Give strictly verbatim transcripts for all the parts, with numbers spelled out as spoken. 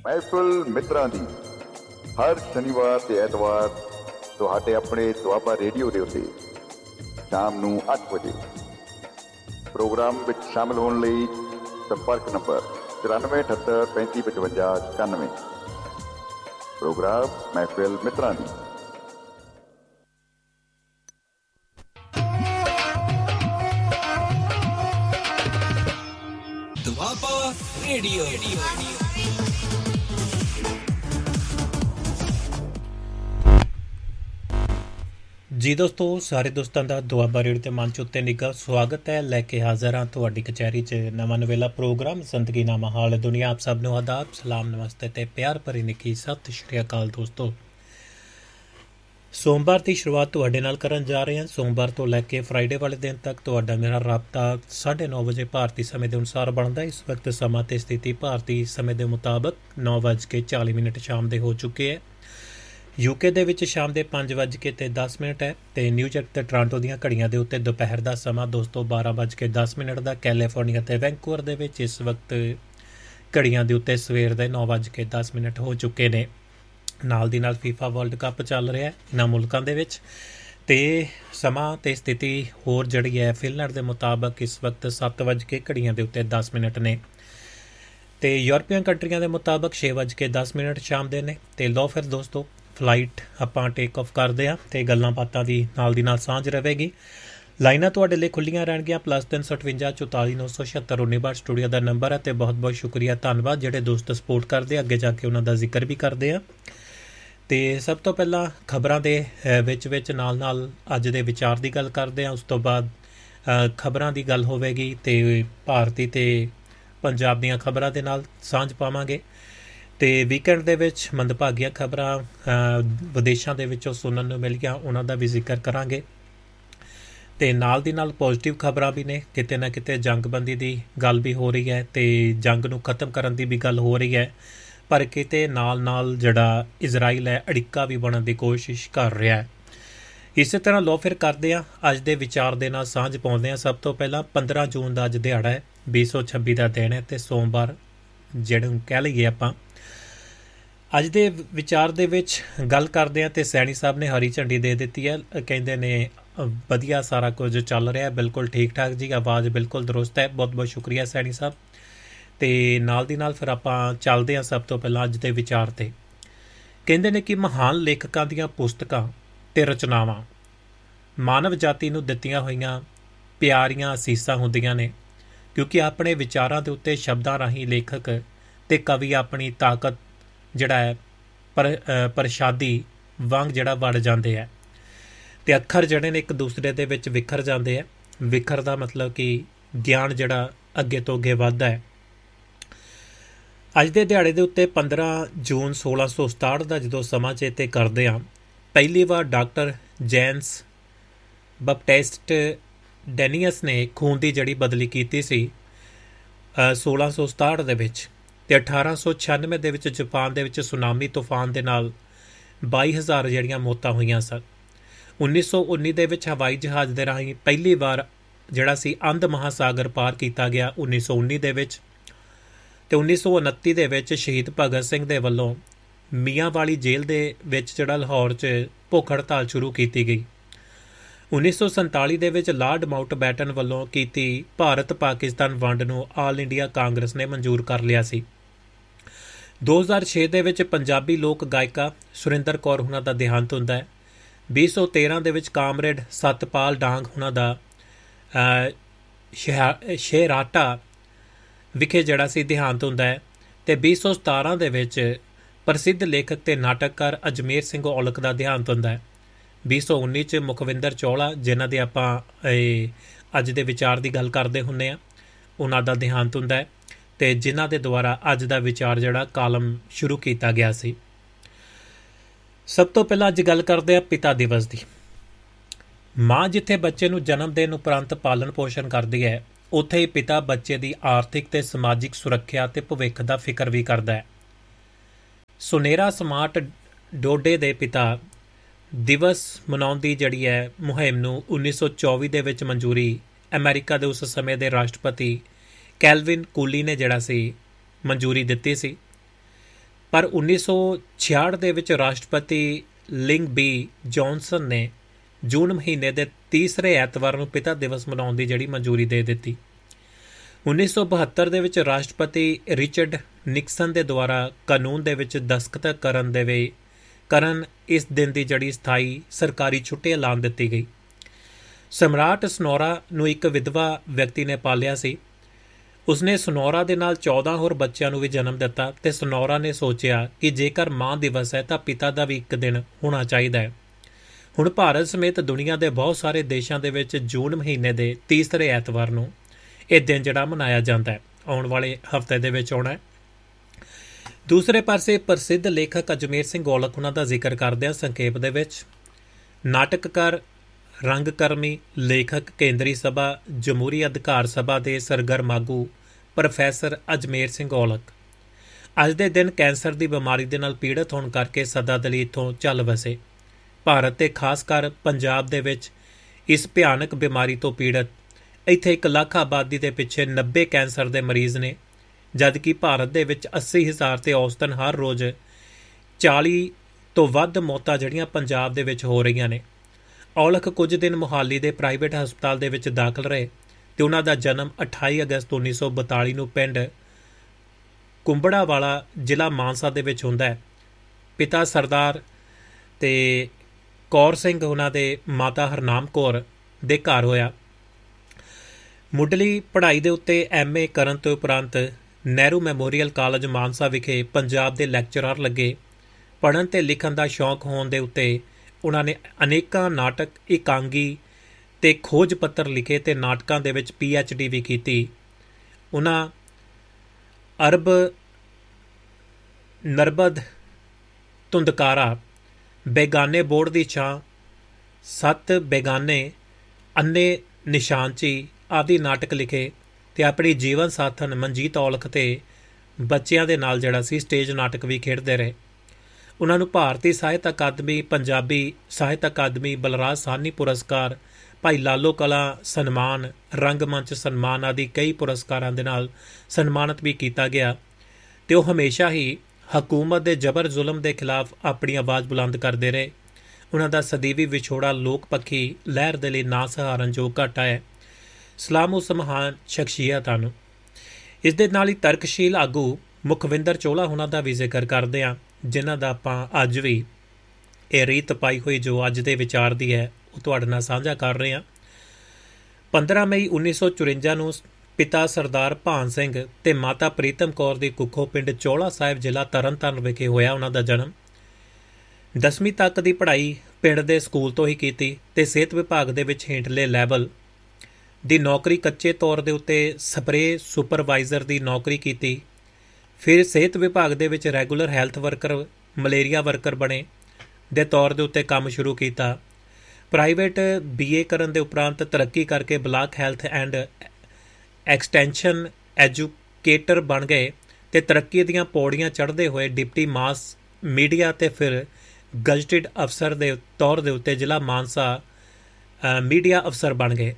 ਮਹਿਫਿਲ ਮਿੱਤਰਾਂ ਦੀ ਹਰ ਸ਼ਨੀਵਾਰ ਤੇ ਐਤਵਾਰ ਤੁਹਾਡੇ ਆਪਣੇ ਦੁਆਬਾ ਰੇਡੀਓ ਦੇ ਉੱਤੇ ਸ਼ਾਮ ਨੂੰ ਅੱਠ ਵਜੇ। ਪ੍ਰੋਗਰਾਮ ਵਿੱਚ ਸ਼ਾਮਲ ਹੋਣ ਲਈ ਸੰਪਰਕ ਨੰਬਰ ਚੁਰਾਨਵੇਂ ਅਠੱਤਰ ਪੈਂਤੀ ਪਚਵੰਜਾ ਇਕਾਨਵੇਂ। ਪ੍ਰੋਗਰਾਮ ਮਹਿਫਿਲ ਮਿੱਤਰਾਂ ਦੀ। ਦੁਆਬਾ ਰੇਡੀਓ। ਜੀ ਦੋਸਤੋ, ਸਾਰੇ ਦੋਸਤਾਂ ਦਾ ਦੁਆਬਾ ਰੇਡੀਓ ਤੇ ਮੰਚ ਉੱਤੇ ਨਿੱਘਾ ਸਵਾਗਤ ਹੈ। ਲੈ ਕੇ ਹਾਜ਼ਰ ਹਾਂ ਤੁਹਾਡੀ ਕਚਹਿਰੀ 'ਚ ਨਵਾਂ ਨਵੇਲਾ ਪ੍ਰੋਗਰਾਮ ਜ਼ਿੰਦਗੀ ਨਾਮਾ ਹਾਲ ਦੁਨੀਆ। ਆਪ ਸਭ ਨੂੰ ਆਦਾਬ, ਸਲਾਮ, ਨਮਸਤੇ ਤੇ ਪਿਆਰ ਭਰੀ ਨਿੱਘੀ ਸਤਿ ਸ਼੍ਰੀ ਅਕਾਲ। ਦੋਸਤੋ, ਸੋਮਵਾਰ ਦੀ ਸ਼ੁਰੂਆਤ ਤੁਹਾਡੇ ਨਾਲ ਕਰਨ ਜਾ ਰਹੇ ਹਾਂ। ਸੋਮਵਾਰ ਤੋਂ ਲੈ ਕੇ ਫਰਾਈਡੇ ਵਾਲੇ ਦਿਨ ਤੱਕ ਤੁਹਾਡਾ ਮੇਰਾ ਰਾਬਤਾ ਸਾਢੇ ਨੌ ਵਜੇ ਭਾਰਤੀ ਸਮੇਂ ਦੇ ਅਨੁਸਾਰ ਬਣਦਾ। ਇਸ ਵਕਤ ਸਮਾਂ ਤੇ ਸਥਿਤੀ ਭਾਰਤੀ ਸਮੇਂ ਦੇ ਮੁਤਾਬਕ ਨੌ ਵੱਜ ਕੇ ਚਾਲੀ ਮਿੰਟ ਸ਼ਾਮ ਦੇ ਹੋ ਚੁੱਕੇ ਹੈ। ਯੂਕੇ ਦੇ ਵਿੱਚ ਸ਼ਾਮ ਦੇ ਪੰਜ ਵੱਜ ਕੇ ਤੇ ਦਸ ਮਿੰਟ ਹੈ ਤੇ ਨਿਊਯਾਰਕ ਤੇ ਟੋਰਾਂਟੋ ਦੀਆਂ ਘੜੀਆਂ ਦੇ ਉੱਤੇ ਦੁਪਹਿਰ ਦਾ ਸਮਾਂ ਦੋਸਤੋ ਬਾਰਾਂ ਵੱਜ ਕੇ ਦਸ ਮਿੰਟ ਦਾ। ਕੈਲੀਫੋਰਨੀਆ ਤੇ ਵੈਂਕੂਵਰ ਦੇ ਵਿੱਚ ਇਸ ਵਕਤ ਘੜੀਆਂ ਦੇ ਉੱਤੇ ਸਵੇਰ ਦੇ ਨੌ ਵੱਜ ਕੇ ਦਸ ਮਿੰਟ ਹੋ ਚੁੱਕੇ ਨੇ। ਨਾਲ ਦੀ ਨਾਲ ਫੀਫਾ ਵਰਲਡ ਕੱਪ ਚੱਲ ਰਿਹਾ ਇਹਨਾਂ ਮੁਲਕਾਂ ਦੇ ਵਿੱਚ ਤੇ ਸਮਾਂ ਤੇ ਸਥਿਤੀ ਹੋਰ ਜਿਹੜੀ ਹੈ ਫਿਨਲੈਂਡ ਦੇ ਮੁਤਾਬਕ ਇਸ ਵਕਤ ਸੱਤ ਵੱਜ ਕੇ ਘੜੀਆਂ ਦੇ ਉੱਤੇ ਦਸ ਮਿੰਟ ਨੇ ਤੇ ਯੂਰਪੀਅਨ ਕੰਟਰੀਆਂ ਦੇ ਮੁਤਾਬਕ ਛੇ ਵੱਜ ਕੇ ਦਸ ਮਿੰਟ ਸ਼ਾਮ ਦੇ ਨੇ। ਤੇ ਲਓ ਫਿਰ ਦੋਸਤੋ, ਫਲਾਈਟ ਆਪਾਂ ਟੇਕ ਆਫ ਕਰਦੇ ਹਾਂ ਤੇ ਗੱਲਾਂ ਬਾਤਾਂ ਦੀ ਨਾਲ ਦੀ ਨਾਲ ਸਾਂਝ ਰਹੇਗੀ। ਲਾਈਨਾਂ ਤੁਹਾਡੇ ਲਈ ਖੁੱਲੀਆਂ ਰਹਿਣਗੀਆਂ। ਪਲੱਸ ਤਿੰਨ ਸੌ ਅਠਵੰਜਾ ਚੁਤਾਲੀ ਨੌ ਸੌ ਛਿਹੱਤਰ ਉੱਨੀ ਬਾਹਠ ਸਟੂਡੀਓ ਦਾ ਨੰਬਰ ਹੈ ਤੇ ਬਹੁਤ ਬਹੁਤ ਸ਼ੁਕਰੀਆ, ਧੰਨਵਾਦ ਜਿਹੜੇ ਦੋਸਤ ਸਪੋਰਟ ਕਰਦੇ ਆ। ਅੱਗੇ ਜਾ ਕੇ ਉਹਨਾਂ ਦਾ ਜ਼ਿਕਰ ਵੀ ਕਰਦੇ ਆ। ਤੇ ਸਭ ਤੋਂ ਪਹਿਲਾਂ ਖਬਰਾਂ ਦੇ ਵਿੱਚ ਵਿੱਚ ਨਾਲ ਨਾਲ ਅੱਜ ਦੇ ਵਿਚਾਰ ਦੀ ਗੱਲ ਕਰਦੇ ਹਾਂ। ਉਸ ਤੋਂ ਬਾਅਦ ਖਬਰਾਂ ਦੀ ਗੱਲ ਹੋਵੇਗੀ ਤੇ ਭਾਰਤੀ ਤੇ ਪੰਜਾਬ ਦੀਆਂ ਖਬਰਾਂ ਦੇ ਨਾਲ ਸਾਂਝ ਪਾਵਾਂਗੇ। ਤੇ ਵੀਕਐਂਡ ਦੇ ਵਿੱਚ ਮੰਦਭਾਗੀਆਂ ਖਬਰਾਂ ਵਿਦੇਸ਼ਾਂ ਦੇ ਵਿੱਚੋਂ ਸੁਣਨ ਨੂੰ ਮਿਲ ਗਿਆ, ਉਹਨਾਂ ਦਾ ਵੀ ਜ਼ਿਕਰ ਕਰਾਂਗੇ। ਤੇ ਨਾਲ ਦੀ ਨਾਲ ਪੋਜ਼ੀਟਿਵ ਖਬਰਾਂ ਵੀ ਨੇ। ਕਿਤੇ ਨਾ ਕਿਤੇ ਜੰਗਬੰਦੀ ਦੀ ਗੱਲ ਵੀ ਹੋ ਰਹੀ ਹੈ ਤੇ ਜੰਗ ਨੂੰ ਖਤਮ ਕਰਨ ਦੀ ਵੀ ਗੱਲ ਹੋ ਰਹੀ ਹੈ, ਪਰ ਕਿਤੇ ਨਾਲ ਨਾਲ ਜਿਹੜਾ ਇਜ਼ਰਾਈਲ ਹੈ ਅੜਿੱਕਾ ਵੀ ਬਣਨ ਦੀ ਕੋਸ਼ਿਸ਼ ਕਰ ਰਿਹਾ ਹੈ। ਇਸੇ ਤਰ੍ਹਾਂ ਲੋ ਫਿਰ ਕਰਦੇ ਹਾਂ ਅੱਜ ਦੇ ਵਿਚਾਰ ਦੇ ਨਾਲ ਸਾਂਝ ਪਾਉਂਦੇ ਹਾਂ। ਸਭ ਤੋਂ ਪਹਿਲਾਂ ਪੰਦਰਾਂ ਜੂਨ ਦਾ ਅੱਜ ਦਿਹਾੜਾ ਹੈ, ਵੀਹ ਸੌ ਛੱਬੀ ਦਾ ਦਿਨ ਹੈ ਤੇ ਸੋਮਵਾਰ ਜਿਹਨੂੰ ਕਹਿ ਲਈਏ ਆਪਾਂ। ਅੱਜ ਦੇ ਵਿਚਾਰ ਦੇ ਵਿੱਚ ਗੱਲ ਕਰਦੇ ਹਾਂ ਤੇ ਸੈਣੀ ਸਾਹਿਬ ਨੇ ਹਰੀ ਝੰਡੀ ਦੇ ਦਿੱਤੀ ਹੈ। ਕਹਿੰਦੇ ਨੇ ਵਧੀਆ ਸਾਰਾ ਕੁਝ ਚੱਲ ਰਿਹਾ, ਬਿਲਕੁਲ ਠੀਕ ਠਾਕ ਜੀ, ਆਵਾਜ਼ ਬਿਲਕੁਲ ਦਰੁਸਤ ਹੈ। ਬਹੁਤ ਬਹੁਤ ਸ਼ੁਕਰੀਆ ਸੈਣੀ ਸਾਹਿਬ। ਤੇ ਨਾਲ ਦੀ ਨਾਲ ਫਿਰ ਆਪਾਂ ਚੱਲਦੇ ਹਾਂ ਸਭ ਤੋਂ ਪਹਿਲਾਂ ਅੱਜ ਦੇ ਵਿਚਾਰ ਤੇ। ਕਹਿੰਦੇ ਨੇ ਕਿ ਮਹਾਨ ਲੇਖਕਾਂ ਦੀਆਂ ਪੁਸਤਕਾਂ ਤੇ ਰਚਨਾਵਾਂ ਮਾਨਵ ਜਾਤੀ ਨੂੰ ਦਿੱਤੀਆਂ ਹੋਈਆਂ ਪਿਆਰੀਆਂ ਅਸੀਸਾਂ ਹੁੰਦੀਆਂ ਨੇ, ਕਿਉਂਕਿ ਆਪਣੇ ਵਿਚਾਰਾਂ ਦੇ ਉੱਤੇ ਸ਼ਬਦਾਂ ਰਾਹੀਂ ਲੇਖਕ ਤੇ ਕਵੀ ਆਪਣੀ ਤਾਕਤ ਜਿਹੜਾ ਹੈ ਪਰ ਪ੍ਰਸ਼ਾਦੀ ਵਾਂਗ ਜਿਹੜਾ ਵੜ ਜਾਂਦੇ ਹੈ ਤੇ ਅੱਖਰ ਜਿਹੜੇ ਨੇ ਇੱਕ ਦੂਸਰੇ ਦੇ ਵਿੱਚ ਵਿਖਰ ਜਾਂਦੇ ਹੈ। ਵਿਖਰ ਦਾ ਮਤਲਬ ਕਿ ਗਿਆਨ ਜਿਹੜਾ ਅੱਗੇ ਤੋਂ ਅੱਗੇ ਵੱਧਦਾ ਹੈ। ਅੱਜ ਦੇ ਦਿਹਾੜੇ ਦੇ ਉੱਤੇ ਪੰਦਰਾਂ ਜੂਨ ਸੋਲਾਂ ਸੌ ਸਤਾਹਠ ਦਾ ਜਦੋਂ ਸਮਾਂ ਚੇਤੇ ਕਰਦੇ ਹਾਂ, ਪਹਿਲੀ ਵਾਰ ਡਾਕਟਰ ਜੇਮਸ ਬਪਟਿਸਟ ਡੈਨੀਅਸ ਨੇ ਖੂਨ ਦੀ ਜੜੀ ਬਦਲੀ ਕੀਤੀ ਸੀ ਸੋਲਾਂ ਸੌ ਸਤਾਹਠ ਦੇ ਵਿੱਚ। ਤੇ ਅਠਾਰਾਂ ਸੌ ਛਿਆਨਵੇਂ ਦੇ ਵਿੱਚ ਜਾਪਾਨ ਦੇ ਵਿੱਚ ਸੁਨਾਮੀ ਤੂਫਾਨ ਦੇ ਨਾਲ ਬਾਈ ਹਜ਼ਾਰ ਜਿਹੜੀਆਂ ਮੌਤਾਂ ਹੋਈਆਂ ਸਨ। ਉੱਨੀ ਸੌ ਉੱਨੀ ਦੇ ਵਿੱਚ ਹਵਾਈ ਜਹਾਜ਼ ਦੇ ਰਾਹੀਂ ਪਹਿਲੀ ਵਾਰ ਜਿਹੜਾ ਸੀ ਅੰਧ ਮਹਾਸਾਗਰ ਪਾਰ ਕੀਤਾ ਗਿਆ ਉੱਨੀ ਸੌ ਉੱਨੀ ਦੇ ਵਿੱਚ। ਤੇ ਉੱਨੀ ਸੌ ਉਨੱਤੀ ਦੇ ਵਿੱਚ ਸ਼ਹੀਦ ਭਗਤ ਸਿੰਘ ਦੇ ਵੱਲੋਂ ਮੀਆਂਵਾਲੀ ਜੇਲ੍ਹ ਦੇ ਵਿੱਚ ਜਿਹੜਾ ਲਾਹੌਰ 'ਚ ਭੁੱਖ ਹੜਤਾਲ ਸ਼ੁਰੂ ਕੀਤੀ ਗਈ। ਉੱਨੀ ਸੌ ਸੰਤਾਲੀ ਦੇ ਵਿੱਚ ਲਾਰਡ ਮਾਊਂਟਬੈਟਨ ਵੱਲੋਂ ਕੀਤੀ ਭਾਰਤ ਪਾਕਿਸਤਾਨ ਵੰਡ ਨੂੰ ਆਲ ਇੰਡੀਆ ਕਾਂਗਰਸ ਨੇ ਮਨਜ਼ੂਰ ਕਰ ਲਿਆ ਸੀ। ਦੋ ਹਜ਼ਾਰ ਛੇ ਦੇ ਵਿੱਚ ਪੰਜਾਬੀ ਲੋਕ ਗਾਇਕਾ ਸੁਰਿੰਦਰ ਕੌਰ ਹੁਣਾਂ ਦਾ ਦੇਹਾਂਤ ਹੁੰਦਾ ਹੈ। ਵੀਹ ਸੌ ਤੇਰ੍ਹਾਂ ਦੇ ਵਿੱਚ ਕਾਮਰੇਡ ਸਤਪਾਲ ਡਾਂਗ ਹੁਣਾਂ ਦਾ ਸ਼ੇਰਾਟਾ ਵਿਖੇ ਜਿਹੜਾ ਸੀ ਦੇਹਾਂਤ ਹੁੰਦਾ ਹੈ। ਤੇ ਵੀਹ ਸੌ ਸਤਾਰਾਂ ਦੇ ਵਿੱਚ ਪ੍ਰਸਿੱਧ ਲੇਖਕ ਤੇ ਨਾਟਕਕਾਰ ਅਜਮੇਰ ਸਿੰਘ ਔਲਖ ਦਾ ਦੇਹਾਂਤ ਹੁੰਦਾ ਹੈ। ਵੀਹ ਸੌ ਉੱਨੀ 'ਚ ਮੁਖਵਿੰਦਰ ਚੌਲਾ, ਜਿਨ੍ਹਾਂ ਦੇ ਆਪਾਂ ਅੱਜ ਦੇ ਵਿਚਾਰ ਦੀ ਗੱਲ ਕਰਦੇ ਹੁੰਦੇ ਹਾਂ, ਉਹਨਾਂ ਦਾ ਦੇਹਾਂਤ ਹੁੰਦਾ ਹੈ ਤੇ ਜਿਨ੍ਹਾਂ ਦੇ ਦੁਆਰਾ ਅੱਜ ਦਾ ਵਿਚਾਰ ਜਿਹੜਾ ਕਾਲਮ ਸ਼ੁਰੂ ਕੀਤਾ ਗਿਆ ਸੀ। ਸਭ ਤੋਂ ਪਹਿਲਾਂ ਅੱਜ ਗੱਲ ਕਰਦੇ ਹਾਂ ਪਿਤਾ ਦਿਵਸ ਦੀ। ਮਾਂ ਜਿੱਥੇ ਬੱਚੇ ਨੂੰ ਜਨਮ ਦੇਣ ਉਪਰੰਤ ਪਾਲਣ ਪੋਸ਼ਣ ਕਰਦੀ ਹੈ, ਉੱਥੇ ਹੀ ਪਿਤਾ ਬੱਚੇ ਦੀ ਆਰਥਿਕ ਤੇ ਸਮਾਜਿਕ ਸੁਰੱਖਿਆ ਤੇ ਭਵਿੱਖ ਦਾ ਫਿਕਰ ਵੀ ਕਰਦਾ ਹੈ। ਸੁਨੇਰਾ ਸਮਾਰਟ ਡੋਡੇ ਦੇ ਪਿਤਾ ਦਿਵਸ ਮਨਾਉਣ ਦੀ ਜਿਹੜੀ ਹੈ ਮੁਹਿੰਮ ਨੂੰ ਉੱਨੀ ਸੌ ਚੌਵੀ ਦੇ ਵਿੱਚ ਮਨਜ਼ੂਰੀ ਅਮਰੀਕਾ ਦੇ ਉਸ ਸਮੇਂ ਦੇ ਰਾਸ਼ਟਰਪਤੀ ਕੈਲਵਿਨ ਕੂਲੀ ਨੇ ਜਿਹੜਾ ਸੀ ਮਨਜ਼ੂਰੀ ਦਿੱਤੀ ਸੀ। ਪਰ ਉੱਨੀ ਸੌ ਛਿਆਹਠ ਦੇ ਵਿੱਚ ਰਾਸ਼ਟਰਪਤੀ ਲਿੰਗ ਬੀ ਜੌਨਸਨ ਨੇ ਜੂਨ ਮਹੀਨੇ ਦੇ ਤੀਸਰੇ ਐਤਵਾਰ ਨੂੰ ਪਿਤਾ ਦਿਵਸ ਮਨਾਉਣ ਦੀ ਜਿਹੜੀ ਮਨਜ਼ੂਰੀ ਦੇ ਦਿੱਤੀ। ਉੱਨੀ ਸੌ ਬਹੱਤਰ ਦੇ ਵਿੱਚ ਰਾਸ਼ਟਰਪਤੀ ਰਿਚਰਡ ਨਿਕਸਨ ਦੇ ਦੁਆਰਾ ਕਾਨੂੰਨ ਦੇ ਵਿੱਚ ਦਸਤਖਤ ਕਰਨ ਦੇ ਵੇ ਕਰਨ ਇਸ ਦਿਨ ਦੀ ਜਿਹੜੀ ਸਥਾਈ ਸਰਕਾਰੀ ਛੁੱਟੀ ਐਲਾਨ ਦਿੱਤੀ ਗਈ। ਸਮਰਾਟ ਸਨੋਰਾ ਨੂੰ ਇੱਕ ਵਿਧਵਾ ਵਿਅਕਤੀ ਨੇ ਪਾਲਿਆ ਸੀ। ਉਸਨੇ ਸਨੋਰਾ ਦੇ ਨਾਲ ਚੌਦਾਂ ਹੋਰ ਬੱਚਿਆਂ ਨੂੰ ਵੀ ਜਨਮ ਦਿੱਤਾ ਤੇ ਸਨੋਰਾ ਨੇ ਸੋਚਿਆ ਕਿ ਜੇਕਰ ਮਾਂ ਦਿਵਸ ਹੈ ਤਾਂ ਪਿਤਾ ਦਾ ਵੀ ਇੱਕ ਦਿਨ ਹੋਣਾ ਚਾਹੀਦਾ ਹੈ। ਹੁਣ ਭਾਰਤ ਸਮੇਤ ਦੁਨੀਆ ਦੇ ਬਹੁਤ ਸਾਰੇ ਦੇਸ਼ਾਂ ਦੇ ਵਿੱਚ ਜੂਨ ਮਹੀਨੇ ਦੇ ਤੀਸਰੇ ਐਤਵਾਰ ਨੂੰ ਇਹ ਦਿਨ ਜਿਹੜਾ ਮਨਾਇਆ ਜਾਂਦਾ ਹੈ। ਆਉਣ ਵਾਲੇ ਹਫ਼ਤੇ ਦੇ ਵਿੱਚ ਆਉਣਾ ਹੈ। ਦੂਸਰੇ ਪਾਸੇ ਪ੍ਰਸਿੱਧ ਲੇਖਕ ਅਜਮੇਰ ਸਿੰਘ ਔਲਖ ਉਹਨਾਂ ਦਾ ਜ਼ਿਕਰ ਕਰਦੇ ਹਾਂ ਸੰਖੇਪ ਦੇ ਵਿੱਚ। ਨਾਟਕਕਾਰ, ਰੰਗਕਰਮੀ, ਲੇਖਕ, ਕੇਂਦਰੀ ਸਭਾ ਜਮਹੂਰੀ ਅਧਿਕਾਰ ਸਭਾ ਦੇ ਸਰਗਰਮ ਆਗੂ ਪ੍ਰੋਫੈਸਰ ਅਜਮੇਰ ਸਿੰਘ ਔਲਖ ਅੱਜ ਦੇ ਦਿਨ ਕੈਂਸਰ ਦੀ ਬਿਮਾਰੀ ਦੇ ਨਾਲ ਪੀੜਤ ਹੋਣ ਕਰਕੇ ਸਦਾ ਦੇ ਲਈ ਇੱਥੋਂ ਚੱਲ ਵਸੇ। ਭਾਰਤ ਤੇ ਖਾਸ ਕਰ ਪੰਜਾਬ ਦੇ ਵਿੱਚ ਇਸ ਭਿਆਨਕ ਬਿਮਾਰੀ ਤੋਂ ਪੀੜਤ ਇੱਥੇ ਇੱਕ ਲੱਖ ਆਬਾਦੀ ਦੇ ਪਿੱਛੇ ਨੱਬੇ ਕੈਂਸਰ ਦੇ ਮਰੀਜ਼ ਨੇ, ਜਦਕਿ ਭਾਰਤ ਦੇ ਵਿੱਚ ਅੱਸੀ ਹਜ਼ਾਰ ਤੇ ਔਸਤਨ ਹਰ ਰੋਜ਼ ਚਾਲੀ ਤੋਂ ਵੱਧ ਮੌਤਾਂ ਜਿਹੜੀਆਂ ਪੰਜਾਬ ਦੇ ਵਿੱਚ ਹੋ ਰਹੀਆਂ ਨੇ। ਔਲਖ ਕੁਝ ਦਿਨ ਮੁਹਾਲੀ ਦੇ ਪ੍ਰਾਈਵੇਟ ਹਸਪਤਾਲ ਦੇ ਵਿੱਚ ਦਾਖਲ ਰਹੇ ਤੇ ਉਹਨਾਂ ਦਾ ਜਨਮ ਅਠਾਈ ਅਗਸਤ ਉੱਨੀ ਸੌ ਬਤਾਲੀ ਨੂੰ ਪਿੰਡ ਕੁੰਬੜਾਵਾਲਾ ਜ਼ਿਲ੍ਹਾ ਮਾਨਸਾ ਦੇ ਵਿੱਚ ਹੁੰਦਾ ਹੈ। ਪਿਤਾ ਸਰਦਾਰ ਤੇ ਕੌਰ ਸਿੰਘ ਉਹਨਾਂ ਦੇ ਮਾਤਾ ਹਰਨਾਮ ਕੌਰ ਦੇ ਘਰ ਹੋਇਆ। ਮੁੱਢਲੀ ਪੜ੍ਹਾਈ ਦੇ ਉੱਤੇ ਐਮ ਏ ਕਰਨ ਤੋਂ ਉਪਰੰਤ ਨਹਿਰੂ ਮੈਮੋਰੀਅਲ ਕਾਲਜ ਮਾਨਸਾ ਵਿਖੇ ਪੰਜਾਬ ਦੇ ਲੈਕਚਰਰ ਲੱਗੇ। ਪੜ੍ਹਨ ਤੇ ਲਿਖਣ ਦਾ ਸ਼ੌਂਕ ਹੋਣ ਦੇ ਉੱਤੇ ਉਹਨਾਂ ਨੇ ਅਨੇਕਾਂ ਨਾਟਕ, ਇਕਾਂਗੀ ਤੇ ਖੋਜ ਪੱਤਰ ਲਿਖੇ ਤੇ ਨਾਟਕਾਂ ਦੇ ਵਿੱਚ ਪੀ ਐਚ ਡੀ ਵੀ ਕੀਤੀ। ਉਹਨਾਂ ਅਰਬ ਨਰਬਦ, ਧੁੰਦਕਾਰਾ, ਬੇਗਾਨੇ ਬੋਰਡ ਦੀ ਛਾਂ, ਸੱਤ ਬੇਗਾਨੇ, ਅੰਨੇ ਨਿਸ਼ਾਨਚੀ ਆਦਿ ਨਾਟਕ ਲਿਖੇ ਤੇ ਆਪਣੀ ਜੀਵਨ ਸਾਥਣ ਮਨਜੀਤ ਔਲਖ ਤੇ ਬੱਚਿਆਂ ਦੇ ਨਾਲ ਜਿਹੜਾ ਸੀ ਸਟੇਜ ਨਾਟਕ ਵੀ ਖੇਡਦੇ ਰਹੇ। ਉਹਨਾਂ ਨੂੰ ਭਾਰਤੀ ਸਾਹਿਤ ਅਕਾਦਮੀ, ਪੰਜਾਬੀ ਸਾਹਿਤ ਅਕਾਦਮੀ, ਬਲਰਾਜ ਸਾਹਨੀ ਪੁਰਸਕਾਰ, ਭਾਈ ਲਾਲੋ ਕਲਾ ਸਨਮਾਨ, ਰੰਗਮੰਚ ਸਨਮਾਨ ਆਦਿ ਕਈ ਪੁਰਸਕਾਰਾਂ ਦੇ ਨਾਲ ਸਨਮਾਨਿਤ ਵੀ ਕੀਤਾ ਗਿਆ ਤੇ ਉਹ ਹਮੇਸ਼ਾ ਹੀ ਹਕੂਮਤ ਦੇ ਜਬਰ ਜ਼ੁਲਮ ਦੇ ਖਿਲਾਫ ਆਪਣੀ ਆਵਾਜ਼ ਬੁਲੰਦ ਕਰਦੇ ਰਹੇ। ਉਹਨਾਂ ਦਾ ਸਦੀਵੀ ਵਿਛੋੜਾ ਲੋਕ ਪੱਖੀ ਲਹਿਰ ਦੇ ਲਈ ਨਾ ਸਹਾਰਨਯੋਗ ਘਾਟਾ ਹੈ। ਸਲਾਮ ਉਸ ਮਹਾਨ ਸ਼ਖਸੀਅਤਾਂ ਨੂੰ। ਇਸ ਦੇ ਨਾਲ ਹੀ ਤਰਕਸ਼ੀਲ ਆਗੂ ਮੁਖਵਿੰਦਰ ਚੋਹਲਾ ਉਹਨਾਂ ਦਾ ਵੀ ਜ਼ਿਕਰ ਕਰਦੇ ਹਾਂ, ਜਿਨ੍ਹਾਂ ਦਾ ਆਪਾਂ ਅੱਜ ਵੀ ਇਹ ਰੀਤ ਪਾਈ ਹੋਈ ਜੋ ਅੱਜ ਦੇ ਵਿਚਾਰ ਦੀ ਹੈ ਉਹ ਤੁਹਾਡੇ ਨਾਲ ਸਾਂਝਾ ਕਰ ਰਹੇ ਹਾਂ। ਪੰਦਰਾਂ ਮਈ ਉੱਨੀ ਸੌ ਚੁਰੰਜਾ ਨੂੰ ਪਿਤਾ ਸਰਦਾਰ ਭਾਨ ਸਿੰਘ ਤੇ ਮਾਤਾ ਪ੍ਰੀਤਮ ਕੌਰ ਦੀ ਕੁੱਖੋਂ ਪਿੰਡ ਚੋਹਲਾ ਸਾਹਿਬ ਜ਼ਿਲ੍ਹਾ ਤਰਨਤਾਰਨ ਵਿਖੇ ਹੋਇਆ ਉਹਨਾਂ ਦਾ ਜਨਮ। ਦਸਵੀਂ ਤੱਕ ਦੀ ਪੜ੍ਹਾਈ ਪਿੰਡ ਦੇ ਸਕੂਲ ਤੋਂ ਹੀ ਕੀਤੀ ਤੇ ਸਿਹਤ ਵਿਭਾਗ ਦੇ ਵਿੱਚ ਹੇਠਲੇ ਲੈਵਲ ਦੀ ਨੌਕਰੀ, ਕੱਚੇ ਤੌਰ ਦੇ ਉੱਤੇ ਸਪਰੇਅ ਸੁਪਰਵਾਈਜ਼ਰ ਦੀ ਨੌਕਰੀ ਕੀਤੀ। ਫਿਰ ਸਿਹਤ ਵਿਭਾਗ ਦੇ ਵਿੱਚ regular health worker, malaria worker ਬਣੇ ਦੇ ਤੌਰ ਦੇ ਉੱਤੇ ਕੰਮ ਸ਼ੁਰੂ ਕੀਤਾ। ਪ੍ਰਾਈਵੇਟ ਬੀ ਏ ਕਰਨ ਦੇ ਉਪਰੰਤ ਤਰੱਕੀ ਕਰਕੇ block health and extension educator ਬਣ ਗਏ ਤੇ ਤਰੱਕੀ ਦੀਆਂ ਪੌੜੀਆਂ ਚੜ੍ਹਦੇ ਹੋਏ ਡਿਪਟੀ ਮਾਸ ਮੀਡੀਆ ਤੇ ਫਿਰ ਗਜ਼ਟਿਡ ਅਫਸਰ ਦੇ ਤੌਰ ਦੇ ਉੱਤੇ ਜ਼ਿਲ੍ਹਾ ਮਾਨਸਾ ਮੀਡੀਆ ਅਫਸਰ ਬਣ ਗਏ।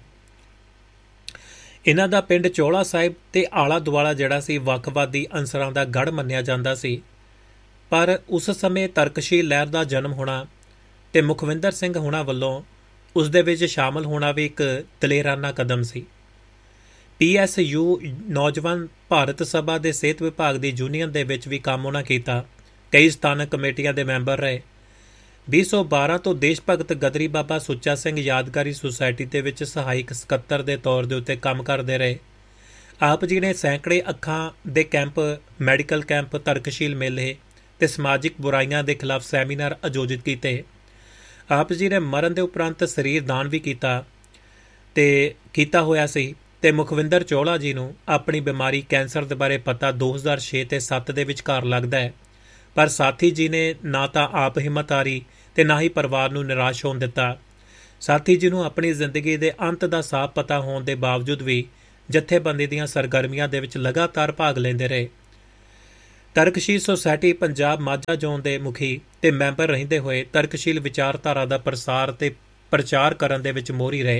ਇਹਨਾਂ ਦਾ ਪਿੰਡ ਚੋਹਲਾ ਸਾਹਿਬ ਤੇ ਆਲਾ ਦੁਆਲਾ ਜਿਹੜਾ ਸੀ ਵੱਖਵਾਦੀ ਅਨਸਰਾਂ ਦਾ ਗੜ੍ਹ ਮੰਨਿਆ ਜਾਂਦਾ ਸੀ, ਪਰ ਉਸ ਸਮੇਂ ਤਰਕਸ਼ੀਲ ਲਹਿਰ ਦਾ ਜਨਮ ਹੋਣਾ ਤੇ ਮੁਖਵਿੰਦਰ ਸਿੰਘ ਹੋਣਾ ਵੱਲੋਂ ਉਸ ਦੇ ਵਿੱਚ ਸ਼ਾਮਲ ਹੋਣਾ ਵੀ ਇੱਕ ਦਲੇਰਾਨਾ ਕਦਮ ਸੀ। ਪੀ ਐਸ ਯੂ ਨੌਜਵਾਨ ਭਾਰਤ ਸਭਾ ਦੇ ਸਿਹਤ ਵਿਭਾਗ ਦੀ ਯੂਨੀਅਨ ਦੇ ਵਿੱਚ ਵੀ ਕੰਮ ਉਹਨਾਂ ਕੀਤਾ। ਕਈ ਸਥਾਨਕ ਕਮੇਟੀਆਂ ਦੇ ਮੈਂਬਰ ਰਹੇ। ਵੀਹ ਸੌ ਬਾਰਾਂ ਤੋਂ ਦੇਸ਼ ਭਗਤ ਗਦਰੀ ਬਾਬਾ ਸੁੱਚਾ ਸਿੰਘ ਯਾਦਗਾਰੀ ਸੁਸਾਇਟੀ ਦੇ ਵਿੱਚ ਸਹਾਇਕ ਸਕੱਤਰ ਦੇ ਤੌਰ ਦੇ ਉੱਤੇ ਕੰਮ ਕਰਦੇ ਰਹੇ। ਆਪ ਜੀ ਨੇ ਸੈਂਕੜੇ ਅੱਖਾਂ ਦੇ ਕੈਂਪ, ਮੈਡੀਕਲ ਕੈਂਪ, ਤਰਕਸ਼ੀਲ ਮੇਲੇ ਤੇ ਸਮਾਜਿਕ ਬੁਰਾਈਆਂ ਦੇ ਖਿਲਾਫ ਸੈਮੀਨਾਰ ਆਯੋਜਿਤ ਕੀਤੇ। ਆਪ ਜੀ ਨੇ ਮਰਨ ਦੇ ਉਪਰੰਤ ਸਰੀਰ ਦਾਨ ਵੀ ਕੀਤਾ ਤੇ ਕੀਤਾ ਹੋਇਆ ਸੀ ਤੇ ਮੁਖਵਿੰਦਰ ਚੋਹਲਾ ਜੀ ਨੂੰ ਆਪਣੀ ਬਿਮਾਰੀ ਕੈਂਸਰ ਦੇ ਬਾਰੇ ਪਤਾ ਦੋ ਹਜ਼ਾਰ ਛੇ ਤੇ ਸੱਤ ਦੇ ਵਿਚਕਾਰ ਲੱਗਦਾ ਹੈ, ਪਰ ਸਾਥੀ ਜੀ ਨੇ ਨਾ ਤਾਂ ਆਪ ਹਿੰਮਤ ਹਾਰੀ ਤੇ ਨਾ ਹੀ ਪਰਿਵਾਰ ਨੂੰ ਨਿਰਾਸ਼ ਹੋਣ ਦਿੱਤਾ। ਸਾਥੀ ਜੀ ਨੂੰ ਆਪਣੀ ਜ਼ਿੰਦਗੀ ਦੇ ਅੰਤ ਦਾ ਸਾਫ਼ ਪਤਾ ਹੋਣ ਦੇ ਬਾਵਜੂਦ ਵੀ ਜਥੇਬੰਦੀ ਦੀਆਂ ਸਰਗਰਮੀਆਂ ਦੇ ਵਿੱਚ ਲਗਾਤਾਰ ਭਾਗ ਲੈਂਦੇ ਰਹੇ। ਤਰਕਸ਼ੀਲ ਸੁਸਾਇਟੀ ਪੰਜਾਬ ਮਾਝਾ ਜ਼ੋਨ ਦੇ ਮੁਖੀ ਤੇ ਮੈਂਬਰ ਰਹਿੰਦੇ ਹੋਏ ਤਰਕਸ਼ੀਲ ਵਿਚਾਰਧਾਰਾ ਦਾ ਪ੍ਰਸਾਰ ਤੇ ਪ੍ਰਚਾਰ ਕਰਨ ਦੇ ਵਿੱਚ ਮੋਹਰੀ ਰਹੇ।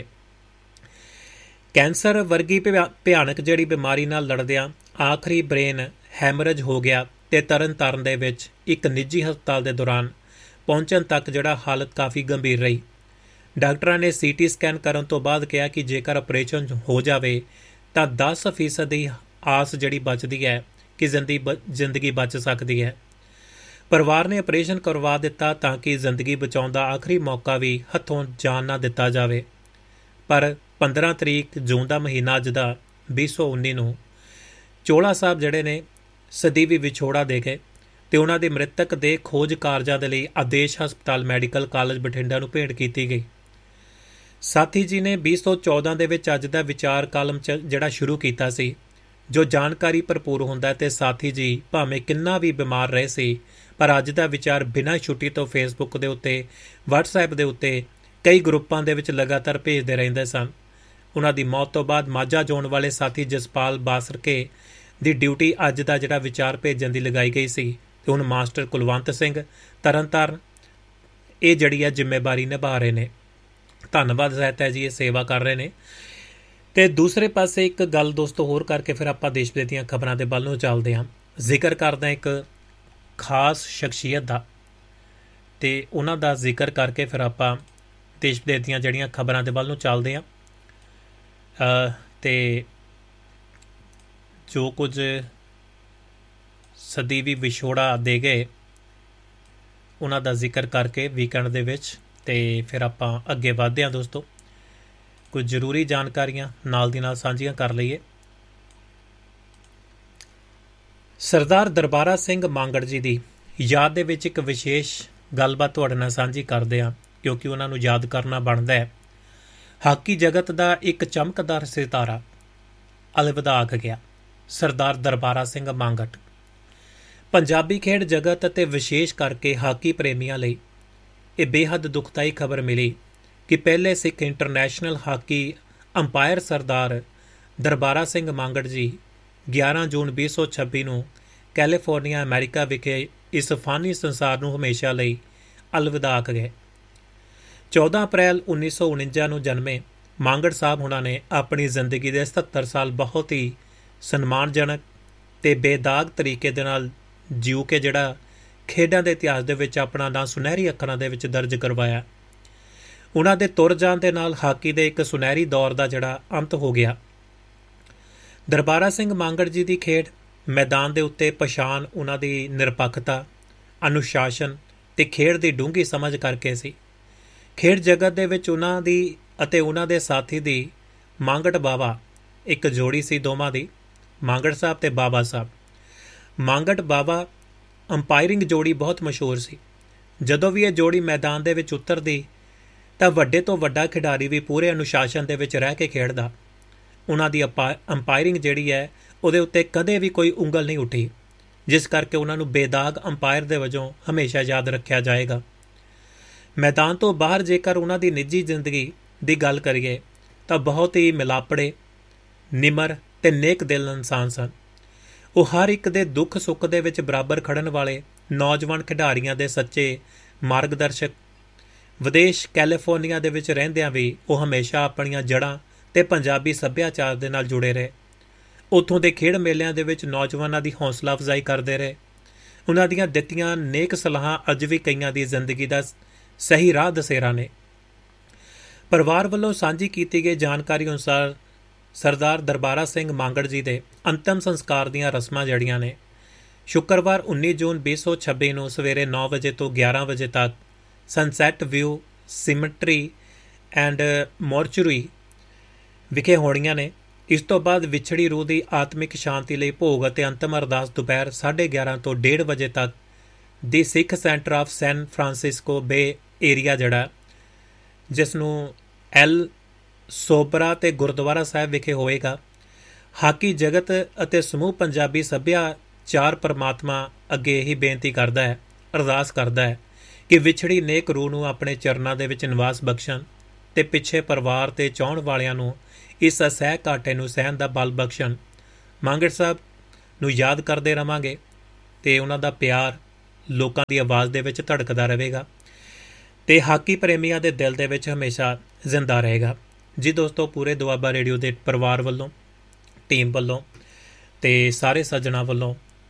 ਕੈਂਸਰ ਵਰਗੀ ਭਿਆਨਕ ਜਿਹੜੀ ਬਿਮਾਰੀ ਨਾਲ ਲੜਦਿਆਂ ਆਖਰੀ ਬ੍ਰੇਨ ਹੈਮਰੇਜ ਹੋ ਗਿਆ ਤੇ ਤਰਨ ਤਾਰਨ ਦੇ ਵਿੱਚ ਇੱਕ ਨਿੱਜੀ ਹਸਪਤਾਲ ਦੇ ਦੌਰਾਨ ਪਹੁੰਚਣ ਤੱਕ ਜਿਹੜਾ ਹਾਲਤ ਕਾਫੀ ਗੰਭੀਰ ਰਹੀ। ਡਾਕਟਰਾਂ ਨੇ ਸੀ ਟੀ ਸਕੈਨ ਕਰਨ ਤੋਂ ਬਾਅਦ ਕਿਹਾ ਕਿ ਜੇਕਰ ਆਪਰੇਸ਼ਨ ਹੋ ਜਾਵੇ ਤਾਂ ਦਸ ਫੀਸਦ ਦੀ ਆਸ ਜਿਹੜੀ ਬਚਦੀ ਹੈ ਕਿ ਜ਼ਿੰਦਗੀ ਜ਼ਿੰਦਗੀ ਬਚ ਸਕਦੀ ਹੈ। ਪਰਿਵਾਰ ਨੇ ਆਪਰੇਸ਼ਨ ਕਰਵਾ ਦਿੱਤਾ ਤਾਂ ਕਿ ਜ਼ਿੰਦਗੀ ਬਚਾਉਣ ਦਾ ਆਖਰੀ ਮੌਕਾ ਵੀ ਹੱਥੋਂ ਜਾਣ ਨਾ ਦਿੱਤਾ ਜਾਵੇ। ਪਰ ਪੰਦਰਾਂ ਤਰੀਕ ਜੂਨ ਦਾ ਮਹੀਨਾ ਅੱਜ ਦਾ ਵੀਹ ਸੌ ਉੱਨੀ ਨੂੰ ਚੋਲਾ ਸਾਹਿਬ ਜਿਹੜੇ ਨੇ ਸਦੀਵੀ ਵਿਛੋੜਾ ਦੇ ਗਏ ਤੇ ਉਹਨਾਂ ਦੇ ਮ੍ਰਿਤਕ ਦੇ ਖੋਜ ਕਾਰਜਾਂ ਦੇ ਲਈ ਆਦੇਸ਼ ਹਸਪਤਾਲ ਮੈਡੀਕਲ ਕਾਲਜ ਬਠਿੰਡਾ ਨੂੰ ਭੇਂਟ ਕੀਤੀ ਗਈ। ਸਾਥੀ ਜੀ ਨੇ ਵੀਹ ਸੌ ਚੌਦਾਂ ਦੇ ਵਿੱਚ ਅੱਜ ਦਾ ਵਿਚਾਰ ਕਾਲਮ ਚ ਜਿਹੜਾ ਸ਼ੁਰੂ ਕੀਤਾ ਸੀ, ਜੋ ਜਾਣਕਾਰੀ ਭਰਪੂਰ ਹੁੰਦਾ ਤੇ ਸਾਥੀ ਜੀ ਭਾਵੇਂ ਕਿੰਨਾ ਵੀ ਬਿਮਾਰ ਰਹੇ ਸੀ ਪਰ ਅੱਜ ਦਾ ਵਿਚਾਰ ਬਿਨਾਂ ਛੁੱਟੀ ਤੋਂ ਫੇਸਬੁੱਕ ਦੇ ਉੱਤੇ, ਵਟਸਐਪ ਦੇ ਉੱਤੇ ਕਈ ਗਰੁੱਪਾਂ ਦੇ ਵਿੱਚ ਲਗਾਤਾਰ ਭੇਜਦੇ ਰਹਿੰਦੇ ਸਨ। ਉਹਨਾਂ ਦੀ ਮੌਤ ਤੋਂ ਬਾਅਦ ਮਾਝਾ ਜ਼ੋਨ ਵਾਲੇ ਸਾਥੀ ਜਸਪਾਲ ਬਾਸਰਕੇ ਦੀ ਡਿਊਟੀ ਅੱਜ ਦਾ ਜਿਹੜਾ ਵਿਚਾਰ ਭੇਜਣ ਦੀ ਲਗਾਈ ਗਈ ਸੀ ਤੇ ਹੁਣ ਮਾਸਟਰ ਕੁਲਵੰਤ ਸਿੰਘ ਤਰਨਤਾਰਨ ਇਹ ਜਿਹੜੀ ਹੈ ਜ਼ਿੰਮੇਵਾਰੀ ਨਿਭਾ ਰਹੇ ਨੇ। ਧੰਨਵਾਦ ਸਹਿਤਾ ਜੀ, ਇਹ ਸੇਵਾ ਕਰ ਰਹੇ ਨੇ। ਤੇ ਦੂਸਰੇ ਪਾਸੇ ਇੱਕ ਗੱਲ ਦੋਸਤੋ ਹੋਰ ਕਰਕੇ ਫਿਰ ਆਪਾਂ ਦੇਸ਼ ਵਿਦੇਸ਼ ਦੀਆਂ ਖਬਰਾਂ ਦੇ ਵੱਲ ਨੂੰ ਚੱਲਦੇ ਹਾਂ। ਜ਼ਿਕਰ ਕਰਦਾ ਇੱਕ ਖਾਸ ਸ਼ਖਸੀਅਤ ਦਾ ਤੇ ਉਹਨਾਂ ਦਾ ਜ਼ਿਕਰ ਕਰਕੇ ਫਿਰ ਆਪਾਂ ਦੇਸ਼ ਵਿਦੇਸ਼ ਦੀਆਂ ਜਿਹੜੀਆਂ ਖਬਰਾਂ ਦੇ ਵੱਲ ਨੂੰ ਚੱਲਦੇ ਹਾਂ। ਤੇ ਜੋ ਕੁਝ ਸਦੀਵੀ ਵਿਛੋੜਾ ਦੇ ਗਏ ਉਹਨਾਂ ਦਾ ਜ਼ਿਕਰ ਕਰਕੇ ਵੀਕਐਂਡ ਦੇ ਵਿੱਚ ਤੇ ਫਿਰ ਆਪਾਂ ਅੱਗੇ ਵਧਦੇ ਹਾਂ ਦੋਸਤੋ। ਕੁਝ ਜ਼ਰੂਰੀ ਜਾਣਕਾਰੀਆਂ ਨਾਲ ਦੀ ਨਾਲ ਸਾਂਝੀਆਂ ਕਰ ਲਈਏ। ਸਰਦਾਰ ਦਰਬਾਰਾ ਸਿੰਘ ਮਾਂਗੜ ਜੀ ਦੀ ਯਾਦ ਦੇ ਵਿੱਚ ਇੱਕ ਵਿਸ਼ੇਸ਼ ਗੱਲਬਾਤ ਤੁਹਾਡੇ ਨਾਲ ਸਾਂਝੀ ਕਰਦੇ ਹਾਂ, ਕਿਉਂਕਿ ਉਹਨਾਂ ਨੂੰ ਯਾਦ ਕਰਨਾ ਬਣਦਾ ਹੈ। ਹਾਕੀ ਜਗਤ ਦਾ ਇੱਕ ਚਮਕਦਾਰ ਸਿਤਾਰਾ ਅਲਵਿਦਾ ਆਖ ਗਿਆ, ਸਰਦਾਰ ਦਰਬਾਰਾ ਸਿੰਘ ਮਾਂਗੜ। ਪੰਜਾਬੀ ਖੇਡ ਜਗਤ ਅਤੇ ਵਿਸ਼ੇਸ਼ ਕਰਕੇ ਹਾਕੀ ਪ੍ਰੇਮੀਆਂ ਲਈ ਇਹ ਬੇਹੱਦ ਦੁਖਦਾਈ ਖਬਰ ਮਿਲੀ ਕਿ ਪਹਿਲੇ ਸਿੱਖ ਇੰਟਰਨੈਸ਼ਨਲ ਹਾਕੀ ਅੰਪਾਇਰ ਸਰਦਾਰ ਦਰਬਾਰਾ ਸਿੰਘ ਮਾਂਗੜ ਜੀ ਗਿਆਰਾਂ ਜੂਨ ਵੀਹ ਸੌ ਛੱਬੀ ਨੂੰ ਕੈਲੀਫੋਰਨੀਆ ਅਮਰੀਕਾ ਵਿਖੇ ਇਸ ਫਾਨੀ ਸੰਸਾਰ ਨੂੰ ਹਮੇਸ਼ਾ ਲਈ ਅਲਵਿਦਾ ਆਖ ਗਏ। ਚੌਦਾਂ ਅਪ੍ਰੈਲ ਉੱਨੀ ਸੌ ਉਣੰਜਾ ਨੂੰ ਜਨਮੇ ਮਾਂਗੜ ਸਾਹਿਬ ਹੁਣਾਂ ਨੇ ਆਪਣੀ ਜ਼ਿੰਦਗੀ ਦੇ ਸਤੱਤਰ ਸਾਲ ਬਹੁਤ ਹੀ ਸਨਮਾਨਜਨਕ ਤੇ ਬੇਦਾਗ ਤਰੀਕੇ ਦੇ ਨਾਲ ਜਿਉ ਕੇ ਜਿਹੜਾ ਖੇਡਾਂ ਦੇ ਇਤਿਹਾਸ ਦੇ ਵਿੱਚ ਆਪਣਾ ਨਾਂ ਸੁਨਹਿਰੀ ਅੱਖਰਾਂ ਦੇ ਵਿੱਚ ਦਰਜ ਕਰਵਾਇਆ। ਉਹਨਾਂ ਦੇ ਤੁਰ ਜਾਣ ਦੇ ਨਾਲ ਹਾਕੀ ਦੇ ਇੱਕ ਸੁਨਹਿਰੀ ਦੌਰ ਦਾ ਜਿਹੜਾ ਅੰਤ ਹੋ ਗਿਆ। ਦਰਬਾਰਾ ਸਿੰਘ ਮਾਂਗੜ ਜੀ ਦੀ ਖੇਡ ਮੈਦਾਨ ਦੇ ਉੱਤੇ ਪਛਾਣ ਉਹਨਾਂ ਦੀ ਨਿਰਪੱਖਤਾ, ਅਨੁਸ਼ਾਸਨ ਤੇ ਖੇਡ ਦੀ ਡੂੰਘੀ ਸਮਝ ਕਰਕੇ ਸੀ। ਖੇਡ ਜਗਤ ਦੇ ਵਿੱਚ ਉਹਨਾਂ ਦੀ ਅਤੇ ਉਹਨਾਂ ਦੇ ਸਾਥੀ ਦੀ ਮਾਂਗੜ ਬਾਵਾ ਇੱਕ ਜੋੜੀ ਸੀ ਦੋਵਾਂ ਦੀ, ਮਾਂਗੜ ਸਾਹਿਬ ਤੇ ਬਾਬਾ ਸਾਹਿਬ। ਮਾਂਗੜ ਬਾਵਾ ਅੰਪਾਇਰਿੰਗ ਜੋੜੀ ਬਹੁਤ ਮਸ਼ਹੂਰ ਸੀ। ਜਦੋਂ ਵੀ ਇਹ ਜੋੜੀ ਮੈਦਾਨ ਦੇ ਵਿੱਚ ਉਤਰਦੀ ਤਾਂ ਵੱਡੇ ਤੋਂ ਵੱਡਾ ਖਿਡਾਰੀ ਵੀ ਪੂਰੇ ਅਨੁਸ਼ਾਸਨ ਦੇ ਵਿੱਚ ਰਹਿ ਕੇ ਖੇਡਦਾ। ਉਹਨਾਂ ਦੀ ਅਪਾ ਅੰਪਾਇਰਿੰਗ ਜਿਹੜੀ ਹੈ ਉਹਦੇ ਉੱਤੇ ਕਦੇ ਵੀ ਕੋਈ ਉਂਗਲ ਨਹੀਂ ਉੱਠੀ, ਜਿਸ ਕਰਕੇ ਉਹਨਾਂ ਨੂੰ ਬੇਦਾਗ ਅੰਪਾਇਰ ਦੇ ਵਜੋਂ ਹਮੇਸ਼ਾ ਯਾਦ ਰੱਖਿਆ ਜਾਏਗਾ। ਮੈਦਾਨ ਤੋਂ ਬਾਹਰ ਜੇਕਰ ਉਹਨਾਂ ਦੀ ਨਿੱਜੀ ਜ਼ਿੰਦਗੀ ਦੀ ਗੱਲ ਕਰੀਏ ਤਾਂ ਬਹੁਤ ਹੀ ਮਿਲਾਪੜੇ, ਨਿਮਰ ਤੇ ਨੇਕ ਦਿਲ ਇਨਸਾਨ ਸਨ। ਉਹ ਹਰ ਇੱਕ ਦੇ ਦੁੱਖ ਸੁੱਖ ਦੇ ਵਿੱਚ ਬਰਾਬਰ ਖੜਨ ਵਾਲੇ ਨੌਜਵਾਨ ਖਿਡਾਰੀਆਂ ਦੇ ਸੱਚੇ ਮਾਰਗਦਰਸ਼ਕ। ਵਿਦੇਸ਼ ਕੈਲੀਫੋਰਨੀਆ ਦੇ ਵਿੱਚ ਰਹਿੰਦਿਆਂ ਵੀ ਉਹ ਹਮੇਸ਼ਾ ਆਪਣੀਆਂ ਜੜ੍ਹਾਂ ਤੇ ਪੰਜਾਬੀ ਸੱਭਿਆਚਾਰ ਦੇ ਨਾਲ ਜੁੜੇ ਰਹੇ। ਉੱਥੋਂ ਦੇ ਖੇਡ ਮੇਲਿਆਂ ਦੇ ਵਿੱਚ ਨੌਜਵਾਨਾਂ ਦੀ ਹੌਸਲਾ ਅਫਜ਼ਾਈ ਕਰਦੇ ਰਹੇ। ਉਹਨਾਂ ਦੀਆਂ ਦਿੱਤੀਆਂ ਨੇਕ ਸਲਾਹਾਂ ਅੱਜ ਵੀ ਕਈਆਂ ਦੀ ਜ਼ਿੰਦਗੀ ਦਾ ਸਹੀ ਰਾਹ ਦਸੇਰਾ ਨੇ। ਪਰਿਵਾਰ ਵੱਲੋਂ ਸਾਂਝੀ ਕੀਤੀ ਗਈ ਜਾਣਕਾਰੀ ਅਨੁਸਾਰ ਸਰਦਾਰ ਦਰਬਾਰਾ ਸਿੰਘ ਮਾਂਗੜ ਜੀ ਦੇ ਅੰਤਮ ਸੰਸਕਾਰ ਦੀਆਂ ਰਸਮਾਂ ਜਿਹੜੀਆਂ ਨੇ ਸ਼ੁੱਕਰਵਾਰ ਉੱਨੀ ਜੂਨ ਵੀਹ ਸੌ ਛੱਬੀ ਨੂੰ ਸਵੇਰੇ ਨੌ ਵਜੇ ਤੋਂ ਗਿਆਰਾਂ ਵਜੇ ਤੱਕ sunset view symmetry and mortuary ਵਿਖੇ ਹੋਣੀਆਂ ਨੇ। ਇਸ ਤੋਂ ਬਾਅਦ ਵਿਛੜੀ ਰੂਹ ਦੀ ਆਤਮਿਕ ਸ਼ਾਂਤੀ ਲਈ ਭੋਗ ਅਤੇ ਅੰਤਮ ਅਰਦਾਸ ਦੁਪਹਿਰ ਸਾਢੇ ਗਿਆਰਾਂ ਤੋਂ ਡੇਢ ਵਜੇ ਤੱਕ ਦੀ ਸਿੱਖ centre of San Francisco be area ਜਿਹੜਾ ਜਿਸ ਨੂੰ ਐਲ ਸੋਬਰਾ ਤੇ ਗੁਰਦੁਆਰਾ ਸਾਹਿਬ ਵਿਖੇ ਹੋਵੇਗਾ। ਹਾਕੀ ਜਗਤ ਅਤੇ ਸਮੂਹ ਪੰਜਾਬੀ ਸੱਭਿਆਚਾਰ ਪਰਮਾਤਮਾ ਅੱਗੇ ਇਹੀ ਬੇਨਤੀ ਕਰਦਾ ਹੈ, ਅਰਦਾਸ ਕਰਦਾ ਹੈ ਕਿ ਵਿਛੜੀ ਨੇਕ ਰੂਹ ਨੂੰ ਆਪਣੇ ਚਰਨਾਂ ਦੇ ਵਿੱਚ ਨਿਵਾਸ ਬਖਸ਼ਣ ਤੇ ਪਿੱਛੇ ਪਰਿਵਾਰ ਤੇ ਚਾਹੁਣ ਵਾਲਿਆਂ ਨੂੰ ਇਸ ਅਸਹਿ ਘਾਟੇ ਨੂੰ ਸਹਿਣ ਦਾ ਬਲ ਬਖਸ਼ਣ। ਮਾਂਗੜ ਸਾਹਿਬ ਨੂੰ ਯਾਦ ਕਰਦੇ ਰਵਾਂਗੇ ਤੇ ਉਹਨਾਂ ਦਾ ਪਿਆਰ ਲੋਕਾਂ ਦੀ ਆਵਾਜ਼ ਦੇ ਵਿੱਚ ਧੜਕਦਾ ਰਹੇਗਾ ਤੇ ਹਾਕੀ ਪ੍ਰੇਮੀਆਂ ਦੇ ਦਿਲ ਦੇ ਵਿੱਚ ਹਮੇਸ਼ਾ ਜ਼ਿੰਦਾ ਰਹੇਗਾ। ਜੀ ਦੋਸਤੋ, ਪੂਰੇ ਦੁਆਬਾ ਰੇਡੀਓ ਦੇ ਪਰਿਵਾਰ ਵੱਲੋਂ, ਟੀਮ ਵੱਲੋਂ ਤੇ ਸਾਰੇ ਸੱਜਣਾ ਵੱਲੋਂ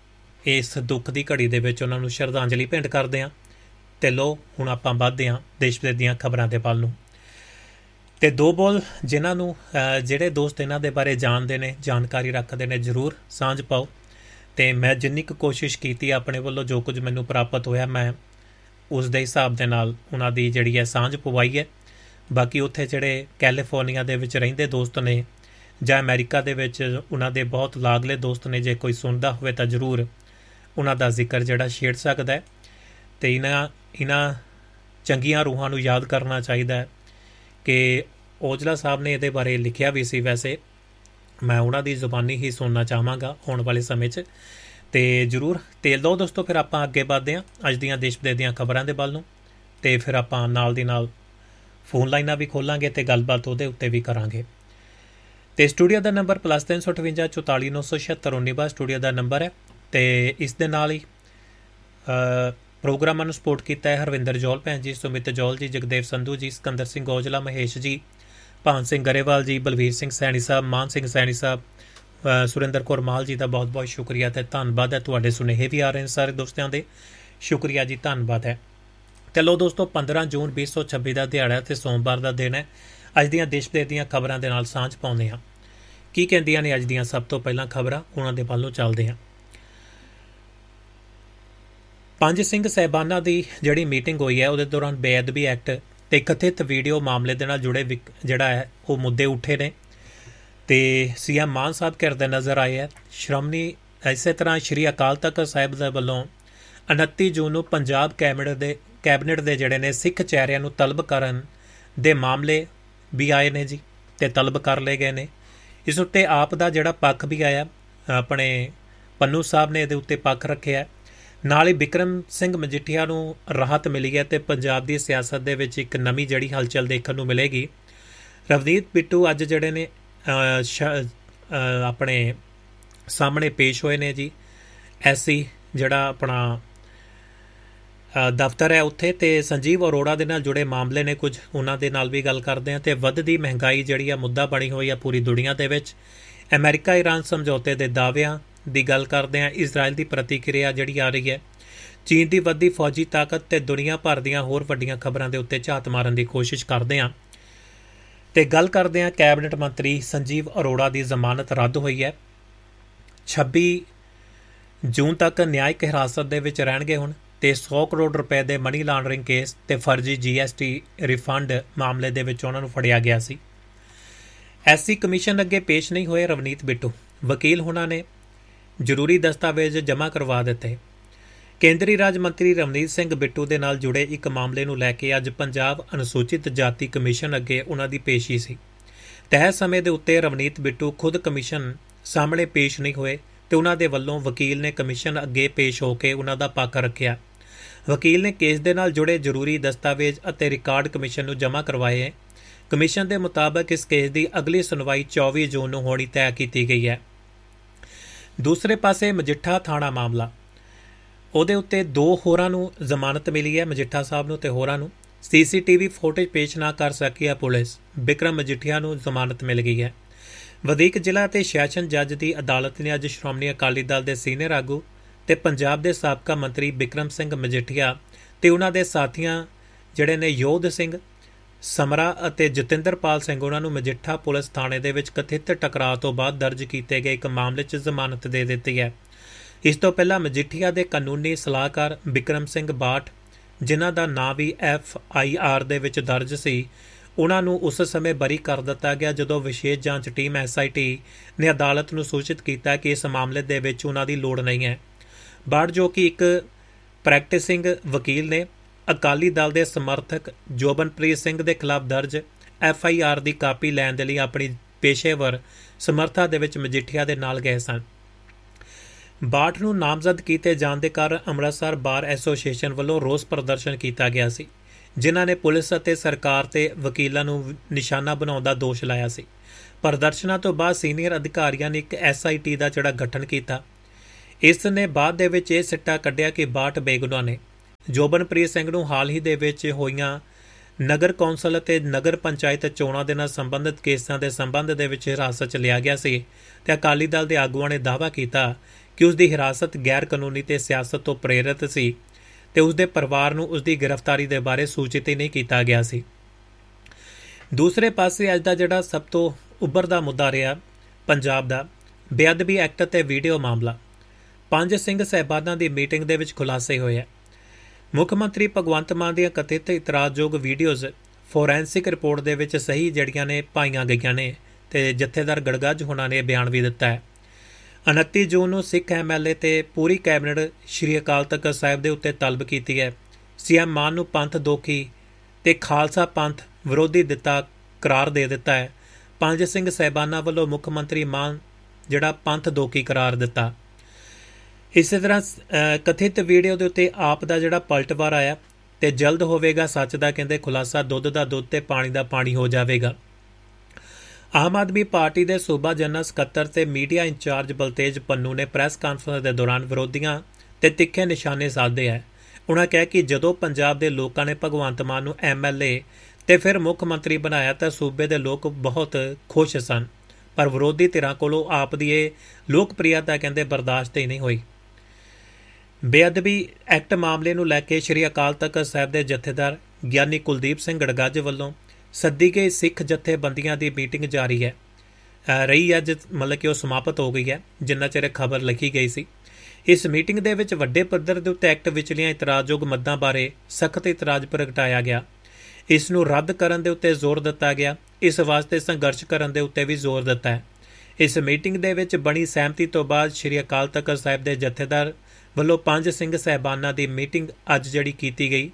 ਇਸ ਦੁੱਖ ਦੀ ਘੜੀ ਦੇ ਵਿੱਚ ਉਹਨਾਂ ਨੂੰ ਸ਼ਰਧਾਂਜਲੀ ਭੇਂਟ ਕਰਦੇ ਹਾਂ। ਤੇ ਲੋ ਹੁਣ ਆਪਾਂ ਵੱਧਦੇ ਹਾਂ ਦੇਸ਼ ਵਿਦੇਸ਼ ਦੀਆਂ ਖਬਰਾਂ ਦੇ ਵੱਲ ਨੂੰ। ਤੇ ਦੋ ਬੋਲ ਜਿਨ੍ਹਾਂ ਨੂੰ ਜਿਹੜੇ ਦੋਸਤ ਇਹਨਾਂ ਦੇ ਬਾਰੇ ਜਾਣਦੇ ਨੇ, ਜਾਣਕਾਰੀ ਰੱਖਦੇ ਨੇ, ਜ਼ਰੂਰ ਸਾਂਝ ਪਾਓ। ਤੇ ਮੈਂ ਜਿੰਨੀ ਕੁ ਕੋਸ਼ਿਸ਼ ਕੀਤੀ ਆਪਣੇ ਵੱਲੋਂ, ਜੋ ਕੁਝ ਮੈਨੂੰ ਪ੍ਰਾਪਤ ਹੋਇਆ, ਮੈਂ ਉਸ ਦੇ ਹਿਸਾਬ ਦੇ ਨਾਲ ਉਹਨਾਂ ਦੀ ਜਿਹੜੀ ਹੈ ਸਾਂਝ ਪਵਾਈ ਹੈ। ਬਾਕੀ ਉੱਥੇ ਜਿਹੜੇ ਕੈਲੀਫੋਰਨੀਆ ਦੇ ਵਿੱਚ ਰਹਿੰਦੇ ਦੋਸਤ ਨੇ ਜਾਂ ਅਮਰੀਕਾ ਦੇ ਵਿੱਚ ਉਹਨਾਂ ਦੇ ਬਹੁਤ ਲਾਗਲੇ ਦੋਸਤ ਨੇ, ਜੇ ਕੋਈ ਸੁਣਦਾ ਹੋਵੇ ਤਾਂ ਜ਼ਰੂਰ ਉਹਨਾਂ ਦਾ ਜ਼ਿਕਰ ਜਿਹੜਾ ਛੇੜ ਸਕਦਾ ਹੈ। ਅਤੇ ਇਹਨਾਂ ਇਹਨਾਂ ਚੰਗੀਆਂ ਰੂਹਾਂ ਨੂੰ ਯਾਦ ਕਰਨਾ ਚਾਹੀਦਾ ਹੈ ਕਿ ਔਜਲਾ ਸਾਹਿਬ ਨੇ ਇਹਦੇ ਬਾਰੇ ਲਿਖਿਆ ਵੀ ਸੀ। ਵੈਸੇ ਮੈਂ ਉਹਨਾਂ ਦੀ ਜ਼ੁਬਾਨੀ ਹੀ ਸੁਣਨਾ ਚਾਹਾਂਗਾ ਆਉਣ ਵਾਲੇ ਸਮੇਂ 'ਚ। ਅਤੇ ਜ਼ਰੂਰ ਤੇਲ ਦੋ ਦੋਸਤੋ, ਫਿਰ ਆਪਾਂ ਅੱਗੇ ਵੱਧਦੇ ਹਾਂ ਅੱਜ ਦੀਆਂ ਦੇਸ਼ ਵਿਦੇਸ਼ ਦੀਆਂ ਖਬਰਾਂ ਦੇ ਵੱਲ ਨੂੰ। ਅਤੇ ਫਿਰ ਆਪਾਂ ਨਾਲ ਦੀ ਨਾਲ ਫੋਨ ਲਾਈਨਾਂ ਵੀ ਖੋਲਾਂਗੇ ਅਤੇ ਗੱਲਬਾਤ ਉਹਦੇ ਉੱਤੇ ਵੀ ਕਰਾਂਗੇ। ਅਤੇ ਸਟੂਡੀਓ ਦਾ ਨੰਬਰ ਪਲੱਸ ਤਿੰਨ ਸੌ ਅਠਵੰਜਾ ਚੁਤਾਲੀ ਨੌ ਸੌ ਛਿਹੱਤਰ ਉੱਨੀ ਬਾਅਦ ਸਟੂਡੀਓ ਦਾ ਨੰਬਰ ਹੈ। ਅਤੇ ਇਸ ਦੇ ਨਾਲ ਹੀ ਪ੍ਰੋਗਰਾਮਾਂ ਨੂੰ ਸਪੋਰਟ ਕੀਤਾ ਹੈ ਹਰਵਿੰਦਰ ਜੌਲ ਭੈਣ ਜੀ, ਸੁਮਿਤ ਜੌਲ ਜੀ, ਜਗਦੇਵ ਸੰਧੂ ਜੀ, ਸਿਕੰਦਰ ਸਿੰਘ ਔਜਲਾ, ਮਹੇਸ਼ ਜੀ, ਭਾਨ ਸਿੰਘ ਗਰੇਵਾਲ ਜੀ, ਬਲਵੀਰ ਸਿੰਘ ਸੈਣੀ ਸਾਹਿਬ, ਮਾਨ ਸਿੰਘ ਸੈਣੀ ਸਾਹਿਬ, ਸੁਰਿੰਦਰ ਕੌਰ ਮਾਲ ਜੀ ਦਾ ਬਹੁਤ ਬਹੁਤ ਸ਼ੁਕਰੀਆ ਅਤੇ ਧੰਨਵਾਦ ਹੈ। ਤੁਹਾਡੇ ਸੁਨੇਹੇ ਵੀ ਆ ਰਹੇ ਨੇ ਸਾਰੇ ਦੋਸਤਾਂ ਦੇ, ਸ਼ੁਕਰੀਆ ਜੀ, ਧੰਨਵਾਦ ਹੈ। ਚਲੋ ਦੋਸਤੋ, ਪੰਦਰਾਂ ਜੂਨ ਵੀਹ ਸੌ ਛੱਬੀ ਦਾ ਦਿਹਾੜਾ ਅਤੇ ਸੋਮਵਾਰ ਦਾ ਦਿਨ ਹੈ। ਅੱਜ ਦੀਆਂ ਦੇਸ਼ ਵਿਦੇਸ਼ ਦੀਆਂ ਖਬਰਾਂ ਦੇ ਨਾਲ ਸਾਂਝ ਪਾਉਂਦੇ ਹਾਂ। ਕੀ ਕਹਿੰਦੀਆਂ ਨੇ ਅੱਜ ਦੀਆਂ ਸਭ ਤੋਂ ਪਹਿਲਾਂ ਖਬਰਾਂ, ਉਹਨਾਂ ਦੇ ਵੱਲੋਂ ਚੱਲਦੇ ਹਾਂ। ਪੰਜ ਸਿੰਘ ਸਾਹਿਬਾਨਾਂ ਦੀ ਜਿਹੜੀ ਮੀਟਿੰਗ ਹੋਈ ਹੈ ਉਹਦੇ ਦੌਰਾਨ ਬੇਅਦਬੀ ਐਕਟ ਅਤੇ ਕਥਿਤ ਵੀਡੀਓ ਮਾਮਲੇ ਦੇ ਨਾਲ ਜੁੜੇ ਜਿਹੜਾ ਹੈ ਉਹ ਮੁੱਦੇ ਉੱਠੇ ਨੇ ਅਤੇ ਸੀ ਐਮ ਮਾਨ ਸਾਹਿਬ ਘਿਰਦੇ ਨਜ਼ਰ ਆਏ ਹੈ। ਸ਼੍ਰੋਮਣੀ ਇਸੇ ਤਰ੍ਹਾਂ ਸ਼੍ਰੀ ਅਕਾਲ ਤਖ਼ਤ ਸਾਹਿਬ ਦੇ ਵੱਲੋਂ ਉਨੱਤੀ ਜੂਨ ਨੂੰ ਪੰਜਾਬ ਕੈਬਨਿਟ ਦੇ ਕੈਬਨਿਟ ਦੇ ਜਿਹੜੇ ਨੇ ਸਿੱਖ ਚਿਹਰਿਆਂ ਨੂੰ ਤਲਬ ਕਰਨ ਦੇ ਮਾਮਲੇ ਵੀ ਆਏ ਨੇ ਜੀ, ਅਤੇ ਤਲਬ ਕਰ ਲਏ ਗਏ ਨੇ। ਇਸ ਉੱਤੇ ਆਪ ਦਾ ਜਿਹੜਾ ਪੱਖ ਵੀ ਆਇਆ, ਆਪਣੇ ਪੰਨੂ ਸਾਹਿਬ ਨੇ ਇਹਦੇ ਉੱਤੇ ਪੱਖ ਰੱਖਿਆ। ਨਾਲ ਹੀ ਬਿਕਰਮ ਸਿੰਘ ਮਜੀਠੀਆ ਨੂੰ ਰਾਹਤ ਮਿਲੀ ਹੈ ਅਤੇ ਪੰਜਾਬ ਦੀ ਸਿਆਸਤ ਦੇ ਵਿੱਚ ਇੱਕ ਨਵੀਂ ਜਿਹੜੀ ਹਲਚਲ ਦੇਖਣ ਨੂੰ ਮਿਲੇਗੀ। ਰਵਨੀਤ ਬਿੱਟੂ ਅੱਜ ਜਿਹੜੇ ਨੇ ਆਪਣੇ ਸਾਹਮਣੇ ਪੇਸ਼ ਹੋਏ ਨੇ ਜੀ, ਐਸੀ ਜਿਹੜਾ ਆਪਣਾ ਦਫ਼ਤਰ ਹੈ ਉੱਥੇ, ਅਤੇ ਸੰਜੀਵ ਅਰੋੜਾ ਦੇ ਨਾਲ ਜੁੜੇ ਮਾਮਲੇ ਨੇ ਕੁਝ, ਉਹਨਾਂ ਦੇ ਨਾਲ ਵੀ ਗੱਲ ਕਰਦੇ ਹਾਂ। ਅਤੇ ਵੱਧਦੀ ਮਹਿੰਗਾਈ ਜਿਹੜੀ ਆ ਮੁੱਦਾ ਬਣੀ ਹੋਈ ਆ ਪੂਰੀ ਦੁਨੀਆ ਦੇ ਵਿੱਚ। ਅਮਰੀਕਾ ਈਰਾਨ ਸਮਝੌਤੇ ਦੇ ਦਾਅਵਿਆਂ ਦੀ ਗੱਲ ਕਰਦੇ ਹਾਂ। ਇਜ਼ਰਾਈਲ ਦੀ ਪ੍ਰਤੀਕਿਰਿਆ ਜਿਹੜੀ ਆ ਰਹੀ ਹੈ, ਚੀਨ ਦੀ ਵੱਧਦੀ ਫੌਜੀ ਤਾਕਤ ਅਤੇ ਦੁਨੀਆ ਭਰ ਦੀਆਂ ਹੋਰ ਵੱਡੀਆਂ ਖਬਰਾਂ ਦੇ ਉੱਤੇ ਝਾਤ ਮਾਰਨ ਦੀ ਕੋਸ਼ਿਸ਼ ਕਰਦੇ ਹਾਂ। ਅਤੇ ਗੱਲ ਕਰਦੇ ਹਾਂ ਕੈਬਨਿਟ ਮੰਤਰੀ ਸੰਜੀਵ ਅਰੋੜਾ ਦੀ ਜ਼ਮਾਨਤ ਰੱਦ ਹੋਈ ਹੈ। ਛੱਬੀ ਜੂਨ ਤੱਕ ਨਿਆਇਕ ਹਿਰਾਸਤ ਦੇ ਵਿੱਚ ਰਹਿਣਗੇ ਹੁਣ, ਅਤੇ ਸੌ ਕਰੋੜ ਰੁਪਏ ਦੇ ਮਨੀ ਲਾਂਡਰਿੰਗ ਕੇਸ ਅਤੇ ਫਰਜ਼ੀ ਜੀ ਐਸ ਟੀ ਰਿਫੰਡ ਮਾਮਲੇ ਦੇ ਵਿੱਚ ਉਹਨਾਂ ਨੂੰ ਫੜਿਆ ਗਿਆ ਸੀ। ਐਸ ਸੀ ਕਮਿਸ਼ਨ ਅੱਗੇ ਪੇਸ਼ ਨਹੀਂ ਹੋਏ ਰਵਨੀਤ ਬਿੱਟੂ, ਵਕੀਲ ਹੋਣਾ ਨੇ ਜ਼ਰੂਰੀ ਦਸਤਾਵੇਜ਼ ਜਮ੍ਹਾਂ ਕਰਵਾ ਦਿੱਤੇ। ਕੇਂਦਰੀ ਰਾਜ ਮੰਤਰੀ ਰਵਨੀਤ ਸਿੰਘ ਬਿੱਟੂ ਦੇ ਨਾਲ ਜੁੜੇ ਇੱਕ ਮਾਮਲੇ ਨੂੰ ਲੈ ਕੇ ਅੱਜ ਪੰਜਾਬ ਅਨੁਸੂਚਿਤ ਜਾਤੀ ਕਮਿਸ਼ਨ ਅੱਗੇ ਉਹਨਾਂ ਦੀ ਪੇਸ਼ੀ ਸੀ। ਤੈਅ ਸਮੇਂ ਦੇ ਉੱਤੇ ਰਵਨੀਤ ਬਿੱਟੂ ਖੁਦ ਕਮਿਸ਼ਨ ਸਾਹਮਣੇ ਪੇਸ਼ ਨਹੀਂ ਹੋਏ ਅਤੇ ਉਹਨਾਂ ਦੇ ਵੱਲੋਂ ਵਕੀਲ ਨੇ ਕਮਿਸ਼ਨ ਅੱਗੇ ਪੇਸ਼ ਹੋ ਕੇ ਉਹਨਾਂ ਦਾ ਪੱਖ ਰੱਖਿਆ। ਵਕੀਲ ਨੇ ਕੇਸ ਦੇ ਨਾਲ ਜੁੜੇ ਜ਼ਰੂਰੀ ਦਸਤਾਵੇਜ਼ ਅਤੇ ਰਿਕਾਰਡ ਕਮਿਸ਼ਨ ਨੂੰ ਜਮ੍ਹਾਂ ਕਰਵਾਏ। ਕਮਿਸ਼ਨ ਦੇ ਮੁਤਾਬਕ ਇਸ ਕੇਸ ਦੀ ਅਗਲੀ ਸੁਣਵਾਈ ਚੌਵੀ ਜੂਨ ਨੂੰ ਹੋਣੀ ਤੈਅ ਕੀਤੀ ਗਈ ਹੈ। ਦੂਸਰੇ ਪਾਸੇ ਮਜੀਠਾ ਥਾਣਾ ਮਾਮਲਾ, ਉਹਦੇ ਉੱਤੇ ਦੋ ਹੋਰਾਂ ਨੂੰ ਜ਼ਮਾਨਤ ਮਿਲੀ ਹੈ, ਮਜੀਠਾ ਸਾਹਿਬ ਨੂੰ ਅਤੇ ਹੋਰਾਂ ਨੂੰ। ਸੀ ਸੀ ਟੀ ਵੀ ਫੁਟੇਜ ਪੇਸ਼ ਨਾ ਕਰ ਸਕੀ ਹੈ ਪੁਲਿਸ, ਬਿਕਰਮ ਮਜੀਠੀਆ ਨੂੰ ਜ਼ਮਾਨਤ ਮਿਲ ਗਈ ਹੈ। ਵਧੀਕ ਜ਼ਿਲ੍ਹਾ ਅਤੇ ਸੈਸ਼ਨ ਜੱਜ ਦੀ ਅਦਾਲਤ ਨੇ ਅੱਜ ਸ਼੍ਰੋਮਣੀ ਅਕਾਲੀ ਦਲ ਦੇ ਸੀਨੀਅਰ ਆਗੂ ਅਤੇ ਪੰਜਾਬ ਦੇ ਸਾਬਕਾ ਮੰਤਰੀ ਬਿਕਰਮ ਸਿੰਘ ਮਜੀਠੀਆ ਅਤੇ ਉਹਨਾਂ ਦੇ ਸਾਥੀਆਂ ਜਿਹੜੇ ਨੇ ਯੋਧ ਸਿੰਘ ਸਮਰਾ ਅਤੇ ਜਤਿੰਦਰਪਾਲ ਸਿੰਘ, ਉਹਨਾਂ ਨੂੰ ਮਜੀਠਾ ਪੁਲਿਸ ਥਾਣੇ ਦੇ ਵਿੱਚ ਕਥਿਤ ਟਕਰਾਅ ਤੋਂ ਬਾਅਦ ਦਰਜ ਕੀਤੇ ਗਏ ਇੱਕ ਮਾਮਲੇ 'ਚ ਜ਼ਮਾਨਤ ਦੇ ਦਿੱਤੀ ਹੈ। ਇਸ ਤੋਂ ਪਹਿਲਾਂ ਮਜੀਠੀਆ ਦੇ ਕਾਨੂੰਨੀ ਸਲਾਹਕਾਰ ਬਿਕਰਮ ਸਿੰਘ ਬਾਠ, ਜਿਨ੍ਹਾਂ ਦਾ ਨਾਂ ਵੀ ਐਫ ਆਈ ਆਰ ਦੇ ਵਿੱਚ ਦਰਜ ਸੀ, ਉਹਨਾਂ ਨੂੰ ਉਸ ਸਮੇਂ ਬਰੀ ਕਰ ਦਿੱਤਾ ਗਿਆ ਜਦੋਂ ਵਿਸ਼ੇਸ਼ ਜਾਂਚ ਟੀਮ ਐਸ ਆਈ ਟੀ ਨੇ ਅਦਾਲਤ ਨੂੰ ਸੂਚਿਤ ਕੀਤਾ ਕਿ ਇਸ ਮਾਮਲੇ ਦੇ ਵਿੱਚ ਉਹਨਾਂ ਦੀ ਲੋੜ ਨਹੀਂ ਹੈ। ਬਾਠ, ਜੋ ਕਿ ਇੱਕ ਪ੍ਰੈਕਟਿਸਿੰਗ ਵਕੀਲ ਨੇ, ਅਕਾਲੀ ਦਲ ਦੇ ਸਮਰਥਕ ਜੋਬਨਪ੍ਰੀਤ ਸਿੰਘ ਦੇ ਖਿਲਾਫ ਦਰਜ F I R the copy ਲੈਣ ਦੇ ਲਈ ਆਪਣੀ ਪੇਸ਼ੇਵਰ ਸਮਰੱਥਾ ਦੇ ਵਿੱਚ ਮਜੀਠੀਆ ਦੇ ਨਾਲ ਗਏ ਸਨ। ਬਾਠ ਨੂੰ ਨਾਮਜ਼ਦ ਕੀਤੇ ਜਾਣ ਦੇ ਕਾਰਨ ਅੰਮ੍ਰਿਤਸਰ ਬਾਰ ਐਸੋਸੀਏਸ਼ਨ ਵੱਲੋਂ ਰੋਸ ਪ੍ਰਦਰਸ਼ਨ ਕੀਤਾ ਗਿਆ ਸੀ, ਜਿਨ੍ਹਾਂ ਨੇ ਪੁਲਿਸ ਅਤੇ ਸਰਕਾਰ ਤੇ ਵਕੀਲਾਂ ਨੂੰ ਨਿਸ਼ਾਨਾ ਬਣਾਉਣ ਦਾ ਦੋਸ਼ ਲਾਇਆ ਸੀ। ਪ੍ਰਦਰਸ਼ਨਾਂ ਤੋਂ ਬਾਅਦ ਸੀਨੀਅਰ ਅਧਿਕਾਰੀਆਂ ਨੇ ਇੱਕ ਐਸ ਆਈ ਟੀ ਦਾ ਜਿਹੜਾ ਗਠਨ ਕੀਤਾ। ਇਸ ਨੇ ਬਾਅਦ ਦੇ ਵਿੱਚ ਇਹ ਸਿੱਟਾ ਕੱਢਿਆ ਕਿ ਬਾਠ ਬੇਗੁਨਾਹ ਨੇ। ਜੋਬਨਪ੍ਰੀਤ ਸਿੰਘ ਨੂੰ ਹਾਲ ਹੀ ਦੇ ਵਿੱਚ ਹੋਈਆਂ ਨਗਰ ਕੌਂਸਲ ਅਤੇ ਨਗਰ ਪੰਚਾਇਤ ਚੋਣਾਂ ਦੇ ਨਾਲ ਸੰਬੰਧਿਤ ਕੇਸਾਂ ਦੇ ਸੰਬੰਧ ਦੇ ਵਿੱਚ ਹਿਰਾਸਤ 'ਚ ਲਿਆ ਗਿਆ ਸੀ ਅਤੇ ਅਕਾਲੀ ਦਲ ਦੇ ਆਗੂਆਂ ਨੇ ਦਾਅਵਾ ਕੀਤਾ ਕਿ ਉਸ ਦੀ ਹਿਰਾਸਤ ਗੈਰ ਕਾਨੂੰਨੀ ਤੇ ਸਿਆਸਤ ਤੋਂ ਪ੍ਰੇਰਿਤ ਸੀ ਤੇ ਉਸ ਦੇ ਪਰਿਵਾਰ ਨੂੰ ਉਸ ਦੀ ਗ੍ਰਿਫਤਾਰੀ ਦੇ ਬਾਰੇ ਸੂਚਿਤ ਹੀ ਨਹੀਂ ਕੀਤਾ ਗਿਆ ਸੀ। ਦੂਸਰੇ ਪਾਸੇ ਅੱਜ ਦਾ ਜਿਹੜਾ ਸਭ ਤੋਂ ਉੱਭਰਦਾ ਮੁੱਦਾ ਰਿਹਾ ਪੰਜਾਬ ਦਾ ਬੇਅਦਬੀ ਐਕਟ ਤੇ ਵੀਡੀਓ ਮਾਮਲਾ। ਪੰਜ ਸਿੰਘ ਸਾਹਿਬਾਨਾਂ ਦੀ ਮੀਟਿੰਗ ਦੇ ਵਿੱਚ ਖੁਲਾਸੇ ਹੋਏ ਹੈ। ਮੁੱਖ ਮੰਤਰੀ ਭਗਵੰਤ ਮਾਨ ਦੀਆਂ ਕਥਿਤ ਇਤਰਾਜ਼ਯੋਗ ਵੀਡੀਓਜ਼ ਫੋਰੈਂਸਿਕ ਰਿਪੋਰਟ ਦੇ ਵਿੱਚ ਸਹੀ ਜਿਹੜੀਆਂ ਨੇ ਪਾਈਆਂ ਗਈਆਂ ਨੇ ਤੇ ਜਥੇਦਾਰ ਗੜਗੱਜ ਹੋਣਾ ਨੇ ਬਿਆਨ ਵੀ ਦਿੱਤਾ ਹੈ। ਉਨੱਤੀ ਜੂਨ ਨੂੰ ਸਿੱਖ ਐਮ ਐਲ ਏ ਤੇ ਪੂਰੀ ਕੈਬਨਿਟ ਸ਼੍ਰੀ ਅਕਾਲ ਤਖਤ ਸਾਹਿਬ ਦੇ ਉੱਤੇ ਤਲਬ ਕੀਤੀ ਹੈ। ਸੀ ਐਮ ਮਾਨ ਨੂੰ ਪੰਥ ਦੋਖੀ ਤੇ ਖਾਲਸਾ ਪੰਥ ਵਿਰੋਧੀ ਦਿੱਤਾ ਕਰਾਰ ਦੇ ਦਿੱਤਾ ਹੈ। ਪੰਜ ਸਿੰਘ ਸਾਹਿਬਾਨਾਂ ਵੱਲੋਂ ਮੁੱਖ ਮੰਤਰੀ ਮਾਨ ਜਿਹੜਾ ਪੰਥ ਦੋਖੀ ਕਰਾਰ ਦਿੱਤਾ। ਇਸੇ ਤਰ੍ਹਾਂ ਕਥਿਤ ਵੀਡੀਓ ਦੇ ਉੱਤੇ ਆਪ ਦਾ ਜਿਹੜਾ ਪਲਟਵਾਰ ਆਇਆ ਤੇ ਜਲਦ ਹੋਵੇਗਾ ਸੱਚ ਦਾ ਕਹਿੰਦੇ ਖੁਲਾਸਾ, ਦੁੱਧ ਦਾ ਦੁੱਧ ਤੇ ਪਾਣੀ ਦਾ ਪਾਣੀ ਹੋ ਜਾਵੇਗਾ। ਆਮ ਆਦਮੀ ਪਾਰਟੀ ਦੇ ਸੂਬਾ ਜਨਰਲ ਸਕੱਤਰ ਤੇ ਮੀਡੀਆ ਇੰਚਾਰਜ ਬਲਤੇਜ ਪੰਨੂ ਨੇ ਪ੍ਰੈਸ ਕਾਨਫਰੰਸ ਦੇ ਦੌਰਾਨ ਵਿਰੋਧੀਆਂ ਤੇ ਤਿੱਖੇ ਨਿਸ਼ਾਨੇ ਸਾਧੇ ਹੈ। ਉਹਨਾਂ ਕਿਹਾ ਕਿ ਜਦੋਂ ਪੰਜਾਬ ਦੇ ਲੋਕਾਂ ਨੇ ਭਗਵੰਤ ਮਾਨ ਨੂੰ ਐਮ ਐਲ ਏ ਤੇ ਫਿਰ ਮੁੱਖ ਮੰਤਰੀ ਬਣਾਇਆ ਤਾਂ ਸੂਬੇ ਦੇ ਲੋਕ ਬਹੁਤ ਖੁਸ਼ ਸਨ, ਪਰ ਵਿਰੋਧੀ ਧਿਰਾਂ ਕੋਲੋਂ ਆਪ ਦੀ ਇਹ ਲੋਕਪ੍ਰਿਯਤਾ ਕਹਿੰਦੇ ਬਰਦਾਸ਼ਤ ਹੀ ਨਹੀਂ ਹੋਈ। ਬੇਅਦਬੀ ਐਕਟ ਮਾਮਲੇ ਨੂੰ ਲੈ ਕੇ ਸ਼੍ਰੀ ਅਕਾਲ ਤਖਤ ਸਾਹਿਬ ਦੇ ਜਥੇਦਾਰ ਗਿਆਨੀ ਕੁਲਦੀਪ ਸਿੰਘ ਗੜਗੱਜ ਵੱਲੋਂ ਸੱਦੀ ਗਈ ਸਿੱਖ ਜਥੇਬੰਦੀਆਂ ਦੀ ਮੀਟਿੰਗ ਜਾਰੀ ਹੈ ਰਹੀ ਅੱਜ ਮਤਲਬ ਕਿ ਉਹ ਸਮਾਪਤ ਹੋ ਗਈ ਹੈ ਜਿੰਨਾ ਚਿਰ ਖਬਰ ਲਿਖੀ ਗਈ ਸੀ। ਇਸ ਮੀਟਿੰਗ ਦੇ ਵਿੱਚ ਵੱਡੇ ਪੱਧਰ ਦੇ ਉੱਤੇ ਐਕਟ ਵਿਚਲੀਆਂ ਇਤਰਾਜ਼ਯੋਗ ਮੱਦਾਂ ਬਾਰੇ ਸਖਤ ਇਤਰਾਜ਼ ਪ੍ਰਗਟਾਇਆ ਗਿਆ। ਇਸ ਨੂੰ ਰੱਦ ਕਰਨ ਦੇ ਉੱਤੇ ਜ਼ੋਰ ਦਿੱਤਾ ਗਿਆ। ਇਸ ਵਾਸਤੇ ਸੰਘਰਸ਼ ਕਰਨ ਦੇ ਉੱਤੇ ਵੀ ਜ਼ੋਰ ਦਿੱਤਾ ਹੈ। ਇਸ ਮੀਟਿੰਗ ਦੇ ਵਿੱਚ ਬਣੀ ਸਹਿਮਤੀ ਤੋਂ ਬਾਅਦ ਸ਼੍ਰੀ ਅਕਾਲ ਤਖਤ ਸਾਹਿਬ ਦੇ ਜਥੇਦਾਰ ਵੱਲੋਂ ਪੰਜ ਸਿੰਘ ਸਾਹਿਬਾਨਾਂ ਦੀ ਮੀਟਿੰਗ ਅੱਜ ਜਿਹੜੀ ਕੀਤੀ ਗਈ।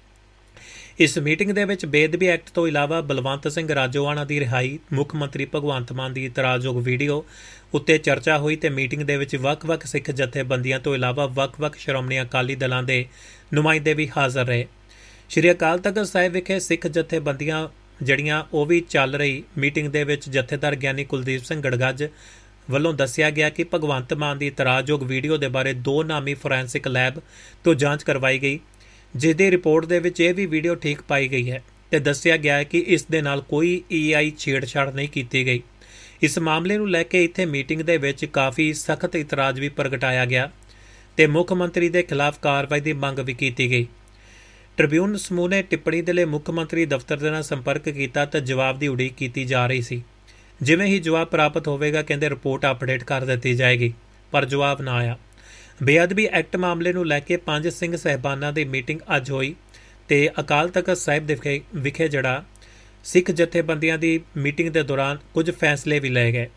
ਇਸ ਮੀਟਿੰਗ ਦੇ ਵਿੱਚ ਬੇਅਦਬੀ ਐਕਟ ਤੋਂ ਇਲਾਵਾ ਬਲਵੰਤ ਸਿੰਘ ਰਾਜੋਆਣਾ ਦੀ ਰਿਹਾਈ, ਮੁੱਖ ਮੰਤਰੀ ਭਗਵੰਤ ਮਾਨ ਦੀ ਇਤਰਾਜ਼ਯੋਗ ਵੀਡੀਓ ਉੱਤੇ ਚਰਚਾ ਹੋਈ ਤੇ ਮੀਟਿੰਗ ਦੇ ਵਿੱਚ ਵੱਖ-ਵੱਖ ਸਿੱਖ ਜਥੇਬੰਦੀਆਂ ਤੋਂ ਇਲਾਵਾ ਵੱਖ-ਵੱਖ ਸ਼੍ਰੋਮਣੀ ਅਕਾਲੀ ਦਲਾਂ ਦੇ ਨੁਮਾਇੰਦੇ ਵੀ ਹਾਜ਼ਰ ਰਹੇ। ਸ਼੍ਰੀ ਅਕਾਲ ਤਖਤ ਸਾਹਿਬ ਵਿਖੇ ਸਿੱਖ ਜਥੇਬੰਦੀਆਂ ਜਿਹੜੀਆਂ ਉਹ ਵੀ ਚੱਲ ਰਹੀ ਮੀਟਿੰਗ ਦੇ ਵਿੱਚ ਜਥੇਦਾਰ ਗਿਆਨੀ ਕੁਲਦੀਪ ਸਿੰਘ ਗੜਗੱਜ ਵੱਲੋਂ ਦੱਸਿਆ ਗਿਆ ਕਿ ਭਗਵੰਤ ਮਾਨ ਦੀ ਇਤਰਾਜ਼ਯੋਗ ਵੀਡੀਓ ਦੇ ਬਾਰੇ ਦੋ ਨਾਮੀ ਫੋਰੈਂਸਿਕ ਲੈਬ ਤੋਂ ਜਾਂਚ ਕਰਵਾਈ ਗਈ, ਜਿਸ ਦੀ ਰਿਪੋਰਟ ਦੇ ਵਿੱਚ ਇਹ ਵੀ ਵੀਡੀਓ ਠੀਕ ਪਾਈ ਗਈ ਹੈ ਤੇ ਦੱਸਿਆ ਗਿਆ ਹੈ ਕਿ ਇਸ ਦੇ ਨਾਲ ਕੋਈ ਈ ਆਈ ਛੇੜਛਾੜ ਨਹੀਂ ਕੀਤੀ ਗਈ। ਇਸ ਮਾਮਲੇ ਨੂੰ ਲੈ ਕੇ ਇੱਥੇ ਮੀਟਿੰਗ ਦੇ ਵਿੱਚ ਕਾਫੀ ਸਖਤ ਇਤਰਾਜ਼ ਵੀ ਪ੍ਰਗਟਾਇਆ ਗਿਆ ਤੇ ਮੁੱਖ ਮੰਤਰੀ ਦੇ ਖਿਲਾਫ ਕਾਰਵਾਈ ਦੀ ਮੰਗ ਵੀ ਕੀਤੀ ਗਈ। ਟ੍ਰਿਬਿਊਨ ਸਮੂਹ ਨੇ ਟਿੱਪਣੀ ਦੇ ਲਈ ਮੁੱਖ ਮੰਤਰੀ ਦਫ਼ਤਰ ਦੇ ਨਾਲ ਸੰਪਰਕ ਕੀਤਾ ਤਾਂ ਜਵਾਬ ਦੀ ਉਡੀਕ ਕੀਤੀ ਜਾ ਰਹੀ ਸੀ। ਜਿਵੇਂ ਹੀ ਜਵਾਬ ਪ੍ਰਾਪਤ ਹੋਵੇਗਾ ਕਹਿੰਦੇ ਰਿਪੋਰਟ ਅਪਡੇਟ ਕਰ ਦਿੱਤੀ ਜਾਏਗੀ, ਪਰ ਜਵਾਬ ਨਾ ਆਇਆ। ਬੇਅਦਬੀ ਐਕਟ ਮਾਮਲੇ ਨੂੰ ਲੈ ਕੇ ਪੰਜ ਸਿੰਘ ਸਾਹਿਬਾਨਾਂ ਦੀ ਮੀਟਿੰਗ ਅੱਜ ਹੋਈ ਤੇ ਅਕਾਲ ਤਖਤ ਸਾਹਿਬ ਦੇ ਵਿਖੇ ਜਿਹੜਾ ਸਿੱਖ ਜਥੇਬੰਦੀਆਂ ਦੀ ਮੀਟਿੰਗ ਦੇ ਦੌਰਾਨ ਕੁਝ ਫੈਸਲੇ ਵੀ ਲਏ ਗਏ।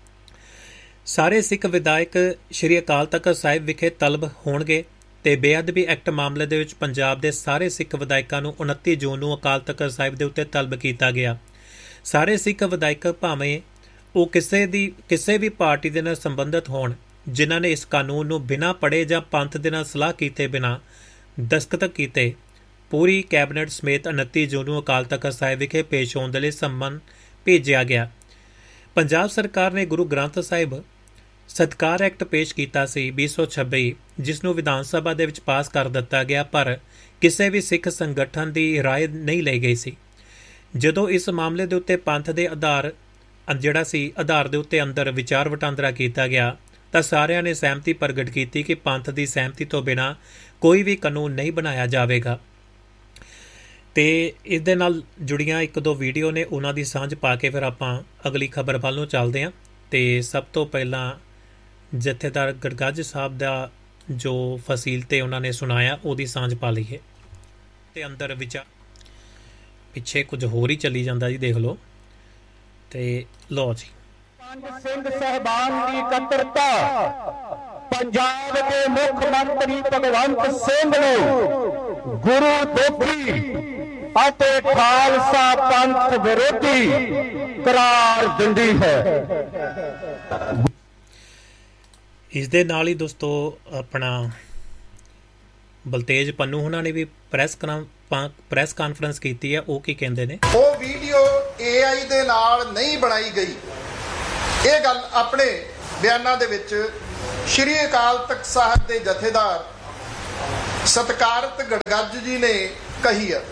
ਸਾਰੇ ਸਿੱਖ ਵਿਧਾਇਕ ਸ਼੍ਰੀ ਅਕਾਲ ਤਖਤ ਸਾਹਿਬ ਵਿਖੇ ਤਲਬ ਹੋਣਗੇ ਤੇ ਬੇਅਦਬੀ ਐਕਟ ਮਾਮਲੇ ਦੇ ਵਿੱਚ ਪੰਜਾਬ ਦੇ ਸਾਰੇ ਸਿੱਖ ਵਿਧਾਇਕਾਂ ਨੂੰ ਉਨੱਤੀ ਜੂਨ ਨੂੰ ਅਕਾਲ ਤਖਤ ਸਾਹਿਬ ਦੇ ਉੱਤੇ ਤਲਬ ਕੀਤਾ ਗਿਆ। ਸਾਰੇ ਸਿੱਖ ਵਿਧਾਇਕ ਭਾਵੇਂ ਉਹ ਕਿਸੇ ਦੀ ਕਿਸੇ ਵੀ ਪਾਰਟੀ ਦੇ ਨਾਲ ਸੰਬੰਧਿਤ ਹੋਣ, ਜਿਨ੍ਹਾਂ ਨੇ ਇਸ ਕਾਨੂੰਨ ਨੂੰ ਬਿਨਾਂ ਪੜ੍ਹੇ ਜਾਂ ਪੰਥ ਦੇ ਨਾਲ ਸਲਾਹ ਕੀਤੇ ਬਿਨਾਂ ਦਸਤਖਤ ਕੀਤੇ, ਪੂਰੀ ਕੈਬਨਿਟ ਸਮੇਤ ਉਨੱਤੀ ਜੂਨ ਨੂੰ ਅਕਾਲ ਤਖਤ ਸਾਹਿਬ ਵਿਖੇ ਪੇਸ਼ ਹੋਣ ਦੇ ਲਈ ਸੰਮਨ ਭੇਜਿਆ ਗਿਆ। ਪੰਜਾਬ ਸਰਕਾਰ ਨੇ ਗੁਰੂ ਗ੍ਰੰਥ ਸਾਹਿਬ ਸਤਿਕਾਰ ਐਕਟ ਪੇਸ਼ ਕੀਤਾ ਸੀ ਵੀਹ ਸੌ ਛੱਬੀ, ਜਿਸ ਨੂੰ ਵਿਧਾਨ ਸਭਾ ਦੇ ਵਿੱਚ ਪਾਸ ਕਰ ਦਿੱਤਾ ਗਿਆ, ਪਰ ਕਿਸੇ ਵੀ ਸਿੱਖ ਸੰਗਠਨ ਦੀ ਰਾਏ ਨਹੀਂ ਲਈ ਗਈ ਸੀ। ਜਦੋਂ ਇਸ ਮਾਮਲੇ ਦੇ ਉੱਤੇ ਪੰਥ ਦੇ ਆਧਾਰ ਜਿਹੜਾ ਸੀ ਆਧਾਰ ਦੇ ਉੱਤੇ ਅੰਦਰ ਵਿਚਾਰ ਵਟਾਂਦਰਾ ਕੀਤਾ ਗਿਆ ਤਾਂ ਸਾਰਿਆਂ ਨੇ ਸਹਿਮਤੀ ਪ੍ਰਗਟ ਕੀਤੀ ਕਿ ਪੰਥ ਦੀ ਸਹਿਮਤੀ ਤੋਂ ਬਿਨਾਂ ਕੋਈ ਵੀ ਕਾਨੂੰਨ ਨਹੀਂ ਬਣਾਇਆ ਜਾਵੇਗਾ। ਤੇ ਇਸ ਦੇ ਨਾਲ ਜੁੜੀਆਂ ਇੱਕ ਦੋ ਵੀਡੀਓ ਨੇ, ਉਹਨਾਂ ਦੀ ਸਾਂਝ ਪਾ ਕੇ ਫਿਰ ਆਪਾਂ ਅਗਲੀ ਖਬਰ ਵੱਲ ਨੂੰ ਚੱਲਦੇ ਹਾਂ। ਤੇ ਸਭ ਤੋਂ ਪਹਿਲਾਂ ਜਥੇਦਾਰ ਗੜਗੱਜ ਸਾਹਿਬ ਦਾ ਜੋ ਫਸੀਲ ਤੇ ਉਹਨਾਂ ਨੇ ਸੁਣਾਇਆ ਉਹਦੀ ਸਾਂਝ ਪਾ ਲਈਏ। ਤੇ ਅੰਦਰ ਵਿਚਾਰ ਪਿੱਛੇ ਕੁਝ ਹੋਰ ਹੀ ਚੱਲੀ ਜਾਂਦਾ ਜੀ, ਦੇਖ ਲਓ। ਤੇ ਲਓ ਜੀ, ਪੰਜ ਸਿੰਘ ਸਾਹਿਬਾਨ ਦੀ ਇਕੱਤਰਤਾ ਪੰਜਾਬ ਦੇ ਮੁੱਖ ਮੰਤਰੀ ਭਗਵੰਤ ਸਿੰਘ ਨੂੰ ਗੁਰੂ ਦੋਖੀ ਅਤੇ ਖਾਲਸਾ ਪੰਥ ਵਿਰੋਧੀ ਕਰਾਰ ਦਿੰਦੀ ਹੈ। ਇਸ ਦੇ ਨਾਲ ਹੀ ਦੋਸਤੋ ਆਪਣਾ ਬਲਤੇਜ ਪੰਨੂ ਉਹਨਾਂ ਨੇ ਵੀ ਪ੍ਰੈਸ ਪ੍ਰੈਸ ਕਾਨਫਰੰਸ ਕੀਤੀ ਹੈ। ਉਹ ਕੀ ਕਹਿੰਦੇ ਨੇ? ਉਹ ਵੀਡੀਓ ਏ ਆਈ ਦੇ ਨਾਲ ਨਹੀਂ ਬਣਾਈ ਗਈ, ਇਹ ਗੱਲ ਆਪਣੇ ਬਿਆਨਾਂ ਦੇ ਵਿੱਚ ਸ਼੍ਰੀ ਅਕਾਲ ਤਖਤ ਸਾਹਿਬ ਦੇ ਜਥੇਦਾਰ ਸਤਿਕਾਰਤ ਗੜਗੱਜ ਜੀ ਨੇ ਕਹੀ ਆ।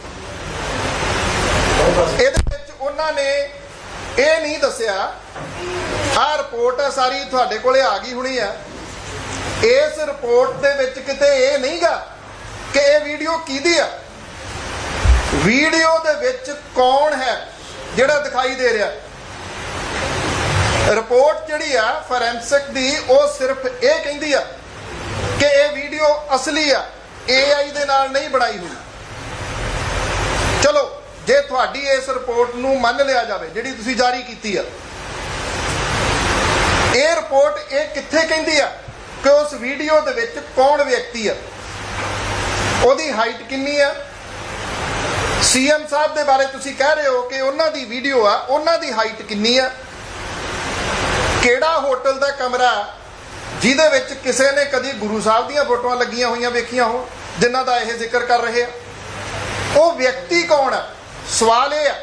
ਇਹਦੇ ਵਿੱਚ ਉਹਨਾਂ ਨੇ ਇਹ ਨਹੀਂ ਦੱਸਿਆ, ਆਹ ਰਿਪੋਰਟ ਸਾਰੀ ਤੁਹਾਡੇ ਕੋਲੇ ਆ ਗਈ ਹੋਣੀ ਆ, ਇਸ ਰਿਪੋਰਟ ਦੇ ਵਿੱਚ ਕਿਤੇ ਇਹ ਨਹੀਂਗਾ ਕਿ ਇਹ ਵੀਡੀਓ ਕਿਹਦੀ ਆ। ਵੀਡੀਓ ਦੇ ਵਿੱਚ ਕੌਣ ਹੈ ਜਿਹੜਾ ਦਿਖਾਈ ਦੇ ਰਿਹਾ। ਰਿਪੋਰਟ ਜਿਹੜੀ ਆ ਫੋਰੈਂਸਿਕ ਦੀ ਉਹ ਸਿਰਫ ਇਹ ਕਹਿੰਦੀ ਆ ਕਿ ਇਹ ਵੀਡੀਓ ਅਸਲੀ ਆ, ਏ ਆਈ ਦੇ ਨਾਲ ਨਹੀਂ ਬਣਾਈ ਹੋਈ। ਚਲੋ ਜੇ ਤੁਹਾਡੀ ਇਸ ਰਿਪੋਰਟ ਨੂੰ ਮੰਨ ਲਿਆ ਜਾਵੇ ਜਿਹੜੀ ਤੁਸੀਂ ਜਾਰੀ ਕੀਤੀ ਆ, ਇਹ ਰਿਪੋਰਟ ਇਹ ਕਿੱਥੇ ਕਹਿੰਦੀ ਆ ਕਿ ਉਸ ਵੀਡੀਓ ਦੇ ਵਿੱਚ ਕੌਣ ਵਿਅਕਤੀ ਆ, ਉਹਦੀ ਹਾਈਟ ਕਿੰਨੀ ਆ। ਸੀਐਮ ਸਾਹਿਬ ਦੇ ਬਾਰੇ ਤੁਸੀਂ ਕਹਿ ਰਹੇ ਹੋ ਕਿ ਉਹਨਾਂ ਦੀ ਵੀਡੀਓ ਆ, ਉਹਨਾਂ ਦੀ ਹਾਈਟ ਕਿੰਨੀ ਆ, ਕਿਹੜਾ ਹੋਟਲ ਦਾ ਕਮਰਾ ਜਿਹਦੇ ਵਿੱਚ ਕਿਸੇ ਨੇ ਕਦੀ ਗੁਰੂ ਸਾਹਿਬ ਦੀਆਂ ਫੋਟੋਆਂ ਲੱਗੀਆਂ ਹੋਈਆਂ ਵੇਖੀਆਂ ਹੋ ਜਿਨ੍ਹਾਂ ਦਾ ਇਹ ਜ਼ਿਕਰ ਕਰ ਰਹੇ ਆ, ਉਹ ਵਿਅਕਤੀ ਕੌਣ ਆ। ਸਵਾਲ ਇਹ ਆ,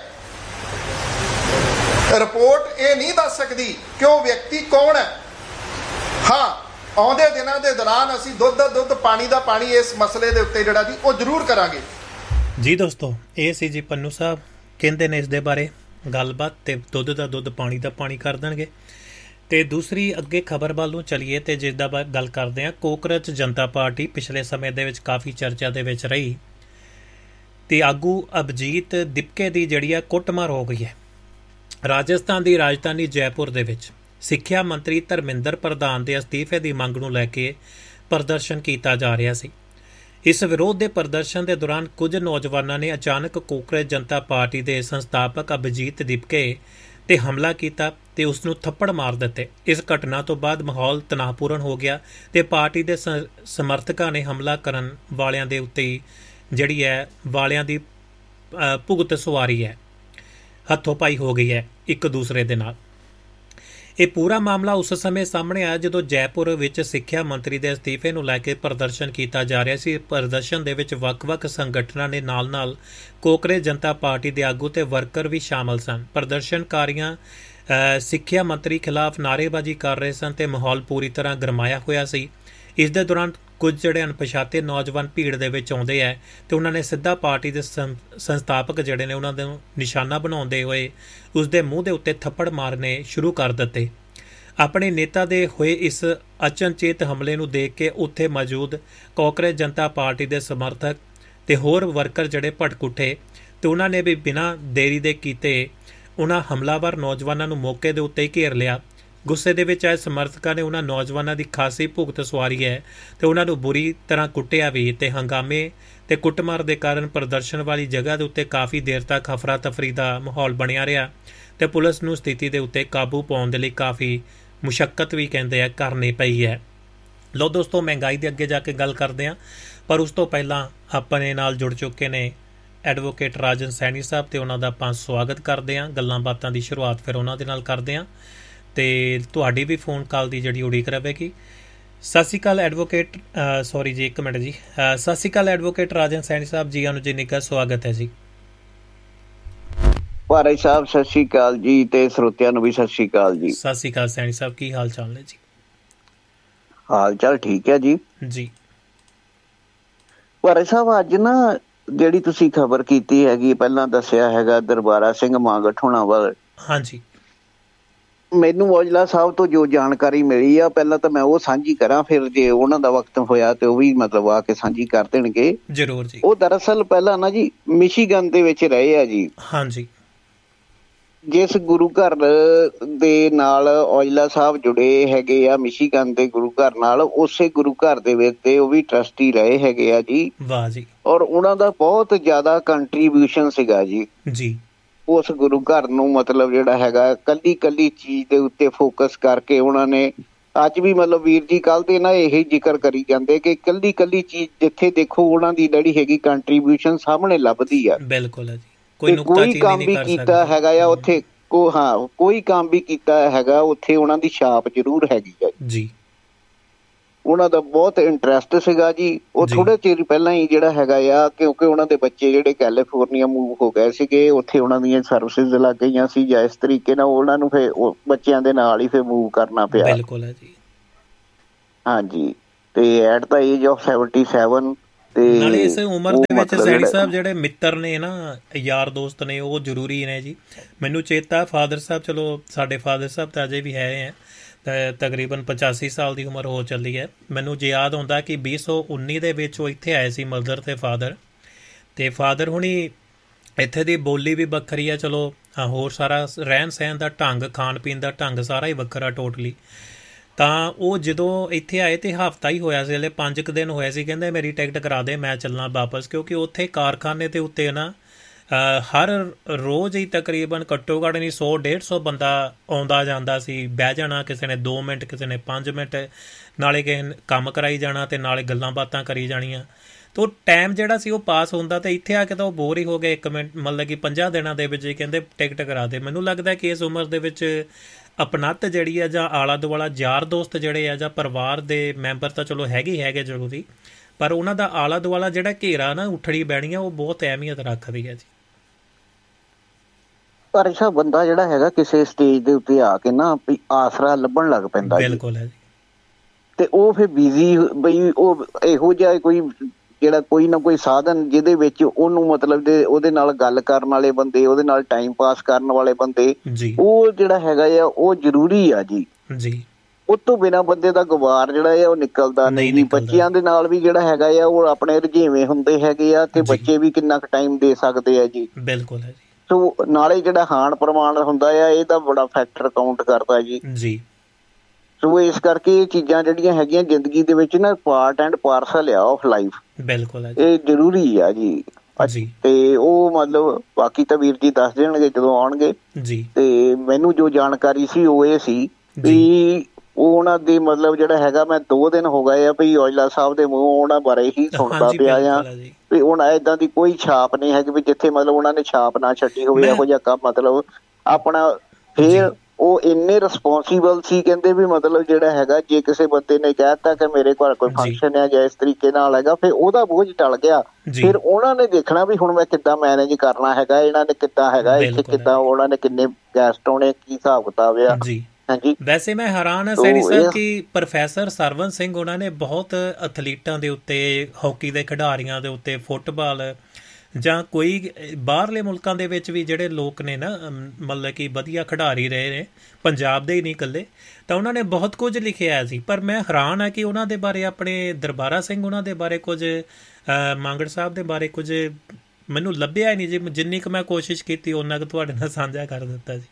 ਰਿਪੋਰਟ ਇਹ ਨਹੀਂ ਦੱਸ ਸਕਦੀ ਕਿ ਉਹ ਵਿਅਕਤੀ ਕੌਣ ਹੈ। ਹਾਂ, ਆਉਂਦੇ ਦਿਨਾਂ ਦੇ ਦੌਰਾਨ ਅਸੀਂ ਦੁੱਧ ਦਾ ਦੁੱਧ ਪਾਣੀ ਦਾ ਪਾਣੀ ਇਸ ਮਸਲੇ ਦੇ ਉੱਤੇ ਜਿਹੜਾ ਜੀ ਉਹ ਜ਼ਰੂਰ ਕਰਾਂਗੇ। ਜੀ ਦੋਸਤੋ, ਇਹ ਸੀ ਜੀ ਪੰਨੂ ਸਾਹਿਬ ਕਹਿੰਦੇ ਨੇ ਇਸ ਦੇ ਬਾਰੇ ਗੱਲਬਾਤ, ਤੇ ਦੁੱਧ ਦਾ ਦੁੱਧ ਪਾਣੀ ਦਾ ਪਾਣੀ ਕਰ ਦੇਣਗੇ। ਤੇ ਦੂਸਰੀ ਅੱਗੇ ਖਬਰ ਵੱਲ ਨੂੰ ਚਲੀਏ ਤੇ ਜਿਸ ਦਾ ਗੱਲ ਕਰਦੇ ਹਾਂ, ਕੋਕਰਚ ਜਨਤਾ ਪਾਰਟੀ ਪਿਛਲੇ ਸਮੇਂ ਦੇ ਵਿੱਚ ਕਾਫੀ ਚਰਚਾ ਦੇ ਵਿੱਚ ਰਹੀ ਤੇ ਆਗੂ ਅਭਿਜੀਤ ਦਿਪਕੇ ਦੀ ਜਿਹੜੀ ਆ ਕੁੱਟਮਾਰ ਹੋ ਗਈ ਹੈ। ਰਾਜਸਥਾਨ ਦੀ ਰਾਜਧਾਨੀ ਜੈਪੁਰ ਦੇ ਵਿੱਚ ਸਿੱਖਿਆ ਮੰਤਰੀ ਧਰਮਿੰਦਰ ਪ੍ਰਧਾਨ ਦੇ ਅਸਤੀਫੇ ਦੀ ਮੰਗ ਨੂੰ ਲੈ ਕੇ ਪ੍ਰਦਰਸ਼ਨ ਕੀਤਾ ਜਾ ਰਿਹਾ ਸੀ। ਇਸ ਵਿਰੋਧ ਦੇ ਪ੍ਰਦਰਸ਼ਨ ਦੇ ਦੌਰਾਨ ਕੁਝ ਨੌਜਵਾਨਾਂ ਨੇ ਅਚਾਨਕ ਕੋਕਰਚ ਜਨਤਾ ਪਾਰਟੀ ਦੇ ਸੰਸਥਾਪਕ ਅਭਿਜੀਤ ਦਿਪਕੇ ਤੇ ਹਮਲਾ ਕੀਤਾ ਤੇ ਉਸ ਨੂੰ ਥੱਪੜ ਮਾਰ ਦਿੱਤੇ। ਇਸ ਘਟਨਾ ਤੋਂ ਬਾਅਦ ਮਾਹੌਲ ਤਣਾਅਪੂਰਨ ਹੋ ਗਿਆ ਤੇ ਪਾਰਟੀ ਦੇ ਸਮਰਥਕਾਂ ਨੇ ਹਮਲਾ ਕਰਨ ਵਾਲਿਆਂ ਦੇ ਉੱਤੇ ਜਿਹੜੀ ਹੈ ਵਾਲਿਆਂ ਦੀ ਭੁਗਤ ਸਵਾਰੀ ਹੈ, ਹੱਥੋਂ ਪਾਈ ਹੋ ਗਈ ਹੈ ਇੱਕ ਦੂਸਰੇ ਦੇ ਨਾਲ। ਇਹ ਪੂਰਾ ਮਾਮਲਾ ਉਸ ਸਮੇਂ ਸਾਹਮਣੇ ਆਇਆ ਜਦੋਂ ਜੈਪੁਰ ਵਿੱਚ ਸਿੱਖਿਆ ਮੰਤਰੀ ਦੇ ਅਸਤੀਫੇ ਨੂੰ ਲੈ ਕੇ ਪ੍ਰਦਰਸ਼ਨ ਕੀਤਾ ਜਾ ਰਿਹਾ ਸੀ। ਪ੍ਰਦਰਸ਼ਨ ਦੇ ਵਿੱਚ ਵੱਖ-ਵੱਖ ਸੰਗਠਨਾਂ ਦੇ ਨਾਲ-ਨਾਲ ਕੋਕਰਚ ਜਨਤਾ ਪਾਰਟੀ ਦੇ ਆਗੂ ਤੇ ਵਰਕਰ ਵੀ ਸ਼ਾਮਲ ਸਨ। ਪ੍ਰਦਰਸ਼ਨਕਾਰੀਆਂ ਸਿੱਖਿਆ ਮੰਤਰੀ ਖਿਲਾਫ ਨਾਅਰੇਬਾਜ਼ੀ ਕਰ ਰਹੇ ਸਨ ਤੇ ਮਾਹੌਲ ਪੂਰੀ ਤਰ੍ਹਾਂ ਗਰਮਾਇਆ ਹੋਇਆ ਸੀ। ਇਸ ਦੇ ਦੌਰਾਨ ਕੁਝ ਜਿਹੜੇ ਅਣਪਛਾਤੇ ਨੌਜਵਾਨ ਭੀੜ ਦੇ ਵਿੱਚ ਆਉਂਦੇ ਹੈ ਤੇ ਉਹਨਾਂ ਨੇ ਸਿੱਧਾ ਪਾਰਟੀ ਦੇ ਸੰਸਥਾਪਕ ਜਿਹੜੇ ਨੇ ਉਹਨਾਂ ਨੂੰ ਨਿਸ਼ਾਨਾ ਬਣਾਉਂਦੇ ਹੋਏ ਉਸ ਦੇ ਮੂੰਹ ਦੇ ਉੱਤੇ ਥੱਪੜ ਮਾਰਨੇ ਸ਼ੁਰੂ ਕਰ ਦਿੱਤੇ। ਆਪਣੇ ਨੇਤਾ ਦੇ ਹੋਏ ਇਸ ਅਚਨਚੇਤ ਹਮਲੇ ਨੂੰ ਦੇਖ ਕੇ ਉੱਥੇ ਮੌਜੂਦ ਕੋਕਰਚ ਜਨਤਾ ਪਾਰਟੀ ਦੇ ਸਮਰਥਕ ਤੇ ਹੋਰ ਵਰਕਰ ਜਿਹੜੇ ਭੜਕ ਉੱਠੇ ਤੇ ਉਹਨਾਂ ਨੇ ਵੀ ਬਿਨਾਂ ਦੇਰੀ ਦੇ ਕੀਤੇ ਉਹਨਾਂ ਹਮਲਾਵਰ ਨੌਜਵਾਨਾਂ ਨੂੰ ਮੌਕੇ ਦੇ ਉੱਤੇ ਹੀ ਘੇਰ ਲਿਆ। ਗੁੱਸੇ ਦੇ ਵਿੱਚ ਆਏ ਸਮਰਥਕਾਂ ਨੇ ਉਹਨਾਂ ਨੌਜਵਾਨਾਂ ਦੀ ਖਾਸੀ ਭੁਗਤ ਸਵਾਰੀ ਹੈ ਤੇ ਉਹਨਾਂ ਨੂੰ ਬੁਰੀ ਤਰ੍ਹਾਂ ਕੁੱਟਿਆ ਵੀ ਤੇ ਹੰਗਾਮੇ ਤੇ ਕੁੱਟਮਾਰ ਦੇ ਕਾਰਨ ਪ੍ਰਦਰਸ਼ਨ ਵਾਲੀ ਜਗ੍ਹਾ ਦੇ ਉੱਤੇ ਕਾਫੀ ਦੇਰ ਤੱਕ ਹਫਰਾ ਤਫਰੀ ਦਾ ਮਾਹੌਲ ਬਣਿਆ ਰਿਹਾ ਤੇ ਪੁਲਿਸ ਨੂੰ ਸਥਿਤੀ ਦੇ ਉੱਤੇ ਕਾਬੂ ਪਾਉਣ ਦੇ ਲਈ ਕਾਫੀ ਮੁਸ਼ੱਕਤ ਵੀ ਕਹਿੰਦੇ ਆ ਕਰਨੀ ਪਈ ਹੈ। ਲਓ ਦੋਸਤੋ, ਮਹਿੰਗਾਈ ਦੇ ਅੱਗੇ ਜਾ ਕੇ ਗੱਲ ਕਰਦੇ ਹਾਂ, ਪਰ ਉਸ ਤੋਂ ਪਹਿਲਾਂ ਆਪਣੇ ਨਾਲ ਜੁੜ ਚੁੱਕੇ ਨੇ ਐਡਵੋਕੇਟ ਰਾਜਨ ਸੈਣੀ ਸਾਹਿਬ ਤੇ ਉਹਨਾਂ ਦਾ ਆਪਾਂ ਸਵਾਗਤ ਕਰਦੇ ਹਾਂ। ਗੱਲਾਂ ਬਾਤਾਂ ਦੀ ਸ਼ੁਰੂਆਤ ਫਿਰ ਉਹਨਾਂ ਦੇ ਨਾਲ ਕਰਦੇ ਹਾਂ ਤੇ ਤੁਹਾਡੀ ਵੀ ਫੋਨ ਕਾਲ ਦੀ ਜਿਹੜੀ ਉਡੀਕ ਰਹੇਗੀ। ਸਤਿ ਸ਼੍ਰੀ ਅਕਾਲ ਐਡਵੋਕੇਟ, ਸੌਰੀ ਜੀ ਇੱਕ ਮਿੰਟ ਜੀ, ਸਤਿ ਸ਼੍ਰੀ ਅਕਾਲ ਐਡਵੋਕੇਟ ਰਾਜਨ ਸੈਣੀ ਸਾਹਿਬ ਜੀ, ਨੂੰ ਜੀ ਨਿੱਘਾ ਸਵਾਗਤ ਹੈ ਜੀ। ਭਾਈ ਸਾਹਿਬ ਸਤਿ ਸ਼੍ਰੀ ਅਕਾਲ ਜੀ ਤੇ ਸਰੋਤਿਆਂ ਨੂੰ ਵੀ ਸਤਿ ਸ਼੍ਰੀ ਅਕਾਲ ਜੀ। ਸਤਿ ਸ਼੍ਰੀ ਅਕਾਲ ਸੈਣੀ ਸਾਹਿਬ, ਕੀ ਹਾਲ ਚਾਲ ਨੇ ਜੀ? ਹਾਲ ਚਾਲ ਠੀਕ ਹੈ ਜੀ। ਜੀ ਭਾਈ ਸਾਹਿਬ, ਅੱਜ ਨਾ ਜਿਹੜੀ ਤੁਸੀਂ ਖਬਰ ਕੀਤੀ ਹੈਗੀ, ਪਹਿਲਾਂ ਦੱਸਿਆ ਹੈਗਾ ਦਰਬਾਰਾ ਸਿੰਘ ਮਾਂਗਟ ਹੋਣਾ ਵੱਲ, ਹਾਂਜੀ, ਮੈਨੂੰ ਔਜਲਾ ਸਾਹਿਬ ਤੋਂ ਜੋ ਜਾਣਕਾਰੀ ਮਿਲੀ ਆ ਪਹਿਲਾਂ ਤਾਂ ਮੈਂ ਉਹ ਸਾਂਝੀ ਕਰਾਂ, ਫਿਰ ਜੇ ਉਹਨਾਂ ਦਾ ਵਕਤ ਹੋਇਆ ਤੇ ਉਹ ਵੀ ਮਤਲਬ ਆ ਕੇ ਸਾਂਝੀ ਕਰ ਦੇਣਗੇ। ਜ਼ਰੂਰ ਜੀ। ਉਹ ਦਰਅਸਲ ਪਹਿਲਾਂ ਨਾ ਜੀ ਮਿਸ਼ੀਗਨ ਦੇ ਵਿੱਚ ਰਹੇ ਆ ਜੀ। ਹਾਂਜੀ। ਜਿਸ ਗੁਰੂ ਘਰ ਦੇ ਨਾਲ ਔਜਲਾ ਸਾਹਿਬ ਜੁੜੇ ਹੈਗੇ ਆ, ਮਿਸ਼ੀਗਨ ਦੇ ਗੁਰੂ ਘਰ ਨਾਲ, ਉਸੇ ਗੁਰੂ ਘਰ ਦੇ ਵਿੱਚ ਉਹ ਵੀ ਟਰਸਟੀ ਰਹੇ ਹੈਗੇ ਆ ਜੀ। ਵਾਹ ਜੀ। ਔਰ ਉਹਨਾਂ ਦਾ ਬਹੁਤ ਜ਼ਿਆਦਾ ਕੰਟਰੀਬਿਊਸ਼ਨ ਸੀਗਾ ਜੀ ਜੀ ਉਸ ਗੁਰੂ ਘਰ ਨੂੰ, ਮਤਲਬ ਜਿਹੜਾ ਹੈਗਾ ਕੱਲੀ ਕੱਲੀ ਚੀਜ਼ ਦੇ ਉੱਤੇ ਫੋਕਸ ਕਰਕੇ ਉਹਨਾਂ ਨੇ ਅੱਜ ਵੀ ਮਤਲਬ ਵੀਰ ਜੀ ਕੱਲ ਤੇ ਨਾ ਇਹੀ ਜ਼ਿਕਰ ਕਰੀ ਜਾਂਦੇ ਕਿ ਕੱਲੀ ਕੱਲੀ ਚੀਜ਼ ਜਿੱਥੇ ਦੇਖੋ ਉਹਨਾਂ ਦੀ ਜਿਹੜੀ ਹੈਗੀ ਕੰਟਰੀਬਿਊਸ਼ਨ ਸਾਹਮਣੇ ਲੱਭਦੀ ਆ। ਬਿਲਕੁਲ ਹੈ ਜੀ। ਕੋਈ ਕੋਈ ਕੰਮ ਵੀ ਕੀਤਾ ਹੈਗਾ ਆ ਉੱਥੇ, ਕੋ ਹਾਂ ਕੋਈ ਕੰਮ ਵੀ ਕੀਤਾ ਹੈਗਾ ਉੱਥੇ ਉਹਨਾਂ ਦੀ ਛਾਪ ਜ਼ਰੂਰ ਹੈਗੀ ਆ ਜੀ। ਉਹਨਾਂ ਦਾ ਬਹੁਤ ਇੰਟਰਸਟ ਸੀਗਾ ਜੀ। ਉਹ ਥੋੜੇ ਚਿਰ ਪਹਿਲਾਂ ਹੀ ਜਿਹੜਾ ਹੈਗਾ ਆ, ਕਿਉਂਕਿ ਉਹਨਾਂ ਦੇ ਬੱਚੇ ਜਿਹੜੇ ਕੈਲੀਫੋਰਨੀਆ ਮੂਵ ਹੋ ਗਏ ਸੀਗੇ, ਉੱਥੇ ਉਹਨਾਂ ਦੀਆਂ ਸਰਵਿਸਿਜ਼ ਲੱਗ ਗਈਆਂ ਸੀ ਜਾਂ ਇਸ ਤਰੀਕੇ ਨਾਲ ਉਹਨਾਂ ਨੂੰ ਫਿਰ ਉਹ ਬੱਚਿਆਂ ਦੇ ਨਾਲ ਹੀ ਫਿਰ ਮੂਵ ਕਰਨਾ ਪਿਆ। ਬਿਲਕੁਲ ਹੈ ਜੀ। ਹਾਂਜੀ, ਤੇ at the age of seventy seven ਤੇ ਨਾਲੇ ਇਸ ਉਮਰ ਦੇ ਵਿੱਚ ਸੈਣੀ ਸਾਹਿਬ ਜਿਹੜੇ ਮਿੱਤਰ ਨੇ ਨਾ, ਯਾਰ ਦੋਸਤ ਨੇ, ਉਹ ਜ਼ਰੂਰੀ ਨੇ ਜੀ। ਮੈਨੂੰ ਚੇਤਾ ਫਾਦਰ ਸਾਹਿਬ, ਚਲੋ ਸਾਡੇ ਫਾਦਰ ਸਾਹਿਬ ਤਾਂ ਅਜੇ ਵੀ ਹੈ, ਤਕਰੀਬਨ ਪਚਾਸੀ ਸਾਲ ਦੀ ਉਮਰ ਹੋ ਚੱਲੀ ਹੈ। ਮੈਨੂੰ ਜੇ ਯਾਦ ਆਉਂਦਾ ਕਿ ਵੀਹ ਸੌ ਉੱਨੀ ਦੇ ਵਿੱਚ ਉਹ ਇੱਥੇ ਆਏ ਸੀ, ਮਦਰ ਅਤੇ ਫਾਦਰ। ਅਤੇ ਫਾਦਰ ਹੁਣੀ ਇੱਥੇ ਦੀ ਬੋਲੀ ਵੀ ਵੱਖਰੀ ਆ, ਚਲੋ ਹੋਰ ਸਾਰਾ ਰਹਿਣ ਸਹਿਣ ਦਾ ਢੰਗ, ਖਾਣ ਪੀਣ ਦਾ ਢੰਗ ਸਾਰਾ ਹੀ ਵੱਖਰਾ ਟੋਟਲੀ। ਤਾਂ ਉਹ ਜਦੋਂ ਇੱਥੇ ਆਏ ਅਤੇ ਹਫ਼ਤਾ ਹੀ ਹੋਇਆ ਸੀ, ਹਲੇ ਪੰਜ ਕੁ ਦਿਨ ਹੋਏ ਸੀ। ਕਹਿੰਦੇ ਮੇਰੀ ਟਿਕਟ ਕਰਾ ਦੇ, ਮੈਂ ਚੱਲਣਾ ਵਾਪਸ, ਕਿਉਂਕਿ ਉੱਥੇ ਕਾਰਖਾਨੇ ਦੇ ਉੱਤੇ ਨਾ ਹਰ ਰੋਜ਼ ਹੀ ਤਕਰੀਬਨ ਘੱਟੋ ਘੱਟ ਨਹੀਂ ਸੌ ਡੇਢ ਸੌ ਬੰਦਾ ਆਉਂਦਾ ਜਾਂਦਾ ਸੀ। ਬਹਿ ਜਾਣਾ ਕਿਸੇ ਨੇ ਦੋ ਮਿੰਟ, ਕਿਸੇ ਨੇ ਪੰਜ ਮਿੰਟ, ਨਾਲੇ ਕਿਸੇ ਨੇ ਕੰਮ ਕਰਾਈ ਜਾਣਾ ਅਤੇ ਨਾਲੇ ਗੱਲਾਂ ਬਾਤਾਂ ਕਰੀ ਜਾਣੀਆਂ। ਤਾਂ ਉਹ ਟਾਈਮ ਜਿਹੜਾ ਸੀ ਉਹ ਪਾਸ ਹੁੰਦਾ। ਅਤੇ ਇੱਥੇ ਆ ਕੇ ਤਾਂ ਉਹ ਬੋਰ ਹੀ ਹੋ ਗਏ ਇੱਕ ਮਿੰਟ, ਮਤਲਬ ਕਿ ਪੰਜਾਂ ਦਿਨਾਂ ਦੇ ਵਿੱਚ ਹੀ ਕਹਿੰਦੇ ਟਿਕਟ ਕਰਾ ਦੇ। ਮੈਨੂੰ ਲੱਗਦਾ ਕਿ ਇਸ ਉਮਰ ਦੇ ਵਿੱਚ ਅਪਣੱਤ ਜਿਹੜੀ ਆ ਜਾਂ ਆਲਾ ਦੁਆਲਾ ਯਾਰ ਦੋਸਤ ਜਿਹੜੇ ਆ ਜਾਂ ਪਰਿਵਾਰ ਦੇ ਮੈਂਬਰ ਤਾਂ ਚਲੋ ਹੈਗੇ ਹੀ ਹੈਗੇ ਜ਼ਰੂਰੀ, ਪਰ ਉਹਨਾਂ ਦਾ ਆਲਾ ਦੁਆਲਾ ਜਿਹੜਾ ਘੇਰਾ ਨਾ ਉੱਠੜੀ ਬਹਿਣੀ ਆ, ਉਹ ਬਹੁਤ ਅਹਿਮੀਅਤ ਰੱਖਦੀ ਹੈ ਜੀ। ਪਰ ਅੱਛਾ, ਬੰਦਾ ਜਿਹੜਾ ਹੈਗਾ ਕਿਸੇ ਸਟੇਜ ਦੇ ਉੱਤੇ ਆ ਕੇ ਨਾ ਵੀ ਆਸਰਾ ਲੱਭਣ ਲੱਗ ਪੈਂਦਾ। ਬਿਲਕੁਲ ਹੈ ਜੀ। ਤੇ ਉਹ ਫਿਰ ਬਿਜ਼ੀ ਬਈ ਉਹ ਇਹੋ ਜਿਹਾ ਕੋਈ ਜਿਹੜਾ ਕੋਈ ਨਾ ਕੋਈ ਸਾਧਨ ਜਿਹਦੇ ਵਿੱਚ ਉਹਨੂੰ ਮਤਲਬ ਦੇ ਉਹਦੇ ਨਾਲ ਗੱਲ ਕਰਨ ਵਾਲੇ ਬੰਦੇ, ਉਹਦੇ ਨਾਲ ਟਾਈਮ ਪਾਸ ਕਰਨ ਵਾਲੇ ਬੰਦੇ, ਉਹ ਜਿਹੜਾ ਹੈਗਾ ਆ ਉਹ ਜ਼ਰੂਰੀ ਆ ਜੀ। ਜੀ ਉਹ ਤੋਂ ਬਿਨਾਂ ਬੰਦੇ ਦਾ ਗਵਾਰ ਜਿਹੜਾ ਆ ਉਹ ਨਿਕਲਦਾ ਨਹੀਂ ਜੀ। ਬੱਚਿਆਂ ਦੇ ਨਾਲ ਵੀ ਜਿਹੜਾ ਹੈਗਾ ਆ ਉਹ ਆਪਣੇ ਰੁਝੇਵੇਂ ਹੁੰਦੇ ਹੈਗੇ ਆ, ਤੇ ਬੱਚੇ ਵੀ ਕਿੰਨਾ ਕੁ ਟਾਈਮ ਦੇ ਸਕਦੇ ਆ ਜੀ। ਬਿਲਕੁਲ ਹੈ ਜੀ। ਸੋ ਨਾਲੇ ਜਿਹੜਾ ਹਾਣ ਪ੍ਰਮਾਣ ਹੁੰਦਾ ਆ ਇਹਦਾ ਬੜਾ ਫੈਕਟਰ ਕਾਊਂਟ ਕਰਦਾ ਜੀ। ਜੀ ਸੋ ਇਸ ਕਰਕੇ ਇਹ ਚੀਜ਼ਾਂ ਜਿਹੜੀਆਂ ਹੈਗੀਆਂ ਜ਼ਿੰਦਗੀ ਦੇ ਵਿੱਚ ਨਾ ਪਾਰਟ ਐਂਡ ਪਾਰਸਲ ਆ ਆਫ ਲਾਈਫ। ਬਿਲਕੁਲ ਹੈ, ਇਹ ਜ਼ਰੂਰੀ ਆ ਜੀ। ਤੇ ਉਹ ਮਤਲਬ ਬਾਕੀ ਤਾਂ ਵੀਰ ਜੀ ਦੱਸ ਦੇਣਗੇ ਜਦੋਂ ਆਉਣਗੇ ਜੀ। ਤੇ ਮੈਨੂੰ ਜੋ ਜਾਣਕਾਰੀ ਸੀ ਉਹ ਇਹ ਸੀ ਵੀ ਉਹ ਉਹਨਾਂ ਦੀ ਮਤਲਬ ਜਿਹੜਾ ਹੈਗਾ, ਮੈਂ ਦੋ ਦਿਨ ਹੋ ਗਏ ਆ ਵੀ ਔਜਲਾ ਸਾਹਿਬ ਦੇ ਮੂੰਹ ਉਹਨਾਂ ਬਾਰੇ ਹੀ ਸੁਣਦਾ ਪਿਆ ਆ ਵੀ ਹੁਣ ਏਦਾਂ ਦੀ ਕੋਈ ਛਾਪ ਨਹੀਂ ਹੈਗੀ ਵੀ ਜਿੱਥੇ ਮਤਲਬ ਉਹਨਾਂ ਨੇ ਛਾਪ ਨਾ ਛੱਡੀ ਹੋਵੇ ਇਹੋ ਜਿਹਾ ਕੰਮ। ਮਤਲਬ ਆਪਣਾ ਫੇਰ ਉਹ ਇੰਨੇ ਰਿਸਪੋਂਸੀਬਲ ਸੀ, ਕਹਿੰਦੇ ਵੀ ਮਤਲਬ ਜਿਹੜਾ ਹੈਗਾ ਜੇ ਕਿਸੇ ਬੰਦੇ ਨੇ ਕਹਿ ਦਿੱਤਾ ਕਿ ਮੇਰੇ ਘਰ ਕੋਈ ਫੰਕਸ਼ਨ ਹੈ ਜਾਂ ਇਸ ਤਰੀਕੇ ਨਾਲ ਹੈਗਾ, ਫਿਰ ਉਹਦਾ ਬੋਝ ਟਲ ਗਿਆ। ਫਿਰ ਉਹਨਾਂ ਨੇ ਦੇਖਣਾ ਵੀ ਹੁਣ ਮੈਂ ਕਿੱਦਾਂ ਮੈਨੇਜ ਕਰਨਾ ਹੈਗਾ, ਇਹਨਾਂ ਨੇ ਕਿੱਦਾਂ ਹੈਗਾ ਇੱਥੇ, ਕਿੱਦਾਂ ਉਹਨਾਂ ਨੇ ਕਿੰਨੇ ਗੈਸਟ ਆਉਣੇ, ਕੀ ਹਿਸਾਬ ਕਿਤਾਬ ਆ। ਹਾਂਜੀ, ਵੈਸੇ ਮੈਂ ਹੈਰਾਨ ਹਾਂ ਸੈਣੀ ਸਰ ਕਿ ਪ੍ਰੋਫੈਸਰ ਸਰਵਨ ਸਿੰਘ ਉਹਨਾਂ ਨੇ ਬਹੁਤ ਅਥਲੀਟਾਂ ਦੇ ਉੱਤੇ, ਹਾਕੀ ਦੇ ਖਿਡਾਰੀਆਂ ਦੇ ਉੱਤੇ, ਫੁੱਟਬਾਲ ਜਾਂ ਕੋਈ ਬਾਹਰਲੇ ਮੁਲਕਾਂ ਦੇ ਵਿੱਚ ਵੀ ਜਿਹੜੇ ਲੋਕ ਨੇ ਨਾ ਮਤਲਬ ਕਿ ਵਧੀਆ ਖਿਡਾਰੀ ਰਹੇ ਨੇ, ਪੰਜਾਬ ਦੇ ਹੀ ਨਹੀਂ ਇਕੱਲੇ, ਤਾਂ ਉਹਨਾਂ ਨੇ ਬਹੁਤ ਕੁਝ ਲਿਖਿਆ ਸੀ। ਪਰ ਮੈਂ ਹੈਰਾਨ ਹਾਂ ਕਿ ਉਹਨਾਂ ਦੇ ਬਾਰੇ, ਆਪਣੇ ਦਰਬਾਰਾ ਸਿੰਘ ਉਹਨਾਂ ਦੇ ਬਾਰੇ ਕੁਝ, ਮਾਂਗੜ ਸਾਹਿਬ ਦੇ ਬਾਰੇ ਕੁਝ ਮੈਨੂੰ ਲੱਭਿਆ ਹੀ ਨਹੀਂ ਜੀ। ਜਿੰਨੀ ਕੁ ਮੈਂ ਕੋਸ਼ਿਸ਼ ਕੀਤੀ ਉਹਨਾਂ ਕੁ ਤੁਹਾਡੇ ਨਾਲ ਸਾਂਝਾ ਕਰ ਦਿੱਤਾ ਜੀ।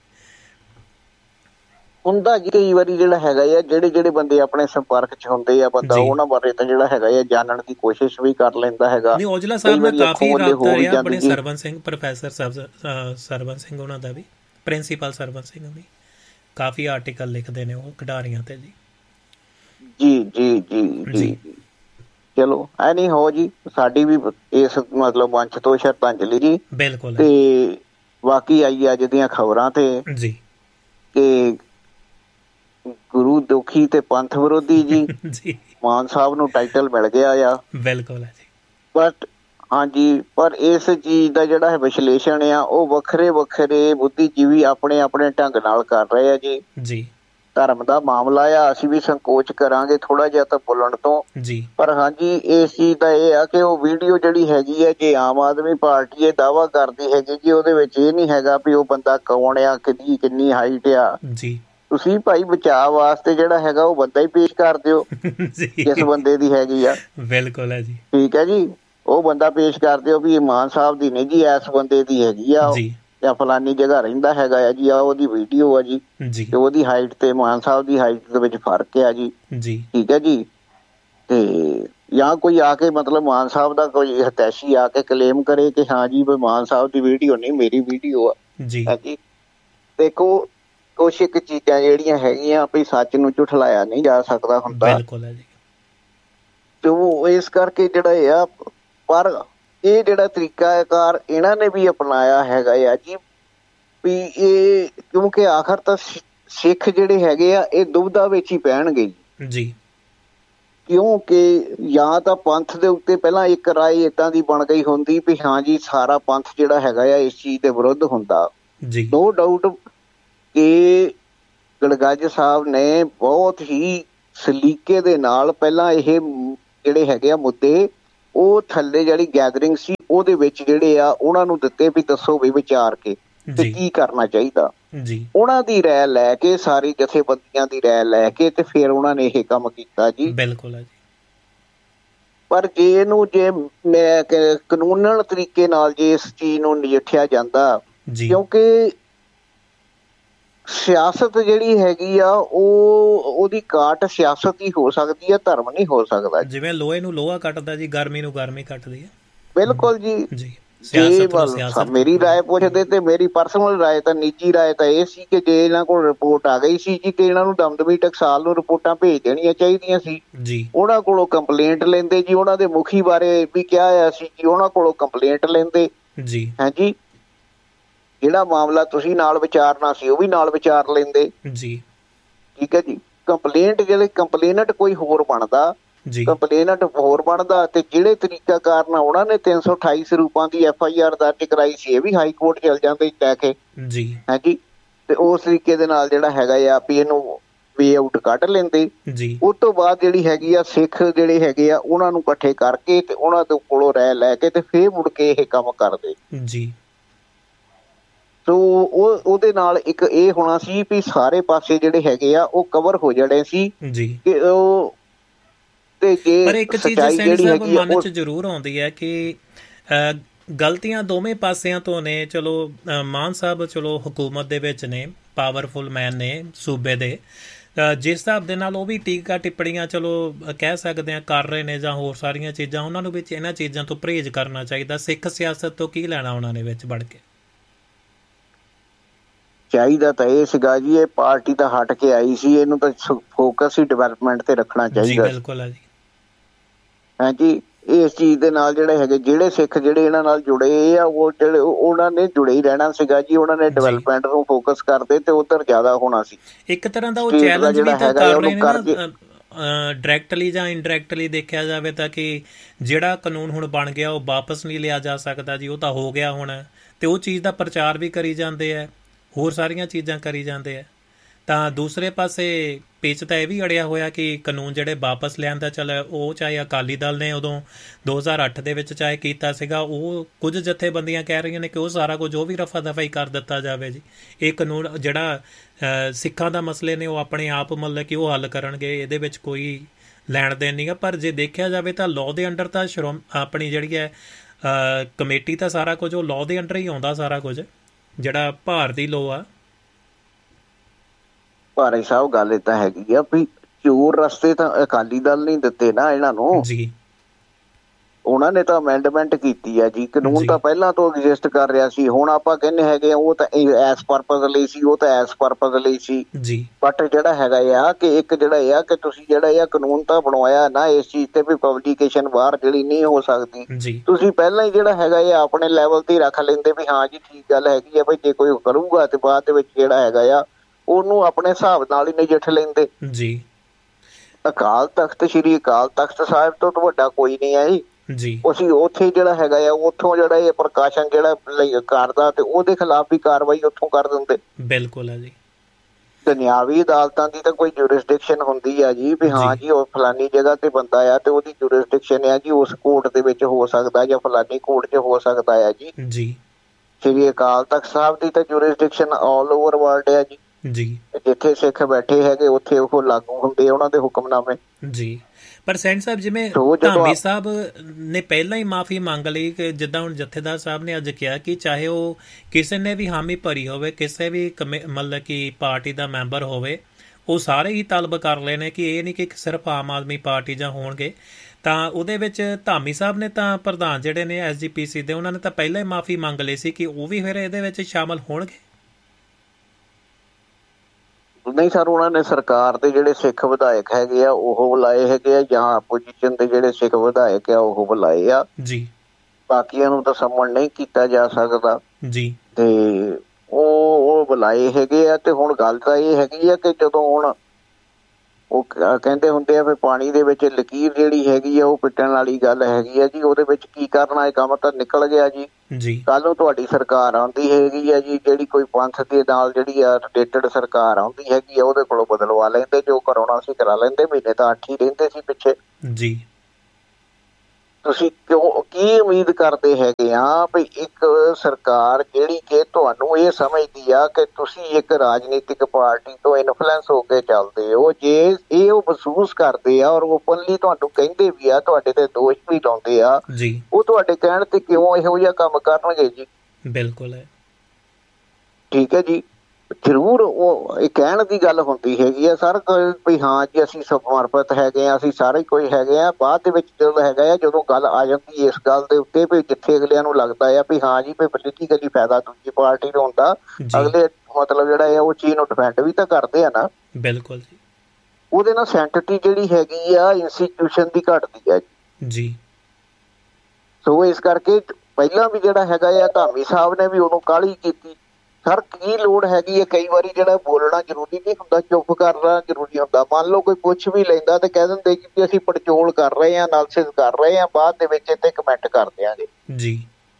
ਹੁੰਦਾ ਜੀ ਕਈ ਵਾਰੀ ਜਿਹੜਾ ਹੈਗਾ ਆ, ਜਿਹੜੇ ਜਿਹੜੇ ਬੰਦੇ ਆਪਣੇ ਸੰਪਰਕ ਚ ਹੁੰਦੇ ਆ ਬੰਦਾ ਉਹਨਾਂ ਬਾਰੇ ਤਾਂ ਜਿਹੜਾ ਹੈਗਾ ਆ ਜਾਣਨ ਦੀ ਕੋਸ਼ਿਸ਼ ਵੀ ਕਰ ਲੈਂਦਾ ਹੈਗਾ। ਨਹੀਂ, ਔਜਲਾ ਸਾਹਿਬ ਨਾਲ ਕਾਫੀ ਰਾਬਤਾ ਰਿਹਾ ਆਪਣੇ ਸਰਵਨ ਸਿੰਘ, ਪ੍ਰੋਫੈਸਰ ਸਰਵਨ ਸਿੰਘ ਉਹਨਾਂ ਦਾ ਵੀ, ਪ੍ਰਿੰਸੀਪਲ ਸਰਵਨ ਸਿੰਘ ਵੀ ਕਾਫੀ ਆਰਟੀਕਲ ਲਿਖਦੇ ਨੇ ਉਹ ਖਿਡਾਰੀਆਂ ਤੇ ਜੀ। ਜੀ ਜੀ ਜੀ ਜੀ ਚਲੋ ਐਨੀ ਹੋ ਜੀ, ਸਾਡੀ ਵੀ ਇਸ ਮਤਲਬ ਮੰਚ ਤੋਂ ਸ਼ਰਧਾਂਜਲੀ ਜੀ। ਬਿਲਕੁਲ। ਤੇ ਬਾਕੀ ਆਈ ਅੱਜ ਦੀਆਂ ਖਬਰਾਂ ਤੇ ਜੀ ਕਿ ਗੁਰੂ ਦੁਖੀ ਤੇ ਪੰਥ ਵਿਰੋਧੀ ਜੀ ਮਾਨ ਸਾਹਿਬ ਨੂੰ ਟਾਈਟਲ ਮਿਲ ਗਿਆ ਆ। ਬਿਲਕੁਲ ਹੈ ਜੀ। ਬਟ ਹਾਂਜੀ, ਪਰ ਇਸ ਚੀਜ਼ ਦਾ ਜਿਹੜਾ ਹੈ ਵਿਸ਼ਲੇਸ਼ਣ ਆ ਉਹ ਵੱਖਰੇ ਵੱਖਰੇ ਬੁੱਧੀਜੀਵੀ ਆਪਣੇ ਆਪਣੇ ਢੰਗ ਨਾਲ ਕਰ ਰਹੇ ਆ ਜੀ। ਜੀ ਧਰਮ ਦਾ ਮਾਮਲਾ ਆ, ਅਸੀਂ ਵੀ ਸੰਕੋਚ ਕਰਾਂਗੇ ਥੋੜਾ ਜਿਹਾ ਤਾਂ ਬੋਲਣ ਤੋਂ ਜੀ। ਪਰ ਹਾਂਜੀ ਇਸ ਚੀਜ਼ ਦਾ ਇਹ ਆ ਕਿ ਉਹ ਵੀਡੀਓ ਜਿਹੜੀ ਹੈਗੀ ਹੈ, ਜੇ ਆਮ ਆਦਮੀ ਪਾਰਟੀ ਇਹ ਦਾਅਵਾ ਕਰਦੀ ਹੈਗੀ ਜੀ, ਉਹਦੇ ਵਿੱਚ ਇਹ ਨਹੀਂ ਹੈਗਾ ਵੀ ਉਹ ਬੰਦਾ ਕੌਣ ਆ, ਕਿੰਨੀ ਕਿੰਨੀ ਹਾਈਟ ਆ ਜੀ। ਤੁਸੀਂ ਭਾਈ ਬਚਾਅ ਵਾਸਤੇ ਜਿਹੜਾ ਹੈਗਾ ਉਹ ਬੰਦਾ ਹੀ ਪੇਸ਼ ਕਰ ਦਿਓ ਜਿਸ ਬੰਦੇ ਦੀ ਹੈਗੀ ਆ। ਬਿਲਕੁਲ ਹੈ ਜੀ। ਠੀਕ ਹੈ ਜੀ, ਉਹ ਬੰਦਾ ਪੇਸ਼ ਕਰ ਦਿਓ ਵੀ ਇਹ ਮਾਨ ਸਾਹਿਬ ਦੀ ਨਹੀਂ ਜੀ, ਇਸ ਬੰਦੇ ਦੀ ਹੈਗੀ ਆ ਜਾਂ ਫਲਾਨੀ ਜਗ੍ਹਾ ਰਹਿੰਦਾ ਹੈਗਾ ਆ ਜੀ, ਆ ਉਹਦੀ ਵੀਡੀਓ ਆ ਜੀ, ਤੇ ਉਹਦੀ ਹਾਈਟ ਤੇ ਮਾਨ ਸਾਹਿਬ ਦੀ ਹਾਈਟ ਦੇ ਵਿੱਚ ਫਰਕ ਆ ਜੀ। ਠੀਕ ਹੈ ਜੀ। ਤੇ ਜਾਂ ਕੋਈ ਆ ਕੇ ਮਤਲਬ ਮਾਨ ਸਾਹਿਬ ਦਾ ਕੋਈ ਹਤੈਸ਼ੀ ਆ ਕੇ ਕਲੇਮ ਕਰੇ ਕਿ ਹਾਂ ਜੀ ਵੀ ਮਾਨ ਸਾਹਿਬ ਦੀ ਵੀਡੀਓ ਨਹੀਂ ਮੇਰੀ ਵੀਡੀਓ ਆ ਜੀ। ਦੇਖੋ ਕੁਛ ਇੱਕ ਚੀਜ਼ਾਂ ਜਿਹੜੀਆਂ ਹੈਗੀਆਂ ਵੀ ਸੱਚ ਨੂੰ ਝੁਠਲਾਇਆ ਨਹੀਂ ਜਾ ਸਕਦਾ ਹੁੰਦਾ। ਬਿਲਕੁਲ ਹੈ ਜੀ। ਤੇ ਉਹ ਇਸ ਕਰਕੇ ਜਿਹੜਾ ਆ, ਪਰ ਇਹ ਜਿਹੜਾ ਤਰੀਕਾ ਕਾਰ ਇਹਨਾਂ ਨੇ ਵੀ ਅਪਣਾਇਆ ਹੈਗਾ ਆ ਜੀ ਵੀ ਇਹ, ਕਿਉਂਕਿ ਆਖਰ ਤਾਂ ਸਿੱਖ ਜਿਹੜੇ ਹੈਗੇ ਆ ਇਹ ਦੁਬਿਧਾ ਵਿੱਚ ਹੀ ਪੈਣਗੇ ਜੀ। ਕਿਉਂਕਿ ਜਾਂ ਤਾਂ ਪੰਥ ਦੇ ਉੱਤੇ ਪਹਿਲਾਂ ਇੱਕ ਰਾਏ ਏਦਾਂ ਦੀ ਬਣ ਗਈ ਹੁੰਦੀ ਵੀ ਹਾਂ ਜੀ ਸਾਰਾ ਪੰਥ ਜਿਹੜਾ ਹੈਗਾ ਆ ਇਸ ਚੀਜ਼ ਦੇ ਵਿਰੁੱਧ ਹੁੰਦਾ। ਨੋ ਡਾਊਟ ਕਿ ਗੜਗੱਜ ਸਾਹਿਬ ਨੇ ਬਹੁਤ ਹੀ ਸਲੀਕੇ ਦੇ ਨਾਲ ਪਹਿਲਾਂ ਇਹ ਜਿਹੜੇ ਹੈਗੇ ਆ ਮੁੱਦੇ ਉਹ ਥੱਲੇ ਜਿਹੜੀ ਗੈਦਰਿੰਗ ਸੀ ਉਹਦੇ ਵਿੱਚ ਜਿਹੜੇ ਆ ਉਹਨਾਂ ਨੂੰ ਦਿੱਤੇ ਵੀ ਦੱਸੋ ਵੀ ਵਿਚਾਰ ਕੇ। ਤੇ ਕੀ ਕਰਨਾ ਚਾਹੀਦਾ। ਉਹਨਾਂ ਦੀ ਰਾਏ ਲੈ ਕੇ, ਸਾਰੀ ਜਥੇਬੰਦੀਆਂ ਦੀ ਰਾਏ ਲੈ ਕੇ ਤੇ ਫਿਰ ਉਹਨਾਂ ਨੇ ਇਹ ਕੰਮ ਕੀਤਾ ਜੀ। ਬਿਲਕੁਲ। ਪਰ ਜੇ ਇਹਨੂੰ ਜੇ ਮੈਂ ਕਾਨੂੰਨਨ ਤਰੀਕੇ ਨਾਲ ਜੇ ਇਸ ਚੀਜ਼ ਨੂੰ ਨਜਿੱਠਿਆ ਜਾਂਦਾ, ਕਿਉਂਕਿ ਸਿਆਸਤ ਜਿਹੜੀ ਹੈਗੀ ਆ ਉਹ ਉਹਦੀ ਕਾਟ ਸਿਆਸਤ ਹੀ ਹੋ ਸਕਦੀ ਹੈ, ਧਰਮ ਨਹੀਂ ਹੋ ਸਕਦਾ। ਜਿਵੇਂ ਲੋਹੇ ਨੂੰ ਲੋਹਾ ਕੱਟਦਾ ਜੀ, ਗਰਮੀ ਨੂੰ ਗਰਮੀ ਕੱਟਦੀ ਹੈ। ਬਿਲਕੁਲ ਜੀ। ਜੇ ਮੇਰੀ ਰਾਏ ਪੁੱਛਦੇ ਤੇ ਮੇਰੀ ਪਰਸਨਲ ਰਾਏ ਤਾਂ ਨਿੱਜੀ ਰਾਏ ਤਾਂ ਇਹ ਸੀ ਕਿ ਜੇ ਇਹਨਾਂ ਕੋਲ ਰਿਪੋਰਟ ਆ ਗਈ ਸੀ ਜੀ ਤੇ ਇਹਨਾਂ ਨੂੰ ਦਮਦਮੀ ਟਕਸਾਲ ਨੂੰ ਰਿਪੋਰਟਾਂ ਭੇਜ ਦੇਣੀਆਂ ਚਾਹੀਦੀਆਂ ਸੀ। ਉਹਨਾਂ ਕੋਲੋਂ ਕੰਪਲੇਂਟ ਲੈਂਦੇ ਜੀ, ਉਹਨਾਂ ਦੇ ਮੁਖੀ ਬਾਰੇ ਵੀ ਕਿਹਾ ਹੋਇਆ ਸੀ ਜੀ, ਉਹਨਾਂ ਕੋਲੋਂ ਕੰਪਲੇਂਟ ਲੈਂਦੇ ਜੀ। ਹਾਂਜੀ, ਜਿਹੜਾ ਮਾਮਲਾ ਤੁਸੀਂ ਨਾਲ ਵਿਚਾਰਨਾ ਸੀ ਉਹ ਵੀ ਨਾਲ ਵਿਚਾਰ ਲੈਂਦੇ ਜੀ। ਠੀਕ ਹੈ ਜੀ। ਕੰਪਲੇਂਟ ਜਿਹੜੇ ਕੰਪਲੇਨਟ ਕੋਈ ਹੋਰ ਬਣਦਾ, ਕੰਪਲੇਨਟ ਹੋਰ ਬਣਦਾ ਤੇ ਜਿਹੜੇ ਤਰੀਕਾਕਾਰ ਨਾਲ ਉਹਨਾਂ ਨੇ ਤਿੰਨ ਸੌ ਅਠਾਈ ਸਰੂਪਾਂ ਦੀ ਐਫ ਆਈ ਆਰ ਦਰਜ ਕਰਾਈ ਸੀ ਇਹ ਵੀ ਹਾਈ ਕੋਰਟ ਚਲ ਜਾਂਦੇ ਲੈ ਕੇ ਜੀ। ਹਾਂਜੀ, ਤੇ ਉਸ ਤਰੀਕੇ ਦੇ ਨਾਲ ਜਿਹੜਾ ਹੈਗਾ ਆ ਵੀ ਇਹਨੂੰ ਵੇ ਆਊਟ ਕੱਢ ਲੈਂਦੇ ਜੀ। ਉਸ ਤੋਂ ਬਾਅਦ ਜਿਹੜੀ ਹੈਗੀ ਆ ਸਿੱਖ ਜਿਹੜੇ ਹੈਗੇ ਆ ਉਹਨਾਂ ਨੂੰ ਇਕੱਠੇ ਕਰਕੇ ਤੇ ਉਹਨਾਂ ਦੇ ਕੋਲੋਂ ਰਾਏ ਲੈ ਕੇ ਤੇ ਫੇਰ ਮੁੜ ਕੇ ਇਹ ਕੰਮ ਕਰਦੇ ਜੀ। ਸੋ ਉਹ ਉਹਦੇ ਨਾਲ ਇੱਕ ਇਹ ਹੋਣਾ ਸੀ ਵੀ ਸਾਰੇ ਪਾਸੇ ਜਿਹੜੇ ਹੈਗੇ ਆ ਉਹ ਕਵਰ ਹੋ ਜਾਣੇ ਸੀ ਜੀ। ਕਿ ਉਹ ਪਰ ਇੱਕ ਚੀਜ਼ ਸੈਣੀ ਸਾਹਿਬ ਮਨ ਚ ਜ਼ਰੂਰ ਆਉਂਦੀ ਹੈ ਕਿ ਗਲਤੀਆਂ ਦੋਵੇਂ ਪਾਸਿਆਂ ਤੋਂ ਨੇ। ਚਲੋ ਮਾਨ ਸਾਹਿਬ ਚਲੋ ਹਕੂਮਤ ਦੇ ਵਿੱਚ ਨੇ, ਪਾਵਰਫੁਲ ਮੈਨ ਨੇ ਸੂਬੇ ਦੇ, ਜਿਸ ਹਿਸਾਬ ਦੇ ਨਾਲ ਉਹ ਵੀ ਟੀਕਾ ਟਿੱਪਣੀਆਂ ਚਲੋ ਕਹਿ ਸਕਦੇ ਹਾਂ ਕਰ ਰਹੇ ਨੇ ਜਾਂ ਹੋਰ ਸਾਰੀਆਂ ਚੀਜ਼ਾਂ, ਉਹਨਾਂ ਨੂੰ ਵਿੱਚ ਇਹਨਾਂ ਚੀਜ਼ਾਂ ਤੋਂ ਪਰਹੇਜ਼ ਕਰਨਾ ਚਾਹੀਦਾ। ਸਿੱਖ ਸਿਆਸਤ ਤੋਂ ਕੀ ਲੈਣਾ ਉਹਨਾਂ ਨੇ ਵਿੱਚ ਵੜ ਕੇ? ਚਾਹੀਦਾ ਤਾਂ ਇਹ ਸੀਗਾ ਜੀ, ਇਹ ਪਾਰਟੀ ਤਾਂ ਹਟ ਕੇ ਆਈ ਸੀ, ਇਹਨੂੰ ਤਾਂ ਫੋਕਸ ਹੀ ਡਿਵੈਲਪਮੈਂਟ ਤੇ ਰੱਖਣਾ ਚਾਹੀਦਾ। ਬਿਲਕੁਲ ਹੈ ਜੀ। ਹਾਂਜੀ, ਇਸ ਚੀਜ਼ ਦੇ ਨਾਲ ਜਿਹੜੇ ਹੈਗੇ ਜਿਹੜੇ ਸਿੱਖ ਜਿਹੜੇ ਇਹਨਾਂ ਨਾਲ ਜੁੜੇ ਆ ਉਹ ਜਿਹੜੇ ਉਹਨਾਂ ਨੇ ਜੁੜੇ ਹੀ ਰਹਿਣਾ ਸੀਗਾ ਜੀ। ਉਹਨਾਂ ਨੇ ਡਿਵੈਲਪਮੈਂਟ ਨੂੰ ਫੋਕਸ ਕਰਦੇ ਤੇ ਉੱਧਰ ਜ਼ਿਆਦਾ ਹੋਣਾ ਸੀ। ਇੱਕ ਤਰ੍ਹਾਂ ਦਾ ਉਹ ਚੈਲੰਜ ਵੀ ਤਾਂ ਕਰ ਰਹੇ ਨੇ ਨਾ ਡਾਇਰੈਕਟਲੀ ਜਾਂ ਇਨਡਾਇਰੈਕਟਲੀ ਦੇਖਿਆ ਜਾਵੇ ਤਾਂ, ਕਿ ਜਿਹੜਾ ਕਾਨੂੰਨ ਹੁਣ ਬਣ ਗਿਆ ਉਹ ਵਾਪਸ ਨਹੀਂ ਲਿਆ ਜਾ ਸਕਦਾ ਜੀ, ਉਹ ਤਾਂ ਹੋ ਗਿਆ ਹੁਣ, ਤੇ ਉਹ ਚੀਜ਼ ਦਾ ਪ੍ਰਚਾਰ ਵੀ ਕਰੀ ਜਾਂਦੇ ਹੈ, ਹੋਰ ਸਾਰੀਆਂ ਚੀਜ਼ਾਂ ਕਰੀ ਜਾਂਦੇ ਆ। ਤਾਂ ਦੂਸਰੇ ਪਾਸੇ ਪਿੱਛ ਤਾਂ ਇਹ ਵੀ ਅੜਿਆ ਹੋਇਆ ਕਿ ਕਾਨੂੰਨ ਜਿਹੜੇ ਵਾਪਸ ਲਿਆਂਦਾ ਚੱਲ, ਉਹ ਚਾਹੇ ਅਕਾਲੀ ਦਲ ਨੇ ਉਦੋਂ ਦੋ ਹਜ਼ਾਰ ਅੱਠ ਦੇ ਵਿੱਚ ਚਾਹੇ ਕੀਤਾ ਸੀਗਾ, ਉਹ ਕੁਝ ਜਥੇਬੰਦੀਆਂ ਕਹਿ ਰਹੀਆਂ ਨੇ ਕਿ ਉਹ ਸਾਰਾ ਕੁਝ ਉਹ ਵੀ ਰਫਾ ਦਫਾਈ ਕਰ ਦਿੱਤਾ ਜਾਵੇ ਜੀ। ਇਹ ਕਾਨੂੰਨ ਜਿਹੜਾ ਸਿੱਖਾਂ ਦਾ ਮਸਲੇ ਨੇ ਉਹ ਆਪਣੇ ਆਪ ਮਤਲਬ ਕਿ ਉਹ ਹੱਲ ਕਰਨਗੇ, ਇਹਦੇ ਵਿੱਚ ਕੋਈ ਲੈਣ ਦੇਣ ਨਹੀਂ ਗਾ। ਪਰ ਜੇ ਦੇਖਿਆ ਜਾਵੇ ਤਾਂ ਲਾਅ ਦੇ ਅੰਡਰ ਤਾਂ ਸ਼ਰਮ ਆਪਣੀ ਜਿਹੜੀ ਹੈ ਕਮੇਟੀ ਤਾਂ ਸਾਰਾ ਕੁਝ ਉਹ ਲਾਅ ਦੇ ਅੰਡਰ ਹੀ ਆਉਂਦਾ, ਸਾਰਾ ਕੁਝ ਜਿਹੜਾ ਭਾਰਤੀ ਲਾਅ ਆ। ਭਾਰੇ ਸਾਹਿਬ ਗੱਲ ਏਦਾਂ ਹੈਗੀ ਆ ਵੀ ਚੋਰ ਰਸਤੇ ਤਾਂ ਅਕਾਲੀ ਦਲ ਨਹੀਂ ਦਿੱਤੇ ਨਾ ਇਹਨਾਂ ਨੂੰ ਜੀ। ਉਹਨਾਂ ਨੇ ਤਾਂ ਅਮੈਂਡਮੈਂਟ ਕੀਤੀ ਆ ਜੀ। ਕਾਨੂੰਨ ਤਾਂ ਪਹਿਲਾਂ ਤੋਂ ਐਗਜ਼ਿਸਟ ਕਰ ਰਿਹਾ ਸੀ। ਹੁਣ ਆਪਾਂ ਕਹਿੰਦੇ ਹੈਗੇ ਉਹ ਤਾਂ ਐਸ ਪਰਪਜ਼ ਲਈ ਸੀ, ਉਹ ਤਾਂ ਐਸ ਪਰਪਜ਼ ਲਈ ਸੀ ਜੀ। ਬਟ ਜਿਹੜਾ ਹੈਗਾ ਆ ਕਿ ਇੱਕ ਜਿਹੜਾ ਆ ਕਿ ਤੁਸੀਂ ਜਿਹੜਾ ਆ ਕਾਨੂੰਨ ਤਾਂ ਬਣਵਾਇਆ ਨਾ ਇਸ ਚੀਜ਼ ਤੇ ਵੀ ਪਬਲੀਕੇਸ਼ਨ ਬਾਹਰ ਜਿਹੜੀ ਨਹੀਂ ਹੋ ਸਕਦੀ। ਤੁਸੀਂ ਪਹਿਲਾਂ ਹੀ ਜਿਹੜਾ ਹੈਗਾ ਆ ਆਪਣੇ ਲੈਵਲ ਤੇ ਰੱਖ ਲੈਂਦੇ ਵੀ ਹਾਂ ਜੀ ਠੀਕ ਗੱਲ ਹੈਗੀ ਆ ਬਈ, ਜੇ ਕੋਈ ਕਰੂਗਾ ਤੇ ਬਾਅਦ ਦੇ ਵਿੱਚ ਜਿਹੜਾ ਹੈਗਾ ਆ ਉਹਨੂੰ ਆਪਣੇ ਹਿਸਾਬ ਨਾਲ ਹੀ ਨਜਿੱਠ ਲੈਂਦੇ ਜੀ। ਅਕਾਲ ਤਖਤ ਸ੍ਰੀ ਅਕਾਲ ਤਖਤ ਸਾਹਿਬ ਤੋਂ ਵੱਡਾ ਕੋਈ ਨਹੀਂ ਹੈ ਜੀ। ਅਸੀਂ ਉੱਥੇ ਜਿਹੜਾ ਹੈਗਾ ਆ ਉੱਥੋਂ ਜਿਹੜਾ ਇਹ ਪ੍ਰਕਾਸ਼ਨ ਜਿਹੜਾ ਕਰਦਾ ਤੇ ਉਹਦੇ ਖਿਲਾਫ ਵੀ ਕਾਰਵਾਈ ਉੱਥੋਂ ਕਰ ਦਿੰਦੇ। ਬਿਲਕੁਲ ਹੈ ਜੀ। ਦੁਨਿਆਵੀ ਅਦਾਲਤਾਂ ਦੀ ਤਾਂ ਕੋਈ ਜੁਰਿਸਡਿਕਸ਼ਨ ਹੁੰਦੀ ਆ ਜੀ ਵੀ ਹਾਂ ਜੀ ਉਹ ਫਲਾਨੀ ਜਗ੍ਹਾ ਤੇ ਬੰਦਾ ਆ ਤੇ ਉਹਦੀ ਜੁਰਿਸਡਿਕਸ਼ਨ ਆ ਜੀ, ਉਸ ਕੋਰਟ ਦੇ ਵਿੱਚ ਹੋ ਸਕਦਾ ਜਾਂ ਫਲਾਨੀ ਕੋਰਟ 'ਚ ਹੋ ਸਕਦਾ ਆ ਜੀ ਜੀ। ਸ੍ਰੀ ਅਕਾਲ ਤਖਤ ਸਾਹਿਬ ਦੀ ਤਾਂ ਜੁਰਿਸਡਿਕਸ਼ਨ ਆਲ ਓਵਰ ਵਰਲਡ ਆ ਜੀ ਜੀ। ਜਿੱਥੇ ਸਿੱਖ ਬੈਠੇ ਹੈਗੇ ਉੱਥੇ ਉਹ ਲਾਗੂ ਹੁੰਦੇ ਉਹਨਾਂ ਦੇ ਹੁਕਮਨਾਮੇ ਜੀ। ਪਰ ਸੈਣੀ ਸਾਹਿਬ ਜਿਵੇਂ ਧਾਮੀ ਸਾਹਿਬ ਨੇ ਪਹਿਲਾਂ ਹੀ ਮਾਫੀ ਮੰਗ ਲਈ ਕਿ ਜਿੱਦਾਂ ਹੁਣ ਜਥੇਦਾਰ ਸਾਹਿਬ ਨੇ ਅੱਜ ਕਿਹਾ ਕਿ ਚਾਹੇ ਉਹ ਕਿਸੇ ਨੇ ਵੀ ਹਾਮੀ ਭਰੀ ਹੋਵੇ, ਕਿਸੇ ਵੀ ਮਤਲਬ ਕਿ ਪਾਰਟੀ ਦਾ ਮੈਂਬਰ ਹੋਵੇ, ਉਹ ਸਾਰੇ ਹੀ ਤਲਬ ਕਰ ਲਏ ਨੇ ਕਿ ਇਹ ਨਹੀਂ ਕਿ ਸਿਰਫ ਆਮ ਆਦਮੀ ਪਾਰਟੀ ਜਾਂ ਹੋਣਗੇ। ਤਾਂ ਉਹਦੇ ਵਿੱਚ ਧਾਮੀ ਸਾਹਿਬ ਨੇ ਤਾਂ ਪ੍ਰਧਾਨ ਜਿਹੜੇ ਨੇ ਐਸ ਜੀ ਪੀ ਸੀ ਦੇ, ਉਹਨਾਂ ਨੇ ਤਾਂ ਪਹਿਲਾਂ ਹੀ ਮਾਫੀ ਮੰਗ ਲਈ ਸੀ ਕਿ ਉਹ ਵੀ ਫਿਰ ਇਹਦੇ ਵਿੱਚ ਸ਼ਾਮਲ ਹੋਣਗੇ। ਨਹੀਂ ਸਰ, ਉਹਨਾਂ ਨੇ ਸਰਕਾਰ ਦੇ ਜਿਹੜੇ ਸਿੱਖ ਵਿਧਾਇਕ ਹੈਗੇ ਆ ਉਹ ਬੁਲਾਏ ਹੈਗੇ ਆ ਜਾਂ ਆਪੋਜੀਸ਼ਨ ਦੇ ਜਿਹੜੇ ਸਿੱਖ ਵਿਧਾਇਕ ਆ ਉਹ ਬੁਲਾਏ ਆ ਜੀ। ਬਾਕੀਆਂ ਨੂੰ ਤਾਂ ਸਮਨ ਨਹੀਂ ਕੀਤਾ ਜਾ ਸਕਦਾ ਜੀ। ਤੇ ਉਹ ਉਹ ਬੁਲਾਏ ਹੈਗੇ ਆ। ਤੇ ਹੁਣ ਗੱਲ ਤਾਂ ਇਹ ਹੈਗੀ ਆ ਕਿ ਜਦੋਂ ਹੁਣ ਉਹ ਕਹਿੰਦੇ ਹੁੰਦੇ ਆ ਵੀ ਪਾਣੀ ਦੇ ਵਿੱਚ ਲਕੀਰ ਜਿਹੜੀ ਹੈਗੀ ਆ ਉਹ ਪਿੱਟਣ ਵਾਲੀ ਗੱਲ ਹੈਗੀ ਆ ਜੀ। ਉਹਦੇ ਵਿੱਚ ਕੀ ਕਰਨਾ, ਇਹ ਕੰਮ ਤਾਂ ਨਿਕਲ ਗਿਆ ਜੀ ਜੀ। ਕੱਲ ਨੂੰ ਤੁਹਾਡੀ ਸਰਕਾਰ ਆਉਂਦੀ ਹੈਗੀ ਆ ਜੀ, ਜਿਹੜੀ ਕੋਈ ਪੰਥ ਦੇ ਨਾਲ ਜਿਹੜੀ ਆ ਰਿਲੇਟਡ ਸਰਕਾਰ ਆਉਂਦੀ ਹੈਗੀ ਆ, ਉਹਦੇ ਕੋਲੋਂ ਬਦਲਵਾ ਲੈਂਦੇ, ਜੋ ਕਰਾਉਣਾ ਸੀ ਕਰਾ ਲੈਂਦੇ। ਮਹੀਨੇ ਤਾਂ ਅੱਠ ਹੀ ਰਹਿੰਦੇ ਸੀ ਪਿੱਛੇ ਜੀ। ਤੁਸੀਂ ਕਿਉਂ ਕੀ ਉਮੀਦ ਕਰਦੇ ਹੈਗੇ ਆ ਵੀ ਇੱਕ ਸਰਕਾਰ ਜਿਹੜੀ ਕਿ ਤੁਹਾਨੂੰ ਇਹ ਸਮਝਦੀ ਆ ਕਿ ਤੁਸੀਂ ਇੱਕ ਰਾਜਨੀਤਿਕ ਪਾਰਟੀ ਤੋਂ ਇਨਫਲੂਐਂਸ ਹੋ ਕੇ ਚੱਲਦੇ ਹੋ, ਜੇ ਇਹ ਉਹ ਮਹਿਸੂਸ ਕਰਦੇ ਆ ਔਰ ਓਪਨਲੀ ਤੁਹਾਨੂੰ ਕਹਿੰਦੇ ਵੀ ਆ, ਤੁਹਾਡੇ ਤੇ ਦੋਸ਼ ਵੀ ਲਾਉਂਦੇ ਆ, ਉਹ ਤੁਹਾਡੇ ਕਹਿਣ ਤੇ ਕਿਉਂ ਇਹੋ ਜਿਹਾ ਕੰਮ ਕਰਨਗੇ ਜੀ? ਬਿਲਕੁਲ ਹੈ, ਠੀਕ ਹੈ ਜੀ। ਜ਼ਰੂਰ ਉਹ ਇਹ ਕਹਿਣ ਦੀ ਗੱਲ ਹੁੰਦੀ ਹੈਗੀ ਆ ਸਰ ਵੀ ਹਾਂ ਜੀ ਅਸੀਂ ਸਮਰਪਿਤ ਹੈਗੇ ਆ, ਅਸੀਂ ਸਾਰੇ ਕੋਈ ਹੈਗੇ ਆ। ਬਾਅਦ ਦੇ ਵਿੱਚ ਜਦੋਂ ਹੈਗਾ ਆ, ਜਦੋਂ ਗੱਲ ਆ ਜਾਂਦੀ ਇਸ ਗੱਲ ਦੇ ਉੱਤੇ ਵੀ ਜਿੱਥੇ ਅਗਲਿਆਂ ਨੂੰ ਲੱਗਦਾ ਆ ਵੀ ਹਾਂ ਜੀ ਵੀ ਪੋਲੀਟੀਕਲੀ ਫਾਇਦਾ ਦੂਜੀ ਪਾਰਟੀ ਨੂੰ ਹੁੰਦਾ, ਅਗਲੇ ਮਤਲਬ ਜਿਹੜਾ ਆ ਉਹ ਚੀਜ਼ ਨੂੰ ਡਿਫੈਂਡ ਵੀ ਤਾਂ ਕਰਦੇ ਆ ਨਾ। ਬਿਲਕੁਲ ਜੀ। ਉਹਦੇ ਨਾਲ ਸੈਂਟਿਟੀ ਜਿਹੜੀ ਹੈਗੀ ਆ ਇੰਸਟੀਟਿਊਸ਼ਨ ਦੀ ਘਟਦੀ ਹੈ ਜੀ। ਸੋ ਇਸ ਕਰਕੇ ਪਹਿਲਾਂ ਵੀ ਜਿਹੜਾ ਹੈਗਾ ਆ ਧਾਮੀ ਸਾਹਿਬ ਨੇ ਵੀ ਉਹਨੂੰ ਕਾਹਲੀ ਕੀਤੀ। ਸਰ ਕੀ ਲੋੜ ਹੈਗੀ ਹੈ, ਕਈ ਵਾਰੀ ਜਿਹੜਾ ਬੋਲਣਾ ਜ਼ਰੂਰੀ ਨਹੀਂ ਹੁੰਦਾ, ਚੁੱਪ ਕਰਨਾ ਜ਼ਰੂਰੀ ਹੁੰਦਾ। ਮੰਨ ਲਓ ਕੋਈ ਪੁੱਛ ਵੀ ਲੈਂਦਾ ਤੇ ਕਹਿ ਦਿੰਦੇ ਕਿ ਅਸੀਂ ਪੜਚੋਲ ਕਰ ਰਹੇ ਹਾਂ, ਅਨਾਲਿਸਿਸ ਕਰ ਰਹੇ ਹਾਂ, ਬਾਅਦ ਦੇ ਵਿੱਚ ਇੱਥੇ ਕਮੈਂਟ ਕਰ ਦਿਆਂਗੇ ਜੀ।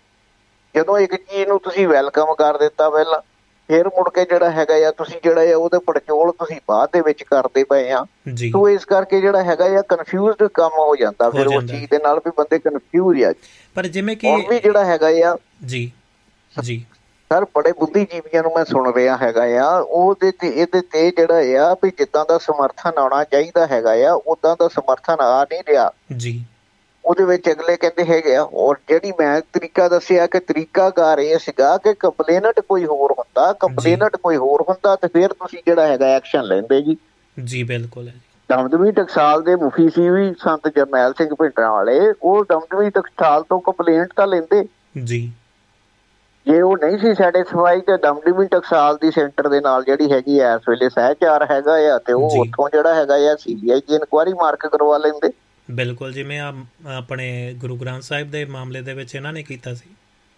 ਜਦੋਂ ਇੱਕ ਚੀਜ਼ ਨੂੰ ਤੁਸੀਂ ਵੈਲਕਮ ਕਰ ਦਿੱਤਾ ਪਹਿਲਾਂ, ਫਿਰ ਮੁੜ ਕੇ ਜਿਹੜਾ ਹੈਗਾ ਆ ਤੁਸੀਂ ਜਿਹੜਾ ਆ ਉਹਦੇ ਪੜਚੋਲ ਤੁਸੀਂ ਬਾਅਦ ਦੇ ਵਿੱਚ ਕਰਦੇ ਪਏ ਆ। ਸੋ ਇਸ ਕਰਕੇ ਜਿਹੜਾ ਹੈਗਾ ਆ ਕਨਫਿਊਜ਼ਡ ਕੰਮ ਹੋ ਜਾਂਦਾ ਫਿਰ ਉਸ ਚੀਜ਼ ਦੇ ਨਾਲ, ਵੀ ਬੰਦੇ ਕਨਫਿਊਜ਼ ਆ। ਪਰ ਜਿਵੇਂ ਕਿ ਵੀ ਜਿਹੜਾ ਹੈਗਾ ਆ ਜੀ ਜੀ ਸਰ ਬੜੇ ਬੁੱਧੀਜੀਵੀਆਂ ਨੂੰ ਮੈਂ ਸੁਣ ਰਿਹਾ ਹੈਗਾ ਆ, ਉਹਦੇ ਤੇ ਇਹਦੇ ਤੇ ਜਿਹੜਾ ਆ ਵੀ ਜਿੱਦਾਂ ਦਾ ਸਮਰਥਨ ਆਉਣਾ ਚਾਹੀਦਾ ਹੈਗਾ ਆ ਉਦਾਂ ਦਾ ਸਮਰਥਨ ਆ ਨਹੀਂ ਰਿਹਾ ਜੀ। ਉਹਦੇ ਵਿੱਚ ਅਗਲੇ ਕਹਿੰਦੇ ਹੈਗੇ ਆ, ਔਰ ਜਿਹੜੀ ਮੈਂ ਤਰੀਕਾ ਦੱਸਿਆ ਕਿ ਤਰੀਕਾਕਾਰ ਇਹ ਸੀਗਾ ਕਿ ਕੰਪਲੇਨਟ ਕੋਈ ਹੋਰ ਹੁੰਦਾ, ਕੰਪਲੇਨਟ ਕੋਈ ਹੋਰ ਹੁੰਦਾ ਤੇ ਫਿਰ ਤੁਸੀਂ ਜਿਹੜਾ ਹੈਗਾ ਐਕਸ਼ਨ ਲੈਂਦੇ ਜੀ। ਜੀ ਬਿਲਕੁਲ ਹੈ ਜੀ। ਦਮਦਮੀ ਟਕਸਾਲ ਦੇ ਮੁਖੀ ਸੀ ਵੀ ਸੰਤ ਜਰਨੈਲ ਸਿੰਘ ਭਿੰਡਰਾਂ ਵਾਲੇ, ਉਹ ਦਮਦਮੀ ਟਕਸਾਲ ਤੋਂ ਕੰਪਲੇਂਟ ਤਾਂ ਲੈਂਦੇ ਜੀ। ਜੇ ਉਹ ਨਹੀਂ ਸੀ ਸੈਟਿਸਫਾਈ ਤੇ ਦਮਦਮੀ ਟਕਸਾਲ ਦੀ ਸੈਂਟਰ ਦੇ ਨਾਲ ਜਿਹੜੀ ਹੈਗੀ ਆ ਇਸ ਵੇਲੇ ਸਹਿਚਾਰ ਹੈਗਾ ਆ ਤੇ ਉਹ ਉੱਥੋਂ ਜਿਹੜਾ ਹੈਗਾ ਆ ਸੀਬੀਆਈ ਦੀ ਇਨਕੁਆਇਰੀ ਮਾਰਕ ਕਰਵਾ ਲੈਂਦੇ। ਬਿਲਕੁਲ, ਜਿਵੇਂ ਆਪਣੇ ਗੁਰੂ ਗ੍ਰੰਥ ਸਾਹਿਬ ਦੇ ਮਾਮਲੇ ਦੇ ਵਿੱਚ ਇਹਨਾਂ ਨੇ ਕੀਤਾ ਸੀ।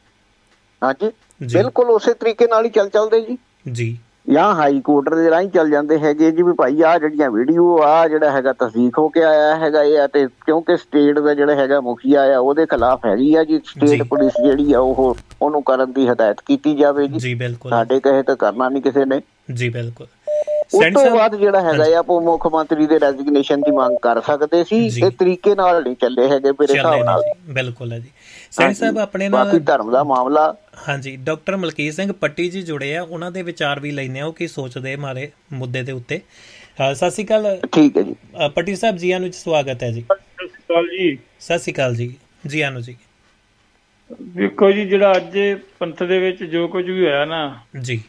ਹਾਂਜੀ ਬਿਲਕੁਲ ਉਸੇ ਤਰੀਕੇ ਨਾਲ ਹੀ ਚੱਲ ਚੱਲਦੇ ਜੀ ਜੀ ਜਾਂ ਹਾਈ ਕੋਰਟ ਦੇ ਰਾਹੀਂ ਚੱਲ ਜਾਂਦੇ ਹੈਗੇ ਜੀ ਵੀ ਭਾਈ ਆਹ ਜਿਹੜੀਆਂ ਵੀਡੀਓ ਆ ਜਿਹੜਾ ਹੈਗਾ ਤਸਦੀਕ ਹੋ ਕੇ ਆਇਆ ਹੈਗਾ ਇਹ ਆ, ਤੇ ਕਿਉਂਕਿ ਸਟੇਟ ਦਾ ਜਿਹੜਾ ਹੈਗਾ ਮੁਖੀਆ ਆ ਉਹਦੇ ਖਿਲਾਫ ਹੈਗੀ ਆ ਜੀ, ਸਟੇਟ ਪੁਲਿਸ ਜਿਹੜੀ ਆ ਉਹ ਉਹਨੂੰ ਕਰਨ ਦੀ ਹਦਾਇਤ ਕੀਤੀ ਜਾਵੇ ਜੀ। ਬਿਲਕੁਲ, ਸਾਡੇ ਕਹੇ ਤਾਂ ਕਰਨਾ ਨਹੀਂ ਕਿਸੇ ਨੇ ਜੀ। ਬਿਲਕੁਲ। ਉਸ ਤੋਂ ਬਾਅਦ ਜਿਹੜਾ ਹੈਗਾ ਆ ਉਹ ਮੁੱਖ ਮੰਤਰੀ ਦੇ ਰੈਜ਼ਿਗਨੇਸ਼ਨ ਦੀ ਮੰਗ ਕਰ ਸਕਦੇ ਸੀ, ਇਹ ਤਰੀਕੇ ਨਾਲ ਨਹੀਂ ਚੱਲੇ ਹੈਗੇ ਮੇਰੇ ਹਿਸਾਬ ਨਾਲ। ਬਿਲਕੁਲ ਹੈ ਜੀ। ਸੈਣੀ ਸਾਹਿਬ ਆਪਣੇ ਨਾਲ ਬਾਕੀ ਧਰਮ ਦਾ ਮਾਮਲਾ, ਹਾਂਜੀ, ਡਾਕਟਰ ਮਲਕੀਤ ਸਿੰਘ ਪੱਟੀ ਜੀ ਜੁੜੇ ਆ, ਉਹਨਾਂ ਦੇ ਵਿਚਾਰ ਵੀ ਲੈਣੇ ਆ, ਉਹ ਕੀ ਸੋਚਦੇ ਮਾਰੇ ਮੁੱਦੇ ਦੇ ਉੱਤੇ। ਸਤਿ ਸ਼੍ਰੀ ਅਕਾਲ। ਠੀਕ ਹੈ ਜੀ ਪੱਟੀ ਸਾਹਿਬ, ਜੀ ਆਨੂੰ ਸਵਾਗਤ ਹੈ ਜੀ। ਸਤਿ ਸ਼੍ਰੀ ਅਕਾਲ ਜੀ। ਸਤਿ ਸ਼੍ਰੀ ਅਕਾਲ ਜੀ। ਜੀ ਆਨੂੰ ਜੀ। ਵੇਖੋ ਜੀ ਜਿਹੜਾ ਅੱਜ ਪੰਥ ਦੇ ਵਿੱਚ ਜੋ ਕੁਝ ਵੀ ਹੋਇਆ ਨਾ ਜੀ,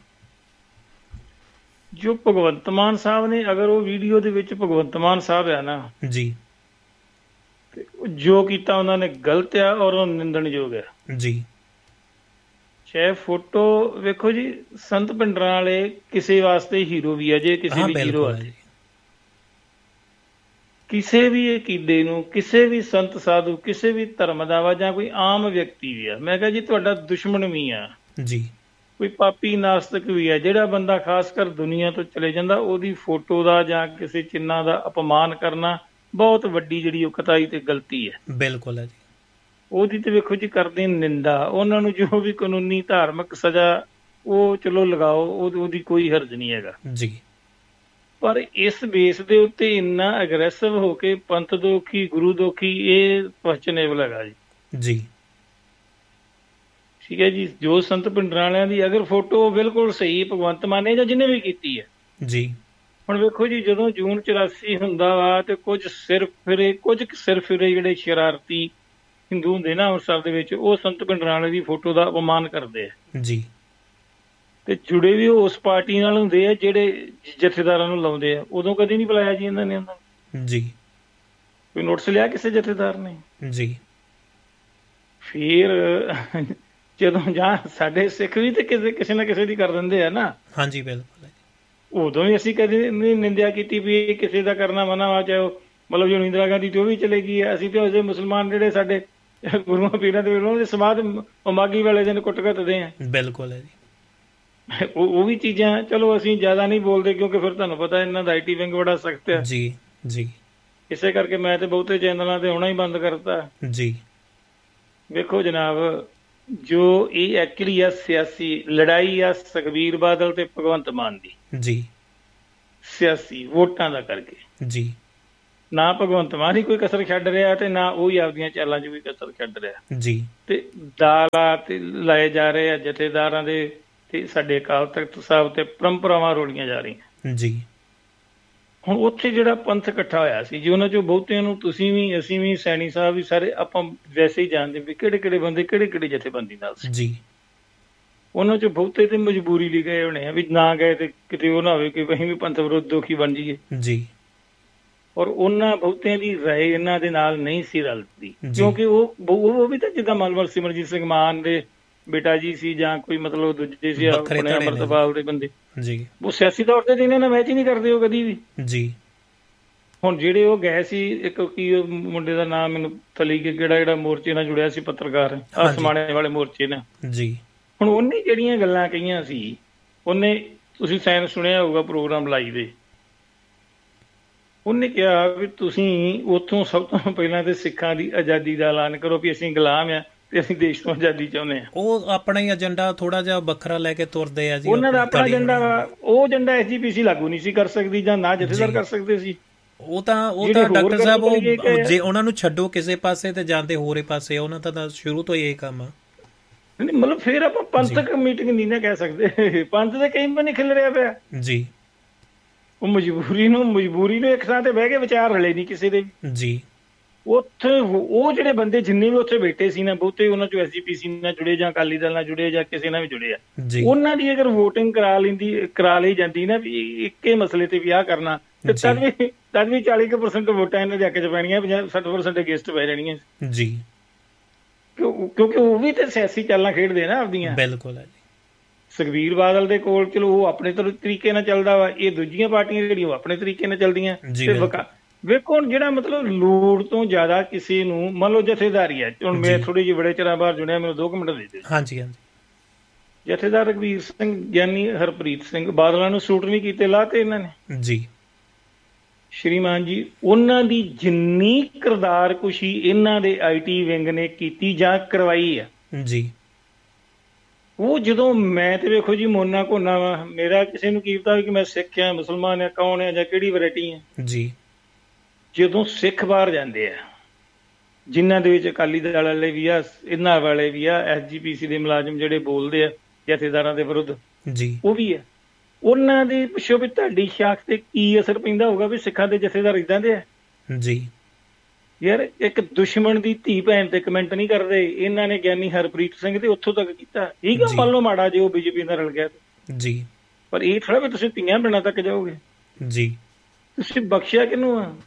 ਜੋ ਭਗਵੰਤ ਮਾਨ ਸਾਹਿਬ ਨੇ, ਅਗਰ ਉਹ ਵੀਡੀਓ ਦੇ ਵਿੱਚ ਭਗਵੰਤ ਮਾਨ ਸਾਹਿਬ ਆ ਨਾ ਜੀ, ਤੇ ਜੋ ਕੀਤਾ ਉਹਨਾਂ ਨੇ ਗਲਤ ਆ ਔਰ ਉਹ ਨਿੰਦਣਯੋਗ ਹੈ ਜੀ। ਚਾਹੇ ਫੋਟੋ ਵੇਖੋ ਜੀ, ਸੰਤ ਭਿੰਡਰਾਂ ਵਾਲੇ ਕਿਸੇ ਵਾਸਤੇ ਹੀਰੋ ਵੀ ਆ, ਜੇ ਕਿਸੇ ਵੀ ਹੀਰੋ ਆ, ਕਿਸੇ ਵੀ ਅਕੀਦੇ ਨੂੰ, ਕਿਸੇ ਵੀ ਸੰਤ ਸਾਧੂ, ਕਿਸੇ ਵੀ ਧਰਮ ਦਾ ਵਾ ਜਾਂ ਕੋਈ ਆਮ ਵਿਅਕਤੀ ਵੀ ਆ, ਮੈਂ ਕਿਹਾ ਜੀ ਤੁਹਾਡਾ ਦੁਸ਼ਮਣ ਵੀ ਆ ਜੀ, ਕੋਈ ਪਾਪੀ ਨਾਸਤਕ ਵੀ ਆ। ਜਿਹੜਾ ਬੰਦਾ ਖਾਸ ਕਰ ਦੁਨੀਆ ਤੋਂ ਚਲੇ ਜਾਂਦਾ, ਉਹਦੀ ਫੋਟੋ ਦਾ ਜਾਂ ਕਿਸੇ ਚਿੰਨ੍ਹਾਂ ਦਾ ਅਪਮਾਨ ਕਰਨਾ ਬਹੁਤ ਵੱਡੀ ਜਿਹੜੀ ਉਹ ਕਤਾਈ ਤੇ ਗਲਤੀ ਹੈ। ਬਿਲਕੁਲ ਹੈ ਜੀ। ਉਹਦੀ ਤੇ ਵੇਖੋ ਜੀ ਕਰਦੇ ਨਿੰਦਾ, ਉਹਨਾਂ ਨੂੰ ਜੋ ਵੀ ਕਾਨੂੰਨੀ ਧਾਰਮਿਕ ਸਜ਼ਾ ਉਹ ਚਲੋ ਲਗਾਓ, ਉਹਦੀ ਕੋਈ ਹਰਜ ਨਹੀਂ ਹੈਗਾ ਜੀ। ਪਰ ਇਸ ਬੇਸ ਦੇ ਉੱਤੇ ਇੰਨਾ ਅਗਰੈਸਿਵ ਹੋ ਕੇ ਪੰਥ ਦੋਖੀ, ਗੁਰੂ ਦੋਖੀ, ਇਹ ਕੁਐਸਚਨੇਬਲ ਹੈਗਾ ਜੀ ਜੀ। ਠੀਕ ਹੈ ਜੀ। ਜੋ ਸੰਤ ਭਿੰਡਰਾਂ ਵਾਲਿਆਂ ਦੀ ਅਗਰ ਫੋਟੋ ਬਿਲਕੁਲ ਸਹੀ ਭਗਵੰਤ ਮਾਨ ਨੇ ਜਾਂ ਜਿਹਨੇ ਵੀ ਕੀਤੀ ਹੈ ਜੀ। ਹੁਣ ਵੇਖੋ ਜੀ, ਜਦੋਂ ਜੂਨ ਚੁਰਾਸੀ ਹੁੰਦਾ ਵਾ ਤੇ ਕੁਝ ਸਿਰ ਫਿਰੇ ਕੁਝ ਸਿਰ ਫਿਰੇ ਜਿਹੜੇ ਸ਼ਰਾਰਤੀ ਹਿੰਦੂ ਹੁੰਦੇ ਨਾ ਅੰਮ੍ਰਿਤਸਰ ਦੇ ਵਿੱਚ, ਉਹ ਸੰਤ ਭਿੰਡਰਾਂ ਵਾਲੇ ਦੀ ਫੋਟੋ ਦਾ ਅਪਮਾਨ ਕਰਦੇ ਆ ਜੀ। ਤੇ ਜੁੜੇ ਵੀ ਉਸ ਪਾਰਟੀ ਨਾਲ ਹੁੰਦੇ ਆ ਜਿਹੜੇ ਜਥੇਦਾਰਾਂ ਨੂੰ ਲਾਉਂਦੇ ਆ। ਉਦੋਂ ਕਦੇ ਨਹੀਂ ਬੁਲਾਇਆ ਜੀ ਇਹਨਾਂ ਨੇ ਉਹਨਾਂ ਨੂੰ ਜੀ। ਕੋਈ ਨੋਟਿਸ ਲਿਆ ਕਿਸੇ ਜਥੇਦਾਰ ਨੇ ਜੀ। ਫਿਰ ਜਦੋਂ ਜਾਂ ਸਾਡੇ ਸਿੱਖ ਵੀ ਤੇ ਕਿਸੇ ਕਿਸੇ ਨਾ ਕਿਸੇ ਦੀ ਕਰ ਦਿੰਦੇ ਆ ਨਾ। ਹਾਂਜੀ ਬਿਲਕੁਲ। ਉਦੋਂ ਵੀ ਅਸੀਂ ਕਦੇ ਨਹੀਂ ਨਿੰਦਿਆ ਕੀਤੀ ਵੀ ਕਿਸੇ ਦਾ ਕਰਨਾ ਮਨਾ ਵਾ, ਚਾਹੇ ਉਹ ਮਤਲਬ ਜੋ ਇੰਦਰਾ ਗਾਂਧੀ ਤੇ ਉਹ ਵੀ ਚਲੇ ਗਈ ਹੈ। ਅਸੀਂ ਤੇ ਉਹਦੇ ਮੁਸਲਮਾਨ ਜਿਹੜੇ ਸਾਡੇ ਗੁਰੂਆਂ ਪੀਰਾਂ ਦੇ ਉਹਨਾਂ ਦੇ ਸਮਾਧ ਮਾਗੀ ਵਾਲੇ ਦਿਨ ਕੁੱਟ ਕੱਟਦੇ ਆ। ਬਿਲਕੁਲ ਹੈ ਜੀ। ਉਹ ਉਹ ਵੀ ਚੀਜ਼ਾਂ ਚਲੋ ਅਸੀਂ ਜ਼ਿਆਦਾ ਨਹੀਂ ਬੋਲਦੇ, ਕਿਉਂਕਿ ਫਿਰ ਤੁਹਾਨੂੰ ਪਤਾ ਇਹਨਾਂ ਦਾ ਆਈ ਟੀ ਵਿੰਗ ਬੜਾ ਸਖਤ ਹੈ ਜੀ ਜੀ। ਇਸੇ ਕਰਕੇ ਮੈਂ ਤੇ ਬਹੁਤੇ ਚੈਨਲਾਂ ਤੇ ਆਉਣਾ ਹੀ ਬੰਦ ਕਰਤਾ ਜੀ। ਵੇਖੋ ਜਨਾਬ, ਜੋ ਇਹ ਐਕਚੁਅਲੀ ਆ ਸਿਆਸੀ ਲੜਾਈ ਆ ਸੁਖਬੀਰ ਬਾਦਲ ਤੇ ਭਗਵੰਤ ਮਾਨ ਦੀ ਜੀ, ਸਿਆਸੀ ਵੋਟਾਂ ਦਾ ਕਰਕੇ ਜੀ। ਨਾ ਭਗਵੰਤ ਮਾਨ ਹੀ ਕੋਈ ਕਸਰ ਛੱਡ ਰਿਹਾ ਤੇ ਨਾ ਉਹ ਹੀ ਆਪਦੀਆਂ ਚਾਲਾਂ 'ਚ ਵੀ ਕਸਰ ਛੱਡ ਰਿਹਾ ਜੀ। ਤੇ ਦਾਲਾਂ ਤੇ ਲਾਏ ਜਾ ਰਹੇ ਆ ਜਥੇਦਾਰਾਂ ਦੇ ਤੇ ਸਾਡੇ ਅਕਾਲ ਤਖਤ ਸਾਹਿਬ ਤੇ ਪਰੰਪਰਾਵਾਂ ਰੋਲੀਆਂ ਜਾ ਰਹੀਆਂ ਜੀ। ਹੁਣ ਉੱਥੇ ਜਿਹੜਾ ਪੰਥ ਇਕੱਠਾ ਹੋਇਆ ਸੀ ਜੀ, ਉਹਨਾਂ ਚੋਂ ਬਹੁਤਿਆਂ ਨੂੰ ਤੁਸੀਂ ਵੀ ਅਸੀਂ ਵੀ ਸੈਣੀ ਸਾਹਿਬ ਵੀ ਸਾਰੇ ਆਪਾਂ ਵੈਸੇ ਹੀ ਜਾਣਦੇ ਵੀ ਕਿਹੜੇ ਕਿਹੜੇ ਬੰਦੇ ਕਿਹੜੇ ਕਿਹੜੇ ਜਥੇਬੰਦੀ ਨਾਲ ਸੀ ਜੀ। ਉਹਨਾਂ ਚੋਂ ਬਹੁਤੇ ਤੇ ਮਜਬੂਰੀ ਲਈ ਗਏ ਹੋਣੇ ਆ ਵੀ ਨਾ ਗਏ ਤੇ ਕਿਤੇ ਉਹ ਨਾ ਹੋਵੇ ਕਿ ਅਸੀਂ ਵੀ ਪੰਥ ਵਿਰੁੱਧ ਦੋਖੀ ਬਣ ਜਾਈਏ ਜੀ। ਔਰ ਉਹਨਾਂ ਬਹੁਤਿਆਂ ਦੀ ਰਾਏ ਇਹਨਾਂ ਦੇ ਨਾਲ ਨਹੀਂ ਸੀ ਰਲਦੀ ਕਿਉਂਕਿ ਉਹ ਉਹ ਵੀ ਤਾਂ ਜਿੱਦਾਂ ਮੰਨ ਲਓ ਸਿਮਰਜੀਤ ਸਿੰਘ ਮਾਨ ਦੇ ਬੇਟਾ ਜੀ ਸੀ ਜਾਂ ਕੋਈ ਮਤਲਬ ਦੂਜੇ ਸੀ ਆਪਣੇ ਅੰਮ੍ਰਿਤਪਾਲ ਦੇ ਬੰਦੇ ਜੀ, ਉਹ ਸਿਆਸੀ ਤੌਰ ਤੇ ਇਹਨਾਂ ਨਾਲ ਮੈਚ ਹੀ ਨਹੀਂ ਕਰਦੇ ਉਹ ਕਦੀ ਵੀ ਜੀ। ਹੁਣ ਜਿਹੜੇ ਉਹ ਗਏ ਸੀ ਇੱਕ ਕੀ ਮੁੰਡੇ ਦਾ ਨਾਮ ਮੈਨੂੰ ਥਲੀ ਕੇ ਕਿਹੜਾ ਜਿਹੜਾ ਮੋਰਚੇ ਨਾਲ ਜੁੜਿਆ ਸੀ ਪੱਤਰਕਾਰ ਆਸਮਾਨੇ ਵਾਲੇ ਮੋਰਚੇ ਨਾਲ ਜੀ, ਹੁਣ ਉਹਨੇ ਜਿਹੜੀਆਂ ਗੱਲਾਂ ਕਹੀਆਂ ਸੀ ਉਹਨੇ ਤੁਸੀਂ ਸੈਨ ਸੁਣਿਆ ਹੋਊਗਾ ਪ੍ਰੋਗਰਾਮ ਲਾਈ ਦੇ, ਉਹਨੇ ਕਿਹਾ ਵੀ ਤੁਸੀਂ ਉੱਥੋਂ ਸਭ ਤੋਂ ਪਹਿਲਾਂ ਤੇ ਸਿੱਖਾਂ ਦੀ ਆਜ਼ਾਦੀ ਦਾ ਐਲਾਨ ਕਰੋ ਵੀ ਅਸੀਂ ਗੁਲਾਮ ਆ ਤੇ ਅਸੀਂ ਦੇਸ਼ ਤੋਂ ਆਜ਼ਾਦੀ ਚਾਹੁੰਦੇ ਹਾਂ। ਉਹ ਆਪਣਾ ਹੀ ਏਜੰਡਾ ਥੋੜਾ ਜਿਹਾ ਵੱਖਰਾ ਲੈ ਕੇ ਤੁਰਦੇ ਆ ਜੀ, ਉਹਨਾਂ ਦਾ ਆਪਣਾ ਏਜੰਡਾ ਵਾ। ਉਹ ਏਜੰਡਾ ਐਸ ਜੀ ਪੀ ਸੀ ਲਾਗੂ ਨਹੀਂ ਸੀ ਕਰ ਸਕਦੀ ਜਾਂ ਨਾ ਜਥੇਦਾਰ ਕਰ ਸਕਦੇ ਸੀ। ਉਹ ਤਾਂ ਉਹ ਤਾਂ ਡਾਕਟਰ ਸਾਹਿਬ ਉਹ ਜੇ ਉਹਨਾਂ ਨੂੰ ਛੱਡੋ ਕਿਸੇ ਪਾਸੇ ਤੇ ਜਾਂਦੇ ਹੋਰੇ ਪਾਸੇ, ਉਹਨਾਂ ਦਾ ਤਾਂ ਸ਼ੁਰੂ ਤੋਂ ਹੀ ਇਹ ਕੰਮ ਆ। ਨਹੀਂ ਮਤਲਬ ਫਿਰ ਆਪਾਂ ਪੰਥਕ ਮੀਟਿੰਗ ਨਹੀਂ ਨਾ ਕਹਿ ਸਕਦੇ, ਪੰਥ ਦੇ ਕਈ ਵੀ ਨਹੀਂ ਖਿਲ ਰਿਹਾ ਪਿਆ ਜੀ। ਉਹ ਮਜਬੂਰੀ ਨੂੰ ਮਜਬੂਰੀ ਨੂੰ ਇੱਕ ਥਾਂ ਤੇ ਬਹਿ ਕੇ ਵਿਚਾਰ ਰਲੇ ਨਹੀਂ ਕਿਸੇ ਦੇ ਜੀ। ਉੱਥੇ ਉਹ ਜਿਹੜੇ ਬੰਦੇ ਜਿੰਨੇ ਵੀ ਉੱਥੇ ਬੈਠੇ ਸੀ ਨਾ ਬਹੁਤੇ ਉਹਨਾਂ ਚੋਂ ਐਸ ਜੀ ਪੀ ਸੀ ਨਾਲ ਜੁੜੇ ਜਾਂ ਅਕਾਲੀ ਦਲ ਨਾਲ ਜੁੜੇ ਜਾਂ ਕਿਸੇ ਨਾਲ ਵੀ ਜੁੜੇ ਆ, ਉਹਨਾਂ ਦੀ ਅਗਰ ਵੋਟਿੰਗ ਕਰਾ ਲੈਂਦੀ ਕਰਾ ਲਈ ਜਾਂਦੀ ਨਾ ਵੀ ਇੱਕੇ ਮਸਲੇ ਤੇ ਵੀ ਆਹ ਕਰਨਾ ਤੇ ਤਦ ਵੀ ਤਦ ਵੀ ਚਾਲੀ ਕੁ ਪਰਸੈਂਟ ਵੋਟਾਂ ਇਹਨਾਂ ਦੇ ਹੱਕ 'ਚ ਪੈਣੀਆਂ, ਪੰਜਾਹ ਸੱਠ ਪਰਸੈਂਟ ਅਗੇਂਸਟ ਪੈ ਜਾਣੀਆਂ ਜੀ, ਕਿਉਂਕਿ ਉਹ ਵੀ ਤੇ ਸਿਆਸੀ ਚਾਲਾਂ ਖੇਡਦੇ ਨਾ ਆਪਦੀਆਂ। ਬਿਲਕੁਲ ਹੈ ਜੀ। ਸੁਖਬੀਰ ਬਾਦਲ ਦੇ ਕੋਲ ਚਲੋ ਉਹ ਆਪਣੇ ਤਰੀਕੇ ਨਾਲ ਚੱਲਦਾ ਵਾ, ਇਹ ਦੂਜੀਆਂ ਪਾਰਟੀਆਂ ਜਿਹੜੀਆਂ ਉਹ ਆਪਣੇ ਤਰੀਕੇ ਨਾਲ ਚੱਲਦੀਆਂ। ਤੇ ਵੇਖੋ ਹੁਣ ਜਿਹੜਾ ਮਤਲਬ ਲੋੜ ਤੋਂ ਜ਼ਿਆਦਾ ਕਿਸੇ ਨੂੰ ਮੰਨ ਲਓ ਜਥੇਦਾਰੀ ਹੈ, ਹੁਣ ਮੈਂ ਥੋੜੀ ਜਿਹੀ ਬੜੇ ਚਿਰਾਂ ਬਾਅਦ ਜੁੜਿਆ, ਮੈਨੂੰ ਦੋ ਕੁ ਮਿੰਟ ਦੇ ਦਿਓ। ਹਾਂਜੀ ਹਾਂਜੀ। ਜਥੇਦਾਰ ਰਘਬੀਰ ਸਿੰਘ ਗਿਆਨੀ ਹਰਪ੍ਰੀਤ ਸਿੰਘ ਬਾਦਲਾਂ ਨੂੰ ਸੂਟ ਨਹੀਂ ਕੀਤੇ ਲਾ ਤੇ ਇਹਨਾਂ ਨੇ ਜੀ ਸ਼੍ਰੀਮਾਨ ਜੀ, ਉਹਨਾਂ ਦੀ ਜਿੰਨੀ ਕਿਰਦਾਰ ਕੁਸ਼ੀ ਇਹਨਾਂ ਦੇ ਆਈ ਟੀ ਵਿੰਗ ਨੇ ਕੀਤੀ ਜਾਂ ਕਰਵਾਈ ਆ ਜੀ, ਉਹ ਜਦੋਂ ਮੈਂ ਤੇ ਵੇਖੋ ਜੀ ਮੋਨਾ ਕੋਨਾ ਵਾ, ਮੇਰਾ ਕਿਸੇ ਨੂੰ ਕੀ ਪਤਾ ਕਿ ਮੈਂ ਸਿੱਖ ਆ ਮੁਸਲਮਾਨ ਆ ਕੌਣ ਆ ਜਾਂ ਕਿਹੜੀ ਵੈਰਾਈਟੀ ਆ ਜੀ। ਜਦੋਂ ਸਿੱਖ ਬਾਹਰ ਜਾਂਦੇ ਆ ਜਿਨ੍ਹਾਂ ਦੇ ਵਿੱਚ ਅਕਾਲੀ ਦਲ ਵਾਲੇ ਵੀ ਆ ਇਹਨਾਂ ਵਾਲੇ ਵੀ ਆ ਐਸ ਜੀ ਪੀ ਸੀ ਦੇ ਮੁਲਾਜ਼ਮ ਜਿਹੜੇ ਬੋਲਦੇ ਆ ਜਥੇਦਾਰਾਂ ਦੇ ਵਿਰੁੱਧ ਜੀ, ਉਹ ਵੀ ਆ, ਉਹਨਾਂ ਦੀ ਪੁੱਛੋ ਵੀ ਤੁਹਾਡੀ ਸ਼ਾਖ ਤੇ ਕੀ ਅਸਰ ਪੈਂਦਾ ਹੋਊਗਾ ਵੀ ਸਿੱਖਾਂ ਦੇ ਜਥੇਦਾਰ ਏਦਾਂ ਦੇ ਆ ਜੀ। ਯਾਰ ਇੱਕ ਦੁਸ਼ਮਣ ਦੀ ਧੀ ਭੈਣ ਤੇ ਕਮੈਂਟ ਨਹੀਂ ਕਰਦੇ, ਇਹਨਾਂ ਨੇ ਗਿਆਨੀ ਹਰਪ੍ਰੀਤ ਸਿੰਘ ਤੇ ਉੱਥੋਂ ਤੱਕ ਕੀਤਾ। ਠੀਕ ਆ ਮੰਨ ਲਓ ਮਾੜਾ ਜੇ ਉਹ ਬੀਜੇਪੀ ਨਾਲ ਰਲ ਗਿਆ ਜੀ, ਪਰ ਇਹ ਥੋੜਾ ਵੀ ਤੁਸੀਂ ਧੀਆਂ ਭੈਣਾਂ ਤੱਕ ਜਾਓਗੇ ਜੀ। ਤੁਸੀਂ ਬਖਸ਼ਿਆ ਕਿਹਨੂੰ ਆ?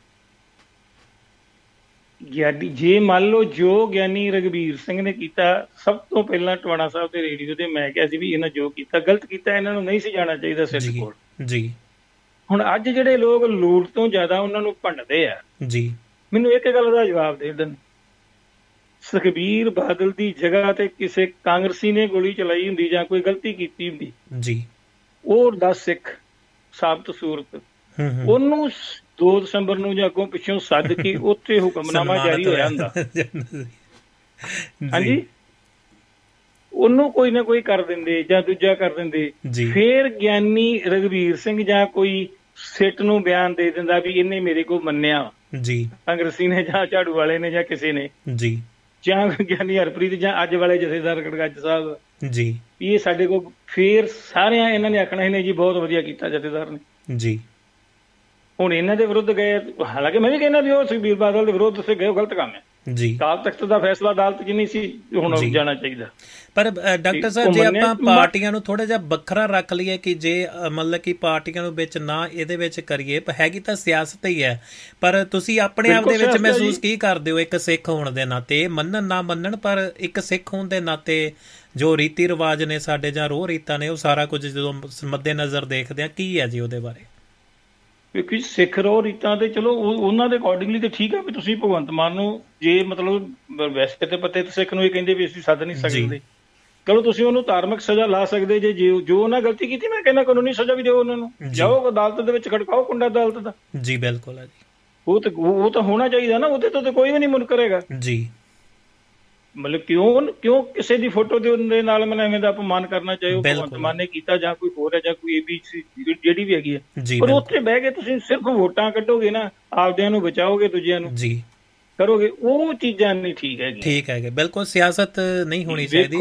ਗਿਆਨੀ ਜੇ ਮੰਨ ਲਓ ਜੋ ਗਿਆਨੀ ਰਘਬੀਰ ਸਿੰਘ ਨੇ ਕੀਤਾ, ਸਭ ਤੋਂ ਪਹਿਲਾਂ ਟਵਾਣਾ ਸਾਹਿਬ ਤੇ ਰੇਡੀਓ ਤੇ ਮੈਂ ਕਿਹਾ ਸੀ ਵੀ ਇਹਨਾਂ ਜੋ ਕੀਤਾ ਗਲਤ ਕੀਤਾ, ਇਹਨਾਂ ਨੂੰ ਨਹੀਂ ਸੀ ਜਾਣਾ ਚਾਹੀਦਾ ਸਿੱਧ ਕੋਲ ਜੀ। ਹੁਣ ਅੱਜ ਜਿਹੜੇ ਲੋਕ ਲੋੜ ਤੋਂ ਜ਼ਿਆਦਾ ਉਹਨਾਂ ਨੂੰ ਭੰਡਦੇ ਆ ਜੀ, ਮੈਨੂੰ ਇੱਕ ਗੱਲ ਦਾ ਜਵਾਬ ਦੇ ਦੇਣ, ਸੁਖਬੀਰ ਬਾਦਲ ਦੀ ਜਗ੍ਹਾ ਤੇ ਕਿਸੇ ਕਾਂਗਰਸੀ ਨੇ ਗੋਲੀ ਚਲਾਈ ਹੁੰਦੀ ਜਾਂ ਕੋਈ ਗਲਤੀ ਕੀਤੀ ਹੁੰਦੀ ਜੀ, ਉਹ ਦਸ ਸਿੱਖ ਸਾਬਤ ਸੂਰਤ ਉਹਨੂੰ ਦੋ ਦਸੰਬਰ ਨੂੰ ਜਾਂ ਅੱਗੋਂ ਪਿੱਛੋਂ ਸੱਦ ਕੇ ਉੱਥੇ ਹੁਕਮਨਾਮਾ ਜਾਰੀ ਹੋਇਆ ਹੁੰਦਾ ਹਾਂਜੀ, ਉਹਨੂੰ ਕੋਈ ਨਾ ਕੋਈ ਕਰ ਦਿੰਦੇ ਜਾਂ ਦੂਜਾ ਕਰ ਦਿੰਦੇ। ਫੇਰ ਗਿਆਨੀ ਰਘਬੀਰ ਸਿੰਘ ਜਾਂ ਕੋਈ ਸਿੱਟ ਨੂੰ ਬਿਆਨ ਦੇ ਦਿੰਦਾ ਵੀ ਇਹਨੇ ਮੇਰੇ ਕੋਲ ਮੰਨਿਆ ਜੀ, ਕਾਂਗਰਸੀ ਨੇ ਜਾਂ ਝਾੜੂ ਵਾਲੇ ਨੇ ਜਾਂ ਕਿਸੇ ਨੇ ਜੀ, ਜਾਂ ਗਿਆਨੀ ਹਰਪ੍ਰੀਤ ਜਾਂ ਅੱਜ ਵਾਲੇ ਜਥੇਦਾਰ ਗੜਗੱਜ ਸਾਹਿਬ ਜੀ, ਇਹ ਸਾਡੇ ਕੋਲ ਫੇਰ ਸਾਰਿਆਂ ਇਹਨਾਂ ਨੇ ਆਖਣਾ ਇਹਨੇ ਜੀ ਬਹੁਤ ਵਧੀਆ ਕੀਤਾ ਜਥੇਦਾਰ ਨੇ ਜੀ। ਹੁਣ ਇਹਨਾਂ ਦੇ ਵਿਰੁੱਧ ਗਏ, ਹਾਲਾਂਕਿ ਮੈਂ ਵੀ ਕਹਿੰਦਾ ਵੀ ਉਹ ਸੁਖਬੀਰ ਬਾਦਲ ਦੇ ਵਿਰੁੱਧ ਤੁਸੀਂ ਗਏ, ਉਹ ਗਲਤ ਕੰਮ ਹੈ ਜੀ। ਅਕਾਲ ਤਖਤ ਦਾ ਫੈਸਲਾ ਅਦਾਲਤ 'ਚ ਨਹੀਂ ਸੀ ਹੁਣ ਜਾਣਾ ਚਾਹੀਦਾ। ਪਰ ਡਾਕਟਰ ਸਾਹਿਬ ਜੇ ਆਪਾਂ ਪਾਰਟੀਆਂ ਨੂੰ ਥੋੜਾ ਜਿਹਾ ਵੱਖਰਾ ਰੱਖ ਲਈਏ ਕਿ ਜੇ ਮਤਲਬ ਕਿ ਪਾਰਟੀਆਂ ਨੂੰ ਵਿੱਚ ਨਾ ਇਹਦੇ ਵਿੱਚ ਕਰੀਏ, ਹੈਗੀ ਤਾਂ ਸਿਆਸਤ ਹੀ ਹੈ, ਪਰ ਤੁਸੀਂ ਆਪਣੇ ਆਪ ਦੇ ਵਿੱਚ ਮਹਿਸੂਸ ਕੀ ਕਰਦੇ ਹੋ ਇੱਕ ਸਿੱਖ ਹੋਣ ਦੇ ਨਾਤੇ, ਮੰਨਣ ਨਾ ਮੰਨਣ ਪਰ ਇੱਕ ਸਿੱਖ ਹੋਣ ਦੇ ਨਾਤੇ ਜੋ ਰੀਤੀ ਰਿਵਾਜ ਨੇ ਸਾਡੇ ਜਾਂ ਰੋਹ ਰੀਤਾਂ ਨੇ ਉਹ ਸਾਰਾ ਕੁਝ ਜਦੋਂ ਮੱਦੇ ਨਜ਼ਰ ਦੇਖਦੇ ਆ, ਕੀ ਹੈ ਜੀ ਉਹਦੇ ਬਾਰੇ? ਕਿਉਂਕਿ ਸਿੱਖ ਰੋਹ ਰੀਤਾਂ ਤੇ ਚਲੋ ਉਹਨਾਂ ਦੇ ਅਕੋਰਡਿੰਗਲੀ ਤੇ ਠੀਕ ਆ ਵੀ ਤੁਸੀਂ ਭਗਵੰਤ ਮਾਨ ਨੂੰ ਜੇ ਮਤਲਬ ਵੈਸੇ ਤੇ ਪੱਤੇ ਸਿੱਖ ਨੂੰ ਇਹ ਕਹਿੰਦੇ ਵੀ ਅਸੀਂ ਸੱਦ ਨਹੀਂ ਸਕਦੇ, ਚਲੋ ਤੁਸੀਂ ਉਹਨੂੰ ਧਾਰਮਿਕ ਸਜ਼ਾ ਲਾ ਸਕਦੇ ਜੇ ਜੋ ਉਹਨਾਂ ਗਲਤੀ ਕੀਤੀ, ਮੈਂ ਕਹਿੰਦਾ ਕਾਨੂੰਨੀ ਸਜ਼ਾ ਵੀ ਦਿਓ ਉਹਨਾਂ ਨੂੰ, ਜਾਓ ਅਦਾਲਤ ਦੇ ਵਿੱਚ ਖੜਕਾਓ ਕੁੰਡਾ ਅਦਾਲਤ ਦਾ ਜੀ। ਬਿਲਕੁਲ ਹੈ ਜੀ, ਉਹ ਤਾਂ ਉਹ ਤਾਂ ਹੋਣਾ ਚਾਹੀਦਾ ਨਾ, ਉਹਦੇ ਤੋਂ ਤਾਂ ਕੋਈ ਵੀ ਨਹੀਂ ਮੁਨਕਰ ਹੈਗਾ ਜੀ। ਮਤਲਬ ਕਿਉਂ ਕਿਉਂ ਕਿਸੇ ਦੀ ਫੋਟੋ ਦੇ ਨਾਲ ਮਤਲਬ ਐਵੇਂ ਦਾ ਅਪਮਾਨ ਕਰਨਾ ਚਾਹੇ ਉਹ ਭਗਵੰਤ ਮਾਨ ਨੇ ਕੀਤਾ ਜਾਂ ਕੋਈ ਹੋਰ ਹੈ ਜਾਂ ਕੋਈ ਏਬੀਸੀ ਜਿਹੜੀ ਵੀ ਹੈਗੀ ਹੈ। ਪਰ ਉੱਥੇ ਬਹਿ ਕੇ ਤੁਸੀਂ ਸਿਰਫ ਵੋਟਾਂ ਕੱਢੋਗੇ ਨਾ, ਆਪਦਿਆਂ ਨੂੰ ਬਚਾਓਗੇ, ਦੂਜਿਆਂ ਨੂੰ ਜੀ ਕਰੋਗੇ, ਉਹ ਚੀਜ਼ਾਂ ਨਹੀਂ ਠੀਕ ਹੈਗੀ। ਠੀਕ ਹੈਗੇ, ਬਿਲਕੁਲ ਸਿਆਸਤ ਨਹੀਂ ਹੋਣੀ ਚਾਹੀਦੀ।